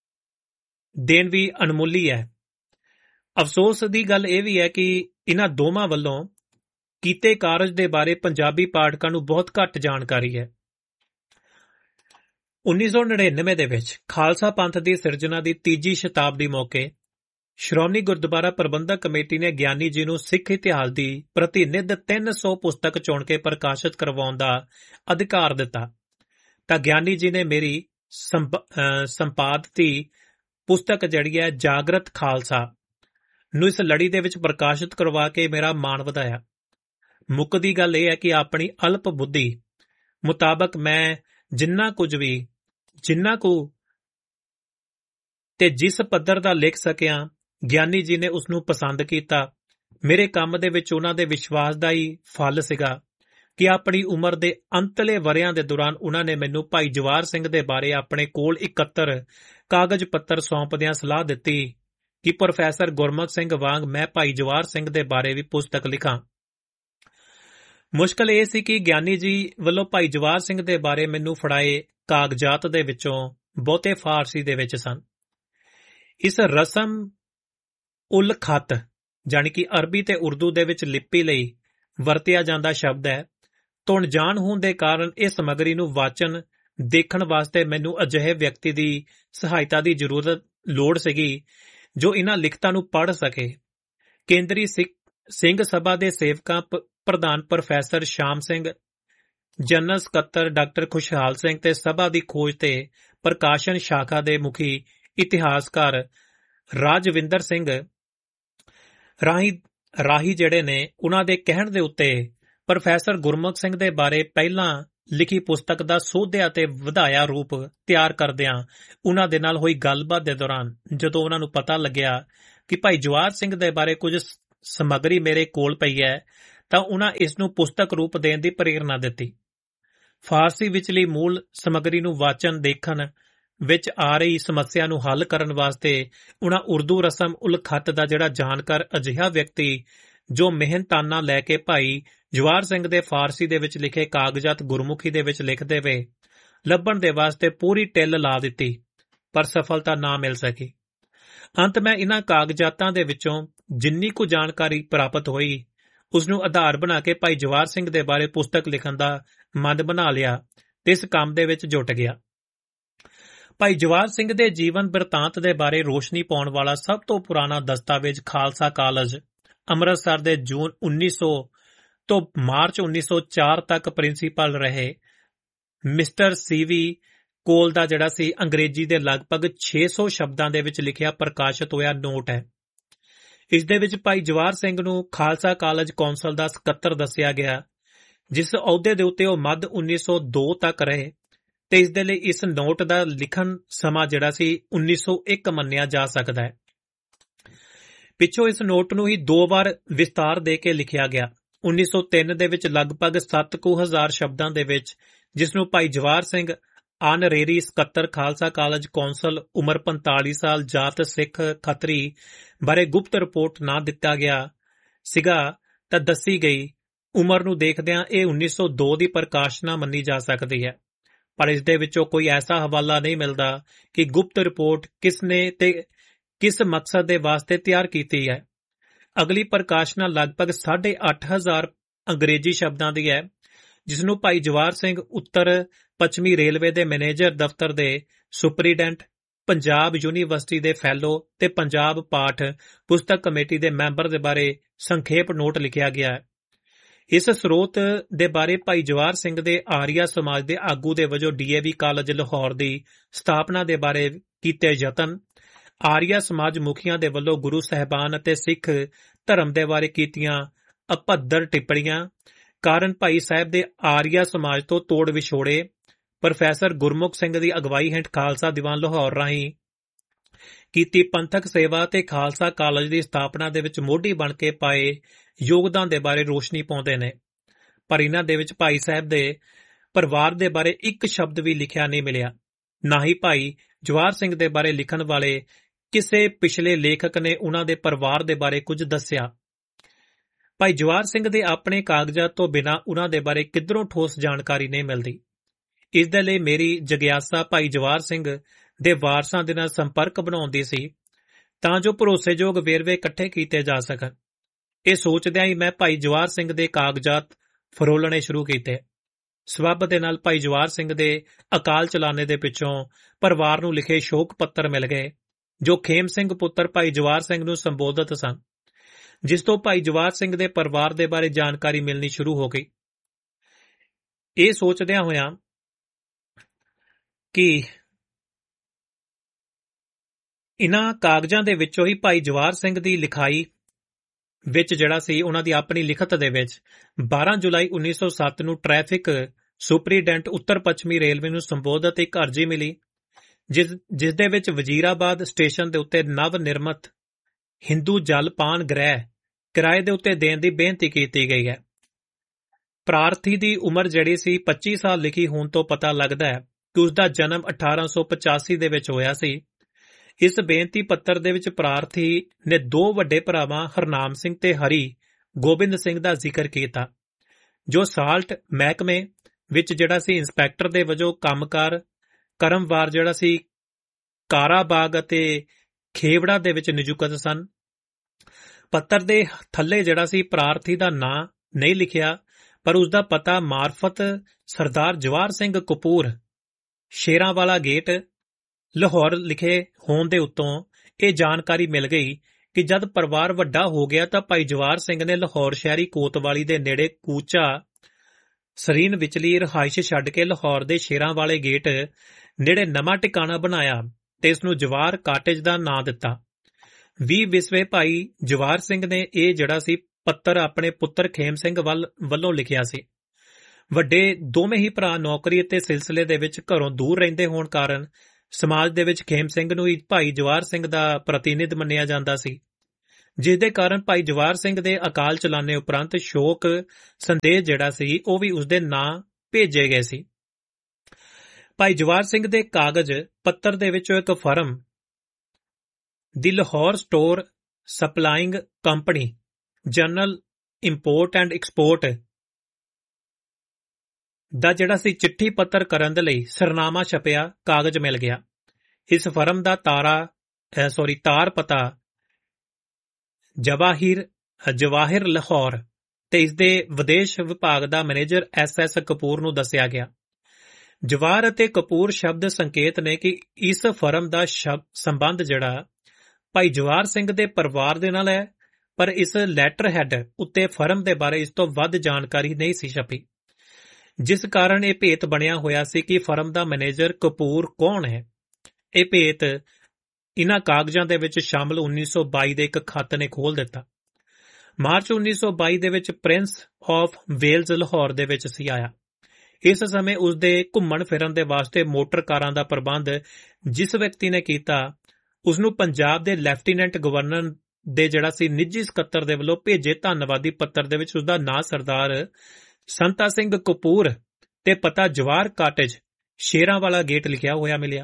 ਦੇਣ ਵੀ ਅਣਮੁੱਲੀ ਹੈ। ਅਫਸੋਸ ਦੀ ਗੱਲ ਇਹ ਵੀ ਹੈ ਕਿ ਇਨ੍ਹਾਂ ਦੋਵਾਂ ਵੱਲੋਂ ਕੀਤੇ ਕਾਰਜ ਦੇ ਬਾਰੇ ਪੰਜਾਬੀ ਪਾਠਕਾਂ ਨੂੰ ਬਹੁਤ ਘੱਟ ਜਾਣਕਾਰੀ ਹੈ। ਉੱਨੀ ਸੌ ਨੜਿਨਵੇਂ ਦੇ ਵਿੱਚ ਖਾਲਸਾ ਪੰਥ ਦੀ ਸਿਰਜਣਾ ਦੀ ਤੀਜੀ ਸ਼ਤਾਬਦੀ ਮੌਕੇ ਸ਼੍ਰੋਮਣੀ ਗੁਰਦੁਆਰਾ ਪ੍ਰਬੰਧਕ ਕਮੇਟੀ ਨੇ ਗਿਆਨੀ ਜੀ ਨੂੰ ਸਿੱਖ ਇਤਿਹਾਸ ਦੀ ਪ੍ਰਤੀਨਿਧ ਤਿੰਨ ਸੌ ਪੁਸਤਕ ਚੁਣ ਕੇ ਪ੍ਰਕਾਸ਼ਿਤ ਕਰਵਾਉਣ ਦਾ ਅਧਿਕਾਰ ਦਿੱਤਾ, ਤਾਂ ਗਿਆਨੀ ਜੀ ਨੇ ਮੇਰੀ ਸੰਪਾਦਤੀ ਪੁਸਤਕ ਜਿਹੜੀ ਹੈ ਜਾਗਰਤ ਖਾਲਸਾ ਨੂੰ ਇਸ ਲੜੀ ਦੇ ਵਿੱਚ ਪ੍ਰਕਾਸ਼ਿਤ ਕਰਵਾ ਕੇ ਮੇਰਾ ਮਾਣ ਵਧਾਇਆ। ਮੁੱਕਦੀ ਗੱਲ ਇਹ ਹੈ ਕਿ ਆਪਣੀ ਅਲਪ ਬੁੱਧੀ ਮੁਤਾਬਕ ਮੈਂ ਜਿੰਨਾ ਕੁਝ ਵੀ ਜਿੰਨਾ ਕੁ ਤੇ ਜਿਸ ਪੱਧਰ ਦਾ ਲਿਖ ਸਕਿਆ, ਗਿਆਨੀ ਜੀ ਨੇ ਉਸ ਨੂੰ ਪਸੰਦ ਕੀਤਾ। ਮੇਰੇ ਕੰਮ ਦੇ ਵਿੱਚ ਉਹਨਾਂ ਦੇ ਵਿਸ਼ਵਾਸ ਦਾ ਹੀ ਫਲ ਸੀਗਾ ਕਿ ਆਪਣੀ ਉਮਰ ਦੇ ਅੰਤਲੇ ਵਰ੍ਹਿਆਂ ਦੇ ਦੌਰਾਨ ਉਹਨਾਂ ਨੇ ਮੈਨੂੰ ਭਾਈ ਜਵਾਰ ਸਿੰਘ ਦੇ ਬਾਰੇ ਆਪਣੇ ਕੋਲ ਇਕੱਤਰ ਕਾਗਜ਼ ਪੱਤਰ ਸੌਂਪਦਿਆਂ ਸਲਾਹ ਦਿੱਤੀ ਕਿ ਪ੍ਰੋਫੈਸਰ ਗੁਰਮੁਖ ਸਿੰਘ ਵਾਂਗ ਮੈਂ ਭਾਈ ਜਵਾਰ ਸਿੰਘ ਦੇ ਬਾਰੇ ਵੀ ਪੁਸਤਕ ਲਿਖਾਂ। ਮੁਸ਼ਕਲ ਇਹ ਸੀ ਕਿ ਗਿਆਨੀ ਜੀ ਵੱਲੋਂ ਭਾਈ ਜਵਾਰ ਸਿੰਘ ਦੇ ਬਾਰੇ ਮੈਨੂੰ ਫੜਾਏ ਕਾਗਜ਼ਾਤ ਦੇ ਵਿੱਚੋਂ ਬਹੁਤੇ ਫਾਰਸੀ ਦੇ ਵਿੱਚ ਸਨ। ਇਸ ਰਸਮ ਉਲ ਖਤ ਜਾਣੀ ਕਿ ਅਰਬੀ ਤੇ ਉਰਦੂ ਦੇ ਵਿੱਚ ਲਿਪੀ ਲਈ ਵਰਤਿਆ ਜਾਂਦਾ ਸ਼ਬਦ ਹੈ। ਤੋਂ ਅਣਜਾਣ ਹੋਣ ਦੇ ਕਾਰਨ ਇਹ ਸਮੱਗਰੀ ਨੂੰ ਵਾਚਨ ਦੇਖਣ ਵਾਸਤੇ ਮੈਨੂੰ ਅਜਿਹੇ ਵਿਅਕਤੀ ਦੀ ਸਹਾਇਤਾ ਦੀ ਜ਼ਰੂਰਤ ਲੋੜ ਸੀਗੀ ਜੋ ਇਹਨਾਂ ਲਿਖਤਾਂ ਨੂੰ ਪੜ੍ਹ ਸਕੇ। ਕੇਂਦਰੀ ਸਿੰਘ ਸਭਾ ਦੇ ਸੇਵਕਾਂ ਪ੍ਰਧਾਨ ਪ੍ਰੋਫੈਸਰ ਸ਼ਾਮ ਸਿੰਘ, ਜਨਰਲ ਸਕੱਤਰ ਡਾਕਟਰ ਖੁਸ਼ਹਾਲ ਸਿੰਘ ਤੇ ਸਭਾ ਦੀ ਖੋਜ ਤੇ ਪ੍ਰਕਾਸ਼ਨ ਸ਼ਾਖਾ ਦੇ ਮੁਖੀ ਇਤਿਹਾਸਕਾਰ ਰਾਜਵਿੰਦਰ ਸਿੰਘ ਰਾਹੀ ਰਾਹੀ ਜਿਹੜੇ ਨੇ ਉਹਨਾਂ ਦੇ ਕਹਿਣ ਦੇ ਉੱਤੇ ਪ੍ਰੋਫੈਸਰ ਗੁਰਮੁਖ ਸਿੰਘ ਦੇ ਬਾਰੇ ਪਹਿਲਾਂ ਲਿਖੀ ਪੁਸਤਕ ਦਾ ਸੋਧਿਆ ਤੇ ਵਧਾਇਆ ਰੂਪ ਤਿਆਰ ਕਰਦਿਆਂ ਉਹਨਾਂ ਦੇ ਨਾਲ ਹੋਈ ਗੱਲਬਾਤ ਦੇ ਦੌਰਾਨ ਜਦੋਂ ਉਹਨਾਂ ਨੂੰ ਪਤਾ ਲੱਗਿਆ ਕਿ ਭਾਈ ਜਵਾਹਰ ਸਿੰਘ ਦੇ ਬਾਰੇ ਕੁਝ ਸਮੱਗਰੀ ਮੇਰੇ ਕੋਲ ਪਈ ਹੈ ਤਾਂ ਉਹਨਾਂ ਇਸ ਨੂੰ ਪੁਸਤਕ ਰੂਪ ਦੇਣ ਦੀ ਪ੍ਰੇਰਨਾ ਦਿੱਤੀ। ਫਾਰਸੀ ਵਿਚਲੀ ਮੂਲ ਸਮੱਗਰੀ ਨੂੰ ਵਾਚਨ ਦੇਖਣ ਵਿੱਚ ਆ ਰਹੀ ਸਮੱਸਿਆ ਨੂੰ ਹੱਲ ਕਰਨ ਵਾਸਤੇ ਉਹਨਾਂ ਉਰਦੂ ਰਸਮ ਉਲ ਖਤ ਦਾ ਜਿਹੜਾ ਜਾਣਕਾਰ ਅਜਿਹਾ ਵਿਅਕਤੀ ਜੋ ਮਿਹਨਤਾਨਾ ਲੈ ਕੇ ਭਾਈ ਜਵਾਹਰ ਸਿੰਘ ਦੇ ਫਾਰਸੀ ਦੇ ਵਿੱਚ ਲਿਖੇ ਕਾਗਜ਼ਾਤ ਗੁਰਮੁਖੀ ਦੇ ਵਿੱਚ ਲਿਖ ਦੇਵੇ ਲੱਭਣ ਦੇ ਵਾਸਤੇ ਪੂਰੀ ਟਿੱਲ ਲਾ ਦਿੱਤੀ, ਪਰ ਸਫਲਤਾ ਨਾ ਮਿਲ ਸਕੀ। ਅੰਤ ਮੈਂ ਇਹਨਾਂ ਕਾਗਜ਼ਾਤਾਂ ਦੇ ਵਿੱਚੋਂ ਜਿੰਨੀ ਕੁ ਜਾਣਕਾਰੀ ਪ੍ਰਾਪਤ ਹੋਈ ਉਸ ਨੂੰ ਆਧਾਰ ਬਣਾ ਕੇ ਭਾਈ ਜਵਾਹਰ ਸਿੰਘ ਦੇ ਬਾਰੇ ਪੁਸਤਕ ਲਿਖਣ ਦਾ ਮਨ ਬਣਾ ਲਿਆ ਤੇ ਇਸ ਕੰਮ ਦੇ ਵਿੱਚ ਜੁਟ ਗਿਆ। ਭਾਈ ਜਵਾਹਰ ਸਿੰਘ ਦੇ ਜੀਵਨ ਬਿਰਤਾਂਤ ਦੇ ਬਾਰੇ ਰੋਸ਼ਨੀ ਪਾਉਣ ਵਾਲਾ ਸਭ ਤੋਂ ਪੁਰਾਣਾ ਦਸਤਾਵੇਜ਼ ਖਾਲਸਾ ਕਾਲਜ ਅੰਮ੍ਰਿਤਸਰ ਦੇ ਜੂਨ ਉੱਨੀ ਸੌ ਤੋਂ ਮਾਰਚ ਉੱਨੀ ਸੌ ਚਾਰ ਤੱਕ ਪ੍ਰਿੰਸੀਪਲ ਰਹੇ ਮਿਸਟਰ ਸੀ ਵੀ ਕੋਲ ਦਾ ਜਿਹੜਾ ਸੀ ਅੰਗਰੇਜ਼ੀ ਦੇ ਲਗਭਗ ਛੇ ਸੌ ਸ਼ਬਦਾਂ ਦੇ ਵਿੱਚ ਲਿਖਿਆ ਪ੍ਰਕਾਸ਼ਿਤ ਹੋਇਆ ਨੋਟ ਹੈ। ਇਸ ਦੇ ਵਿੱਚ ਭਾਈ ਜਵਾਹਰ ਸਿੰਘ ਨੂੰ ਖਾਲਸਾ ਕਾਲਜ ਕੌਂਸਲ ਦਾ ਸਕੱਤਰ ਦੱਸਿਆ ਗਿਆ, ਜਿਸ ਅਹੁਦੇ ਦੇ ਉੱਤੇ ਉਹ ਮੱਧ ਉੱਨੀ ਸੌ ਦੋ ਤੱਕ ਰਹੇ ਤੇ ਇਸ ਦੇ ਲਈ ਇਸ ਨੋਟ ਦਾ ਲਿਖਣ ਸਮਾਂ ਜਿਹੜਾ ਸੀ ਉੱਨੀ ਸੌ ਇੱਕ ਮੰਨਿਆ ਜਾ ਸਕਦਾ ਹੈ। ਪਿੱਛੋਂ ਇਸ ਨੋਟ ਨੂੰ ਹੀ ਦੋ ਵਾਰ ਵਿਸਤਾਰ ਦੇ ਕੇ ਲਿਖਿਆ ਗਿਆ। ਉੱਨੀ ਸੌ ਤਿੰਨ ਦੇ ਵਿੱਚ ਲਗਭਗ ਸੱਤ ਕੁ ਹਜ਼ਾਰ ਸ਼ਬਦਾਂ ਦੇ ਵਿੱਚ, ਜਿਸ ਨੂੰ ਭਾਈ ਜਵਾਹਰ ਸਿੰਘ ਆਨਰੇਰੀ ਸਕੱਤਰ ਖਾਲਸਾ ਕਾਲਜ ਕੌਂਸਲ, ਉਮਰ ਪੰਤਾਲੀ ਸਾਲ, ਜਾਤ ਸਿੱਖ ਖੱਤਰੀ ਬਾਰੇ ਗੁਪਤ ਰਿਪੋਰਟ ਨਾ ਦਿੱਤਾ ਗਿਆ ਸੀਗਾ ਤਾਂ ਦੱਸੀ ਗਈ ਉਮਰ ਨੂੰ ਦੇਖਦਿਆਂ ਇਹ ਉੱਨੀ ਸੌ ਦੋ ਦੀ ਪ੍ਰਕਾਸ਼ਨਾ ਮੰਨੀ ਜਾ ਸਕਦੀ ਹੈ। ਪਰ ਇਸ ਦੇ ਵਿੱਚੋਂ ਕੋਈ ਐਸਾ ਹਵਾਲਾ ਨਹੀਂ ਮਿਲਦਾ ਕਿ ਗੁਪਤ ਰਿਪੋਰਟ ਕਿਸ ਨੇ ਤੇ ਕਿਸ ਮਕਸਦ ਦੇ ਵਾਸਤੇ ਤਿਆਰ ਕੀਤੀ ਹੈ। ਅਗਲੀ ਪ੍ਰਕਾਸ਼ਨਾ ਲਗਭਗ ਸਾਢੇ ਅੱਠ ਹਜ਼ਾਰ ਅੰਗਰੇਜ਼ੀ ਸ਼ਬਦਾਂ ਦੀ ਹੈ, ਜਿਸ ਨੂੰ ਭਾਈ ਜਵਾਹਰ ਸਿੰਘ ਉੱਤਰ ਪੱਛਮੀ ਰੇਲਵੇ ਦੇ ਮੈਨੇਜਰ ਦਫ਼ਤਰ ਦੇ ਸੁਪਰੀਡੈਂਟ, ਪੰਜਾਬ ਯੂਨੀਵਰਸਿਟੀ ਦੇ ਫੈਲੋ ਤੇ ਪੰਜਾਬ ਪਾਠ ਪੁਸਤਕ ਕਮੇਟੀ ਦੇ ਮੈਂਬਰ ਦੇ ਬਾਰੇ ਸੰਖੇਪ ਨੋਟ ਲਿਖਿਆ ਗਿਆ ਹੈ। ਇਸ ਸਰੋਤ ਦੇ ਬਾਰੇ ਭਾਈ ਜਵਾਹਰ ਸਿੰਘ ਦੇ ਆਰੀਆ ਸਮਾਜ ਦੇ ਆਗੂ ਦੇ ਵਜੋਂ D A we college Lahore ਦੀ ਸਥਾਪਨਾ ਦੇ ਬਾਰੇ ਕੀਤੇ ਯਤਨ, ਆਰੀਆ ਸਮਾਜ ਮੁਖੀਆਂ ਦੇ ਵੱਲੋਂ ਗੁਰੂ ਸਾਹਿਬਾਨ ਅਤੇ ਸਿੱਖ ਧਰਮ ਦੇ ਬਾਰੇ ਕੀਤੀਆਂ ਅਭੱਦਰ ਟਿੱਪਣੀਆਂ ਕਾਰਨ ਭਾਈ ਸਾਹਿਬ ਦੇ ਆਰੀਆ ਸਮਾਜ ਤੋਂ ਤੋੜ ਵਿਛੋੜੇ, ਪ੍ਰੋਫੈਸਰ ਗੁਰਮੁਖ ਸਿੰਘ ਦੀ ਅਗਵਾਈ ਹੇਠ ਖਾਲਸਾ ਦੀਵਾਨ ਲਾਹੌਰ ਰਾਹੀਂ ਕੀਤੀ ਪੰਥਕ ਸੇਵਾ ਤੇ ਖਾਲਸਾ ਕਾਲਜ ਦੀ ਸਥਾਪਨਾ ਦੇ ਵਿੱਚ ਮੋਢੀ ਬਣ ਕੇ ਪਾਏ ਯੋਗਦਾਨ ਦੇ ਬਾਰੇ ਰੋਸ਼ਨੀ ਪਾਉਂਦੇ ਨੇ। ਪਰ ਇਹਨਾਂ ਦੇ ਵਿੱਚ ਭਾਈ ਸਾਹਿਬ ਦੇ ਪਰਿਵਾਰ ਦੇ ਬਾਰੇ ਇੱਕ ਸ਼ਬਦ ਵੀ ਲਿਖਿਆ ਨਹੀਂ ਮਿਲਿਆ। ਨਾ ਹੀ ਭਾਈ ਜਵਾਹਰ ਸਿੰਘ ਦੇ ਬਾਰੇ ਲਿਖਣ ਵਾਲੇ ਕਿਸੇ ਪਿਛਲੇ ਲੇਖਕ ਨੇ ਉਹਨਾਂ ਦੇ ਪਰਿਵਾਰ ਦੇ ਬਾਰੇ ਕੁਝ ਦੱਸਿਆ। ਭਾਈ ਜਵਾਹਰ ਸਿੰਘ ਦੇ ਆਪਣੇ ਕਾਗਜ਼ਾਤ ਤੋਂ ਬਿਨਾਂ ਉਹਨਾਂ ਦੇ ਬਾਰੇ ਕਿੱਧਰੋਂ ਠੋਸ ਜਾਣਕਾਰੀ ਨਹੀਂ ਮਿਲਦੀ। ਇਸ ਦੇ ਲਈ ਮੇਰੀ ਜਗਿਆਸਾ ਭਾਈ ਜਵਾਹਰ ਸਿੰਘ ਦੇ ਵਾਰਸਾਂ ਦੇ ਨਾਲ ਸੰਪਰਕ ਬਣਾਉਣ ਦੀ ਸੀ ਤਾਂ ਜੋ ਭਰੋਸੇਯੋਗ ਵੇਰਵੇ ਇਕੱਠੇ ਕੀਤੇ ਜਾ ਸਕਣ। ਇਹ ਸੋਚਦਿਆਂ ਹੀ ਮੈਂ ਭਾਈ ਜਵਾਹਰ ਸਿੰਘ ਦੇ ਕਾਗਜ਼ਾਤ ਫਰੋਲਣੇ ਸ਼ੁਰੂ ਕੀਤੇ। ਸਬੱਬ ਦੇ ਨਾਲ ਭਾਈ ਜਵਾਹਰ ਸਿੰਘ ਦੇ ਅਕਾਲ ਚਲਾਣੇ ਦੇ ਪਿੱਛੋਂ ਪਰਿਵਾਰ ਨੂੰ ਲਿਖੇ ਸ਼ੋਕ ਪੱਤਰ ਮਿਲ ਗਏ ਜੋ ਖੇਮ ਸਿੰਘ ਪੁੱਤਰ ਭਾਈ ਜਵਾਹਰ ਸਿੰਘ ਨੂੰ ਸੰਬੋਧਿਤ ਸਨ, ਜਿਸ ਤੋਂ ਭਾਈ ਜਵਾਹਰ ਸਿੰਘ ਦੇ ਪਰਿਵਾਰ ਦੇ ਬਾਰੇ ਜਾਣਕਾਰੀ ਮਿਲਣੀ ਸ਼ੁਰੂ ਹੋ ਗਈ। ਇਹ ਸੋਚਦਿਆਂ ਹੋਇਆਂ ਕਿ ਇਨ੍ਹਾਂ ਕਾਗਜ਼ਾਂ ਦੇ ਵਿੱਚੋਂ ਹੀ ਭਾਈ ਜਵਾਹਰ ਸਿੰਘ ਦੀ ਲਿਖਾਈ ਵਿੱਚ ਜਿਹੜਾ ਸੀ ਉਹਨਾਂ ਦੀ ਆਪਣੀ ਲਿਖਤ ਦੇ ਵਿੱਚ ਬਾਰਾਂ ਜੁਲਾਈ ਉੱਨੀ ਸੌ ਸੱਤ ਨੂੰ ਟ੍ਰੈਫਿਕ ਸੁਪਰੀਡੈਂਟ ਉੱਤਰ ਪੱਛਮੀ ਰੇਲਵੇ ਨੂੰ ਸੰਬੋਧਿਤ ਇੱਕ ਅਰਜੀ ਮਿਲੀ, ਜਿਸ ਜਿਸ ਦੇ ਵਿੱਚ ਵਜ਼ੀਰਾਬਾਦ ਸਟੇਸ਼ਨ ਦੇ ਉੱਤੇ ਨਵ ਨਿਰਮਿਤ ਹਿੰਦੂ ਜਲ ਪਾਨ ਗ੍ਰਹਿ ਕਿਰਾਏ ਦੇ ਉੱਤੇ ਦੇਣ ਦੀ ਬੇਨਤੀ ਕੀਤੀ ਗਈ ਹੈ। ਪ੍ਰਾਰਥੀ ਦੀ ਉਮਰ ਜਿਹੜੀ ਸੀ ਪੱਚੀ ਸਾਲ ਲਿਖੀ ਹੋਣ ਤੋਂ ਪਤਾ ਲੱਗਦਾ ਹੈ ਕਿ ਉਸ ਦਾ ਜਨਮ ਅਠਾਰਾਂ ਸੌ ਪਚਾਸੀ ਦੇ ਵਿੱਚ ਹੋਇਆ ਸੀ। ਇਸ ਬੇਨਤੀ ਪੱਤਰ ਦੇ ਵਿੱਚ ਪ੍ਰਾਰਥੀ ਨੇ ਦੋ ਵੱਡੇ ਭਰਾਵਾਂ ਹਰਨਾਮ ਸਿੰਘ ਤੇ ਹਰੀ ਗੋਬਿੰਦ ਸਿੰਘ ਦਾ ਜ਼ਿਕਰ ਕੀਤਾ, ਜੋ ਸਾਲਟ ਮਹਿਕਮੇ ਵਿੱਚ ਜਿਹੜਾ ਸੀ ਇੰਸਪੈਕਟਰ ਦੇ ਵਜੋਂ ਕੰਮਕਾਰ ਕਰਮਵਾਰ ਜਿਹੜਾ ਸੀ ਕਾਰਾਬਾਗ ਅਤੇ ਖੇਵੜਾ ਦੇ ਵਿੱਚ ਨਿਯੁਕਤ ਸਨ। ਪੱਤਰ ਦੇ ਥੱਲੇ ਜਿਹੜਾ ਸੀ ਪ੍ਰਾਰਥੀ ਦਾ ਨਾਂ ਨਹੀਂ ਲਿਖਿਆ, ਪਰ ਉਸ ਦਾ ਪਤਾ ਮਾਰਫਤ ਸਰਦਾਰ ਜਵਾਹਰ ਸਿੰਘ ਕਪੂਰ ਸ਼ੇਰਾਂਵਾਲਾ ਗੇਟ ਲਾਹੌਰ ਲਿਖੇ ਹੋਣ ਦੇ ਉੱਤੋਂ ਇਹ ਜਾਣਕਾਰੀ ਮਿਲ ਗਈ ਕਿ ਜਦ ਪਰਿਵਾਰ ਵੱਡਾ ਹੋ ਗਿਆ ਤਾਂ ਭਾਈ ਜਵਾਹਰ ਸਿੰਘ ਨੇ ਲਾਹੌਰ ਸ਼ਹਿਰੀ ਕੋਤਵਾਲੀ ਦੇ ਨੇੜੇ ਕੂਚਾ ਸਰੀਨ ਵਿਚਲੀ ਰਿਹਾਇਸ਼ ਛੱਡ ਕੇ ਲਾਹੌਰ ਦੇ ਸ਼ੇਰਾਂ ਵਾਲੇ ਗੇਟ ਨੇੜੇ ਨਵਾਂ ਟਿਕਾਣਾ ਬਣਾਇਆ ਤੇ ਇਸ ਨੂੰ ਜਵਾਹਰ ਕਾਟੇਜ ਦਾ ਨਾਂ ਦਿੱਤਾ। ਵੀਹ ਵਿਸਵੇ ਭਾਈ ਜਵਾਹਰ ਸਿੰਘ ਨੇ ਇਹ ਜਿਹੜਾ ਸੀ ਪੱਤਰ ਆਪਣੇ ਪੁੱਤਰ ਖੇਮ ਸਿੰਘ ਵੱਲ ਵੱਲੋਂ ਲਿਖਿਆ ਸੀ। ਵੱਡੇ ਦੋਵੇਂ ਹੀ ਭਰਾ ਨੌਕਰੀ ਅਤੇ ਸਿਲਸਿਲੇ ਦੇ ਵਿੱਚ ਘਰੋਂ ਦੂਰ ਰਹਿੰਦੇ ਹੋਣ ਕਾਰਨ ਸਮਾਜ ਦੇ ਵਿੱਚ ਖੇਮ ਸਿੰਘ ਨੂੰ ਹੀ ਭਾਈ ਜਵਾਹਰ ਸਿੰਘ ਦਾ ਪ੍ਰਤੀਨਿਧ ਮੰਨਿਆ ਜਾਂਦਾ ਸੀ, ਜਿਸ ਦੇ ਕਾਰਨ ਭਾਈ ਜਵਾਹਰ ਸਿੰਘ ਦੇ ਅਕਾਲ ਚਲਾਣੇ ਉਪਰੰਤ ਸ਼ੋਕ ਸੰਦੇਸ਼ ਜਿਹੜਾ ਸੀ ਉਹ ਵੀ ਉਸਦੇ ਨਾਂ ਭੇਜੇ ਗਏ ਸੀ। ਭਾਈ ਜਵਾਹਰ ਸਿੰਘ ਦੇ ਕਾਗਜ਼ ਪੱਤਰ ਦੇ ਵਿੱਚੋਂ ਇੱਕ firm the Lahore store ਸਪਲਾਈਂਗ company general import and export ਦਾ ਜਿਹੜਾ ਸੀ ਚਿੱਠੀ ਪੱਤਰ ਕਰਨ ਦੇ ਲਈ ਸਰਨਾਮਾ ਛਪਿਆ ਕਾਗਜ਼ ਮਿਲ ਗਿਆ। ਇਸ ਫਰਮ ਦਾ ਤਾਰਾ ਸੌਰੀ ਤਾਰ ਪਤਾ ਜਵਾਹਿਰ ਜਵਾਹਿਰ ਲਾਹੌਰ ਤੇ ਇਸ ਦੇ ਵਿਦੇਸ਼ ਵਿਭਾਗ ਦਾ ਮੈਨੇਜਰ ਐਸ ਐਸ ਕਪੂਰ ਨੂੰ ਦੱਸਿਆ ਗਿਆ। ਜਵਾਹਰ ਅਤੇ ਕਪੂਰ ਸ਼ਬਦ ਸੰਕੇਤ ਨੇ ਕਿ ਇਸ ਫਰਮ ਦਾ ਸੰਬੰਧ ਜਿਹੜਾ ਭਾਈ ਜਵਾਹਰ ਸਿੰਘ ਦੇ ਪਰਿਵਾਰ ਦੇ ਨਾਲ ਹੈ, ਪਰ ਇਸ ਲੈਟਰ ਹੈਡ ਉੱਤੇ ਫਰਮ ਦੇ ਬਾਰੇ ਇਸ ਤੋਂ ਵੱਧ ਜਾਣਕਾਰੀ ਨਹੀਂ ਸੀ ਛਪੀ, ਜਿਸ ਕਾਰਨ ਇਹ ਭੇਤ ਬਣਿਆ ਹੋਇਆ ਸੀ ਕਿ ਫਰਮ ਦਾ ਮੈਨੇਜਰ ਕਪੂਰ ਕੌਣ ਹੈ। ਇਹ ਭੇਤ ਇਨ੍ਹਾਂ ਕਾਗਜ਼ਾਂ ਦੇ ਵਿੱਚ ਸ਼ਾਮਲ ਉੱਨੀ ਸੌ ਬਾਈ ਦੇ ਇੱਕ ਖੱਤ ਨੇ ਖੋਲ੍ਹ ਦਿੱਤਾ। ਮਾਰਚ ਉੱਨੀ ਸੌ ਬਾਈ ਦੇ ਵਿੱਚ ਪ੍ਰਿੰਸ ਆਫ ਵੇਲਜ਼ ਲਾਹੌਰ ਦੇ ਵਿੱਚ ਸੀ ਆਇਆ। ਇਸ ਸਮੇਂ ਉਸਦੇ ਘੁੰਮਣ ਫਿਰਨ ਦੇ ਵਾਸਤੇ ਮੋਟਰ ਕਾਰਾਂ ਦਾ ਪ੍ਰਬੰਧ ਜਿਸ ਵਿਅਕਤੀ ਨੇ ਕੀਤਾ, ਉਸਨੂੰ ਪੰਜਾਬ ਦੇ ਲੈਫਟੀਨੈਂਟ ਗਵਰਨਰ ਦੇ ਜਿਹੜਾ ਸੀ ਨਿੱਜੀ ਸਕੱਤਰ ਦੇ ਵੱਲੋਂ ਭੇਜੇ ਧੰਨਵਾਦੀ ਪੱਤਰ ਦੇ ਵਿੱਚ ਉਸਦਾ ਨਾਂ ਸਰਦਾਰ ਸੰਤਾ ਸਿੰਘ ਕਪੂਰ ਤੇ ਪਤਾ ਜਵਾਹਰ ਕਾਟੇਜ ਸ਼ੇਰਾਂਵਾਲਾ ਗੇਟ ਲਿਖਿਆ ਹੋਇਆ ਮਿਲਿਆ।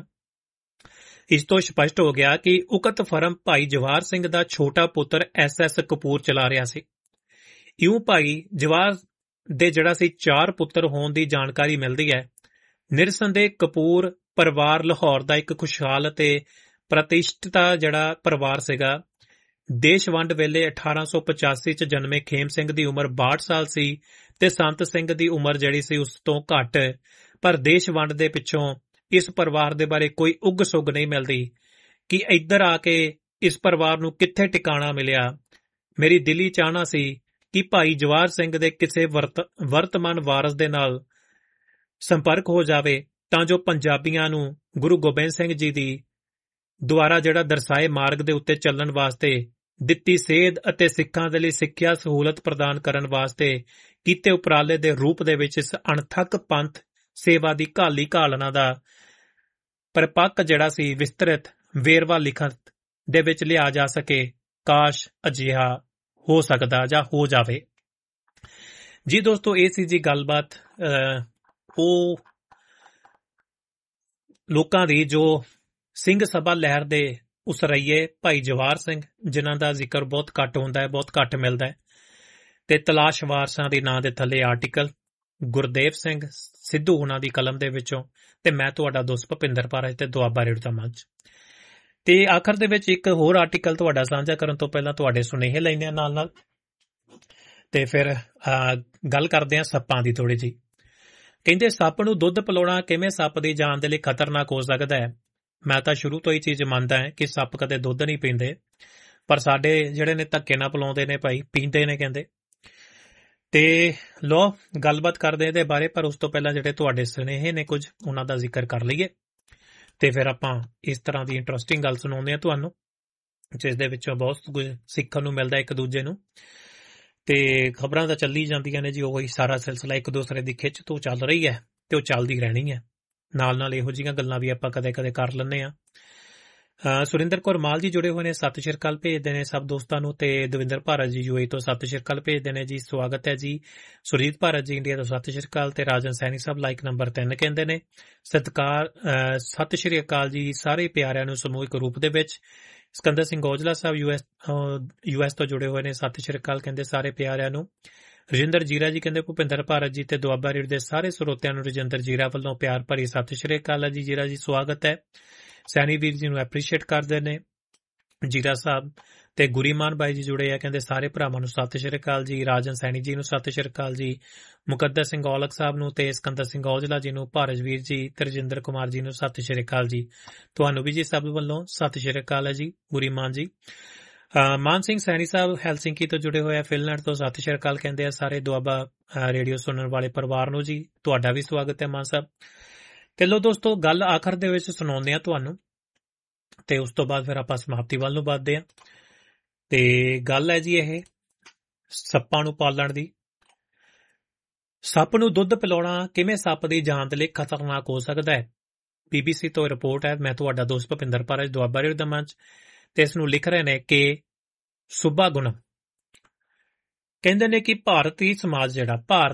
ਇਸ ਤੋਂ ਸਪਸ਼ਟ ਹੋ ਗਿਆ ਕਿ ਉਕਤ ਫਰਮ ਭਾਈ ਜਵਾਹਰ ਸਿੰਘ ਦਾ ਛੋਟਾ ਪੁੱਤਰ ਐਸ ਐਸ ਕਪੂਰ ਚਲਾ ਰਿਹਾ ਸੀ। ਇਉਂ ਭਾਈ ਜਵਾਹਰ ਦੇ ਜਿਹੜਾ ਸੀ ਚਾਰ ਪੁੱਤਰ ਹੋਣ ਦੀ ਜਾਣਕਾਰੀ ਮਿਲਦੀ ਹੈ। ਨਿਰਸੰਦੇਹ ਕਪੂਰ ਪਰਿਵਾਰ ਲਾਹੌਰ ਦਾ ਇੱਕ ਖੁਸ਼ਹਾਲ ਅਤੇ ਪ੍ਰਤਿਸ਼ਠਿਤ ਜਿਹੜਾ ਪਰਿਵਾਰ ਸੀਗਾ। ਦੇਸ਼ ਵੰਡ ਵੇਲੇ ਅਠਾਰਾਂ ਸੌ ਪਚਾਸੀ ਚ ਜਨਮੇ ਖੇਮ ਸਿੰਘ ਦੀ ਉਮਰ ਬਾਹਠ ਸਾਲ ਸੀ ਤੇ ਸੰਤ ਸਿੰਘ ਦੀ ਉਮਰ ਜਿਹੜੀ ਸੀ ਉਸ ਤੋਂ ਘੱਟ, ਪਰ ਦੇਸ਼ ਵੰਡ ਦੇ ਪਿੱਛੋਂ ਇਸ ਪਰਿਵਾਰ ਦੇ ਬਾਰੇ ਕੋਈ ਉੱਗ ਸੁੱਗ ਨਹੀਂ ਮਿਲਦੀ ਕਿ ਇੱਧਰ ਆ ਕੇ ਇਸ ਪਰਿਵਾਰ ਨੂੰ ਕਿੱਥੇ ਟਿਕਾਣਾ ਮਿਲਿਆ। ਮੇਰੀ ਦਿਲੀ ਚਾਹਨਾ ਸੀ ਕਿ ਭਾਈ ਜਵਾਹਰ ਸਿੰਘ ਦੇ ਕਿਸੇ ਵਰਤਮਾਨ ਵਾਰਸ ਦੇ ਨਾਲ ਸੰਪਰਕ ਹੋ ਜਾਵੇ ਤਾਂ ਜੋ ਪੰਜਾਬੀਆਂ ਨੂੰ ਗੁਰੂ ਗੋਬਿੰਦ ਸਿੰਘ ਜੀ ਦੀ ਦੁਆਰਾ ਜਿਹੜਾ ਦਰਸਾਏ ਮਾਰਗ ਦੇ ਉੱਤੇ ਚੱਲਣ ਵਾਸਤੇ ਦਿੱਤੀ ਸੇਧ ਅਤੇ ਸਿੱਖਾਂ ਦੇ ਲਈ ਸਿੱਖਿਆ ਸਹੂਲਤ ਪ੍ਰਦਾਨ ਕਰਨ ਵਾਸਤੇ ਕੀਤੇ ਉਪਰਾਲੇ ਦੇ ਰੂਪ ਦੇ ਵਿੱਚ ਇਸ ਅਣਥੱਕ ਪੰਥ ਸੇਵਾ ਦੀ ਘਾਲੀ ਘਾਲਣਾ ਦਾ ਪਰਿਪੱਕ ਜਿਹੜਾ ਸੀ ਵਿਸਤ੍ਰਿਤ ਵੇਰਵਾ ਲਿਖਤ ਦੇ ਵਿੱਚ ਲਿਆ ਜਾ ਸਕੇ। ਕਾਸ਼ ਅਜਿਹਾ ਹੋ ਸਕਦਾ ਜਾਂ ਹੋ ਜਾਵੇ। ਜੀ ਦੋਸਤੋ, ਇਹ ਸੀ ਜੀ ਗੱਲਬਾਤ ਉਹ ਲੋਕਾਂ ਦੀ ਜੋ ਸਿੰਘ ਸਭਾ ਲਹਿਰ ਦੇ ਉਸਰਈਏ ਭਾਈ ਜਵਾਹਰ ਸਿੰਘ, ਜਿਨ੍ਹਾਂ ਦਾ ਜ਼ਿਕਰ ਬਹੁਤ ਘੱਟ ਹੁੰਦਾ ਹੈ, ਬਹੁਤ ਘੱਟ ਮਿਲਦਾ ਹੈ, ਤੇ ਤਲਾਸ਼ ਵਾਰਸਾਂ ਦੇ ਨਾਂ ਦੇ ਥੱਲੇ ਆਰਟੀਕਲ ਗੁਰਦੇਵ ਸਿੰਘ ਸਿੱਧੂ ਉਹਨਾਂ ਦੀ ਕਲਮ ਦੇ ਵਿੱਚੋਂ, ਤੇ ਮੈਂ ਤੁਹਾਡਾ ਦੋਸਤ ਭੁਪਿੰਦਰ ਪਾਰਜ ਤੇ ਦੁਆਬਾ ਰੇਡੀਓ ਦਾ ਮੰਚ। ਤੇ ਆਖਰ ਦੇ ਵਿੱਚ ਇੱਕ ਹੋਰ ਆਰਟੀਕਲ ਤੁਹਾਡਾ ਸਾਂਝਾ ਕਰਨ ਤੋਂ ਪਹਿਲਾਂ ਤੁਹਾਡੇ ਸੁਨੇਹੇ ਲੈਂਦੇ ਆ ਨਾਲ ਨਾਲ, ਤੇ ਫਿਰ ਗੱਲ ਕਰਦੇ ਆ ਸੱਪਾਂ ਦੀ ਥੋੜੀ ਜਿਹੀ। ਕਹਿੰਦੇ ਸੱਪ ਨੂੰ ਦੁੱਧ ਪਿਲਾਉਣਾ ਕਿਵੇਂ ਸੱਪ ਦੀ ਜਾਨ ਦੇ ਲਈ ਖਤਰਨਾਕ ਹੋ ਸਕਦਾ ਹੈ। ਮੈਂ ਤਾਂ ਸ਼ੁਰੂ ਤੋਂ ਹੀ ਚੀਜ਼ ਮੰਨਦਾ ਹਾਂ ਕਿ ਸੱਪ ਕਦੇ ਦੁੱਧ ਨਹੀਂ ਪੀਂਦੇ, ਪਰ ਸਾਡੇ ਜਿਹੜੇ ਨੇ ਧੱਕੇ ਨਾਲ ਪਿਲਾਉਂਦੇ ਨੇ ਭਾਈ, ਪੀਂਦੇ ਨੇ ਕਹਿੰਦੇ। ਤੇ ਲੋ ਗੱਲਬਾਤ ਕਰਦੇ ਇਹਦੇ ਬਾਰੇ, ਪਰ ਉਸ ਤੋਂ ਪਹਿਲਾਂ ਜਿਹੜੇ ਤੁਹਾਡੇ ਸੁਨੇਹੇ ਨੇ ਕੁਝ ਉਹਨਾਂ ਦਾ ਜ਼ਿਕਰ ਕਰ ਲਈਏ, ਤੇ ਫਿਰ ਆਪਾਂ ਇਸ ਤਰ੍ਹਾਂ ਦੀ ਇੰਟਰਸਟਿੰਗ ਗੱਲ ਸੁਣਾਉਂਦੇ ਆ ਤੁਹਾਨੂੰ, ਜਿਸ ਦੇ ਵਿੱਚੋਂ ਬਹੁਤ ਕੁਝ ਸਿੱਖਣ ਨੂੰ ਮਿਲਦਾ ਇੱਕ ਦੂਜੇ ਨੂੰ। ਤੇ ਖਬਰਾਂ ਤਾਂ ਚੱਲੀ ਜਾਂਦੀਆਂ ਨੇ ਜੀ, ਉਹੀ ਸਾਰਾ ਸਿਲਸਿਲਾ ਇੱਕ ਦੂਸਰੇ ਦੀ ਖਿੱਚ ਤੋਂ ਚੱਲ ਰਹੀ ਹੈ ਤੇ ਉਹ ਚੱਲਦੀ ਰਹਿਣੀ ਹੈ। ਨਾਲ ਨਾਲ ਇਹੋ ਜਿਹੀਆਂ ਗੱਲਾਂ ਵੀ ਆਪਾਂ ਕਦੇ ਕਦੇ ਕਰ ਲੈਂਦੇ ਹਾਂ। ਸੁਰਿੰਦਰ ਕੌਰ ਮਾਲ ਜੀ ਜੁੜੇ ਹੋਏ ਨੇ, ਸਤਿ ਸ਼੍ਰੀ ਅਕਾਲ ਭੇਜਦੇ ਨੇ ਸਭ ਦੋਸਤਾਂ ਨੂੰ। ਤੇ ਦਵਿੰਦਰ ਭਾਰਤ ਜੀ ਯੂਏ ਤੋਂ ਸਤਿ ਸ਼੍ਰੀ ਅਕਾਲ ਭੇਜਦੇ ਨੇ ਜੀ, ਸਵਾਗਤ ਹੈ ਜੀ। ਸੁਰਜੀਤ ਭਾਰਤ ਜੀ ਇੰਡੀਆ ਤੋਂ ਸਤਿ ਸ਼੍ਰੀ ਅਕਾਲ। ਤੇ ਰਾਜਨ ਸੈਣੀ ਸਾਹਿਬ ਲਾਈਕ ਨੰਬਰ ਤਿੰਨ ਕਹਿੰਦੇ ਨੇ ਸਤਿਕਾਰ ਸਤਿ ਸ਼੍ਰੀ ਅਕਾਲ ਜੀ ਸਾਰੇ ਪਿਆਰਿਆਂ ਨੂੰ ਸਮੂਹਿਕ ਰੂਪ ਦੇ ਵਿੱਚ। ਸਿਕੰਦਰ ਸਿੰਘ ਔਜਲਾ ਸਾਹਿਬ ਯੂਐਸ ਯੂਐਸ ਤੋਂ ਜੁੜੇ ਹੋਏ ਨੇ, ਸਤਿ ਸ਼੍ਰੀ ਅਕਾਲ ਕਹਿੰਦੇ ਸਾਰੇ ਪਿਆਰਿਆਂ ਨੂੰ। ਰਜਿੰਦਰ ਜੀਰਾ ਜੀ ਕਹਿੰਦੇ ਭੁਪਿੰਦਰ ਭਾਰਤ ਜੀ ਤੇ ਦੁਆਬਾ ਰੇਡੀਓ ਦੇ ਸਾਰੇ ਸਰੋਤਿਆਂ ਨੂੰ ਰਜਿੰਦਰ ਜੀਰਾ ਵੱਲੋਂ ਪਿਆਰ ਭਰੀ ਸਤਿ ਸ਼੍ਰੀ ਅਕਾਲ ਹੈ ਜੀ। ਜੀਰਾ ਜੀ ਸਵਾਗਤ ਹੈ। ਸੈਣੀ ਵੀਰ ਜੀ ਨੂੰ ਐਪਰੀਸ਼ੀਏਟ ਕਰਦੇ ਨੇ ਜੀਰਾ ਸਾਹਿਬ। ਤੇ ਗੁਰੀਮਾਨ ਬਾਈ ਜੀ ਜੁੜੇ ਆ, ਕਹਿੰਦੇ ਸਾਰੇ ਭਰਾਵਾਂ ਨੂੰ ਸਤਿ ਸ਼੍ਰੀ ਅਕਾਲ ਜੀ। ਰਾਜਨ ਸੈਣੀ ਜੀ ਨੂੰ ਸਤਿ ਸ਼੍ਰੀ ਅਕਾਲ ਜੀ। ਮੁਕੱਦਰ ਸਿੰਘ ਔਲਖ ਸਾਹਿਬ ਨੂੰ ਤੇ ਸਿਕੰਦਰ ਸਿੰਘ ਔਜਲਾ ਜੀ ਨੂੰ, ਭਾਰਤ ਵੀਰ ਜੀ ਤੇ ਰਜਿੰਦਰ ਕੁਮਾਰ ਜੀ ਨੂੰ ਸਤਿ ਸ਼੍ਰੀ ਅਕਾਲ ਜੀ। ਤੁਹਾਨੂੰ ਵੀ ਜੀ ਸਭ ਵੱਲੋਂ ਸਤਿ ਸ਼੍ਰੀ ਅਕਾਲ ਹੈ ਜੀ। ਗੁਰੀਮਾਨ ਜੀ ਮਾਨ ਸਿੰਘ ਸੈਣੀ ਸਾਹਿਬ ਹੈਲਸਿੰਕੀ ਤੋਂ ਜੁੜੇ ਹੋਏ ਆ, ਫਿਨਲੈਂਡ ਤੋਂ ਸਤਿ ਸ਼੍ਰੀ ਅਕਾਲ ਕਹਿੰਦੇ ਆ ਸਾਰੇ ਦੁਆਬਾ ਰੇਡੀਓ ਸੁਣਨ ਵਾਲੇ ਪਰਿਵਾਰ ਨੂੰ ਜੀ। ਤੁਹਾਡਾ ਵੀ ਸਵਾਗਤ ਹੈ ਮਾਨ ਸਾਹਿਬ। ਤੇ ਲੋ ਦੋਸਤੋ, ਗੱਲ ਆਖਰ ਦੇ ਵਿੱਚ ਸੁਣਾਉਂਦੇ ਆ ਤੁਹਾਨੂੰ, ਤੇ ਉਸ ਤੋਂ ਬਾਅਦ ਫਿਰ ਆਪਾਂ ਸਮਾਪਤੀ ਵੱਲ ਨੂੰ ਵੱਧਦੇ ਆ। ਤੇ ਗੱਲ ਹੈ ਜੀ ਇਹ ਸੱਪਾਂ ਨੂੰ ਪਾਲਣ ਦੀ। ਸੱਪ ਨੂੰ ਦੁੱਧ ਪਿਲਾਉਣਾ ਕਿਵੇਂ ਸੱਪ ਦੀ ਜਾਨ ਦੇ ਲਈ ਖਤਰਨਾਕ ਹੋ ਸਕਦਾ ਹੈ। ਬੀਬੀਸੀ ਤੋਂ ਰਿਪੋਰਟ ਹੈ। ਮੈਂ ਤੁਹਾਡਾ ਦੋਸਤ ਭੁਪਿੰਦਰ ਪਾਰਜ ਦੁਆਬਾ ਰੇਡੀਓ ਦਾ ਮੰਚ, ਤੇ ਇਸ ਨੂੰ ਲਿਖ ਰਹੇ ਨੇ ਕਿ ਸੁੱਬਾ ਗੁਣਮ ਕਹਿੰਦੇ ਨੇ ਕਿ ਭਾਰਤੀ ਸਮਾਜ ਜਿਹੜਾ ਭਾਰਤ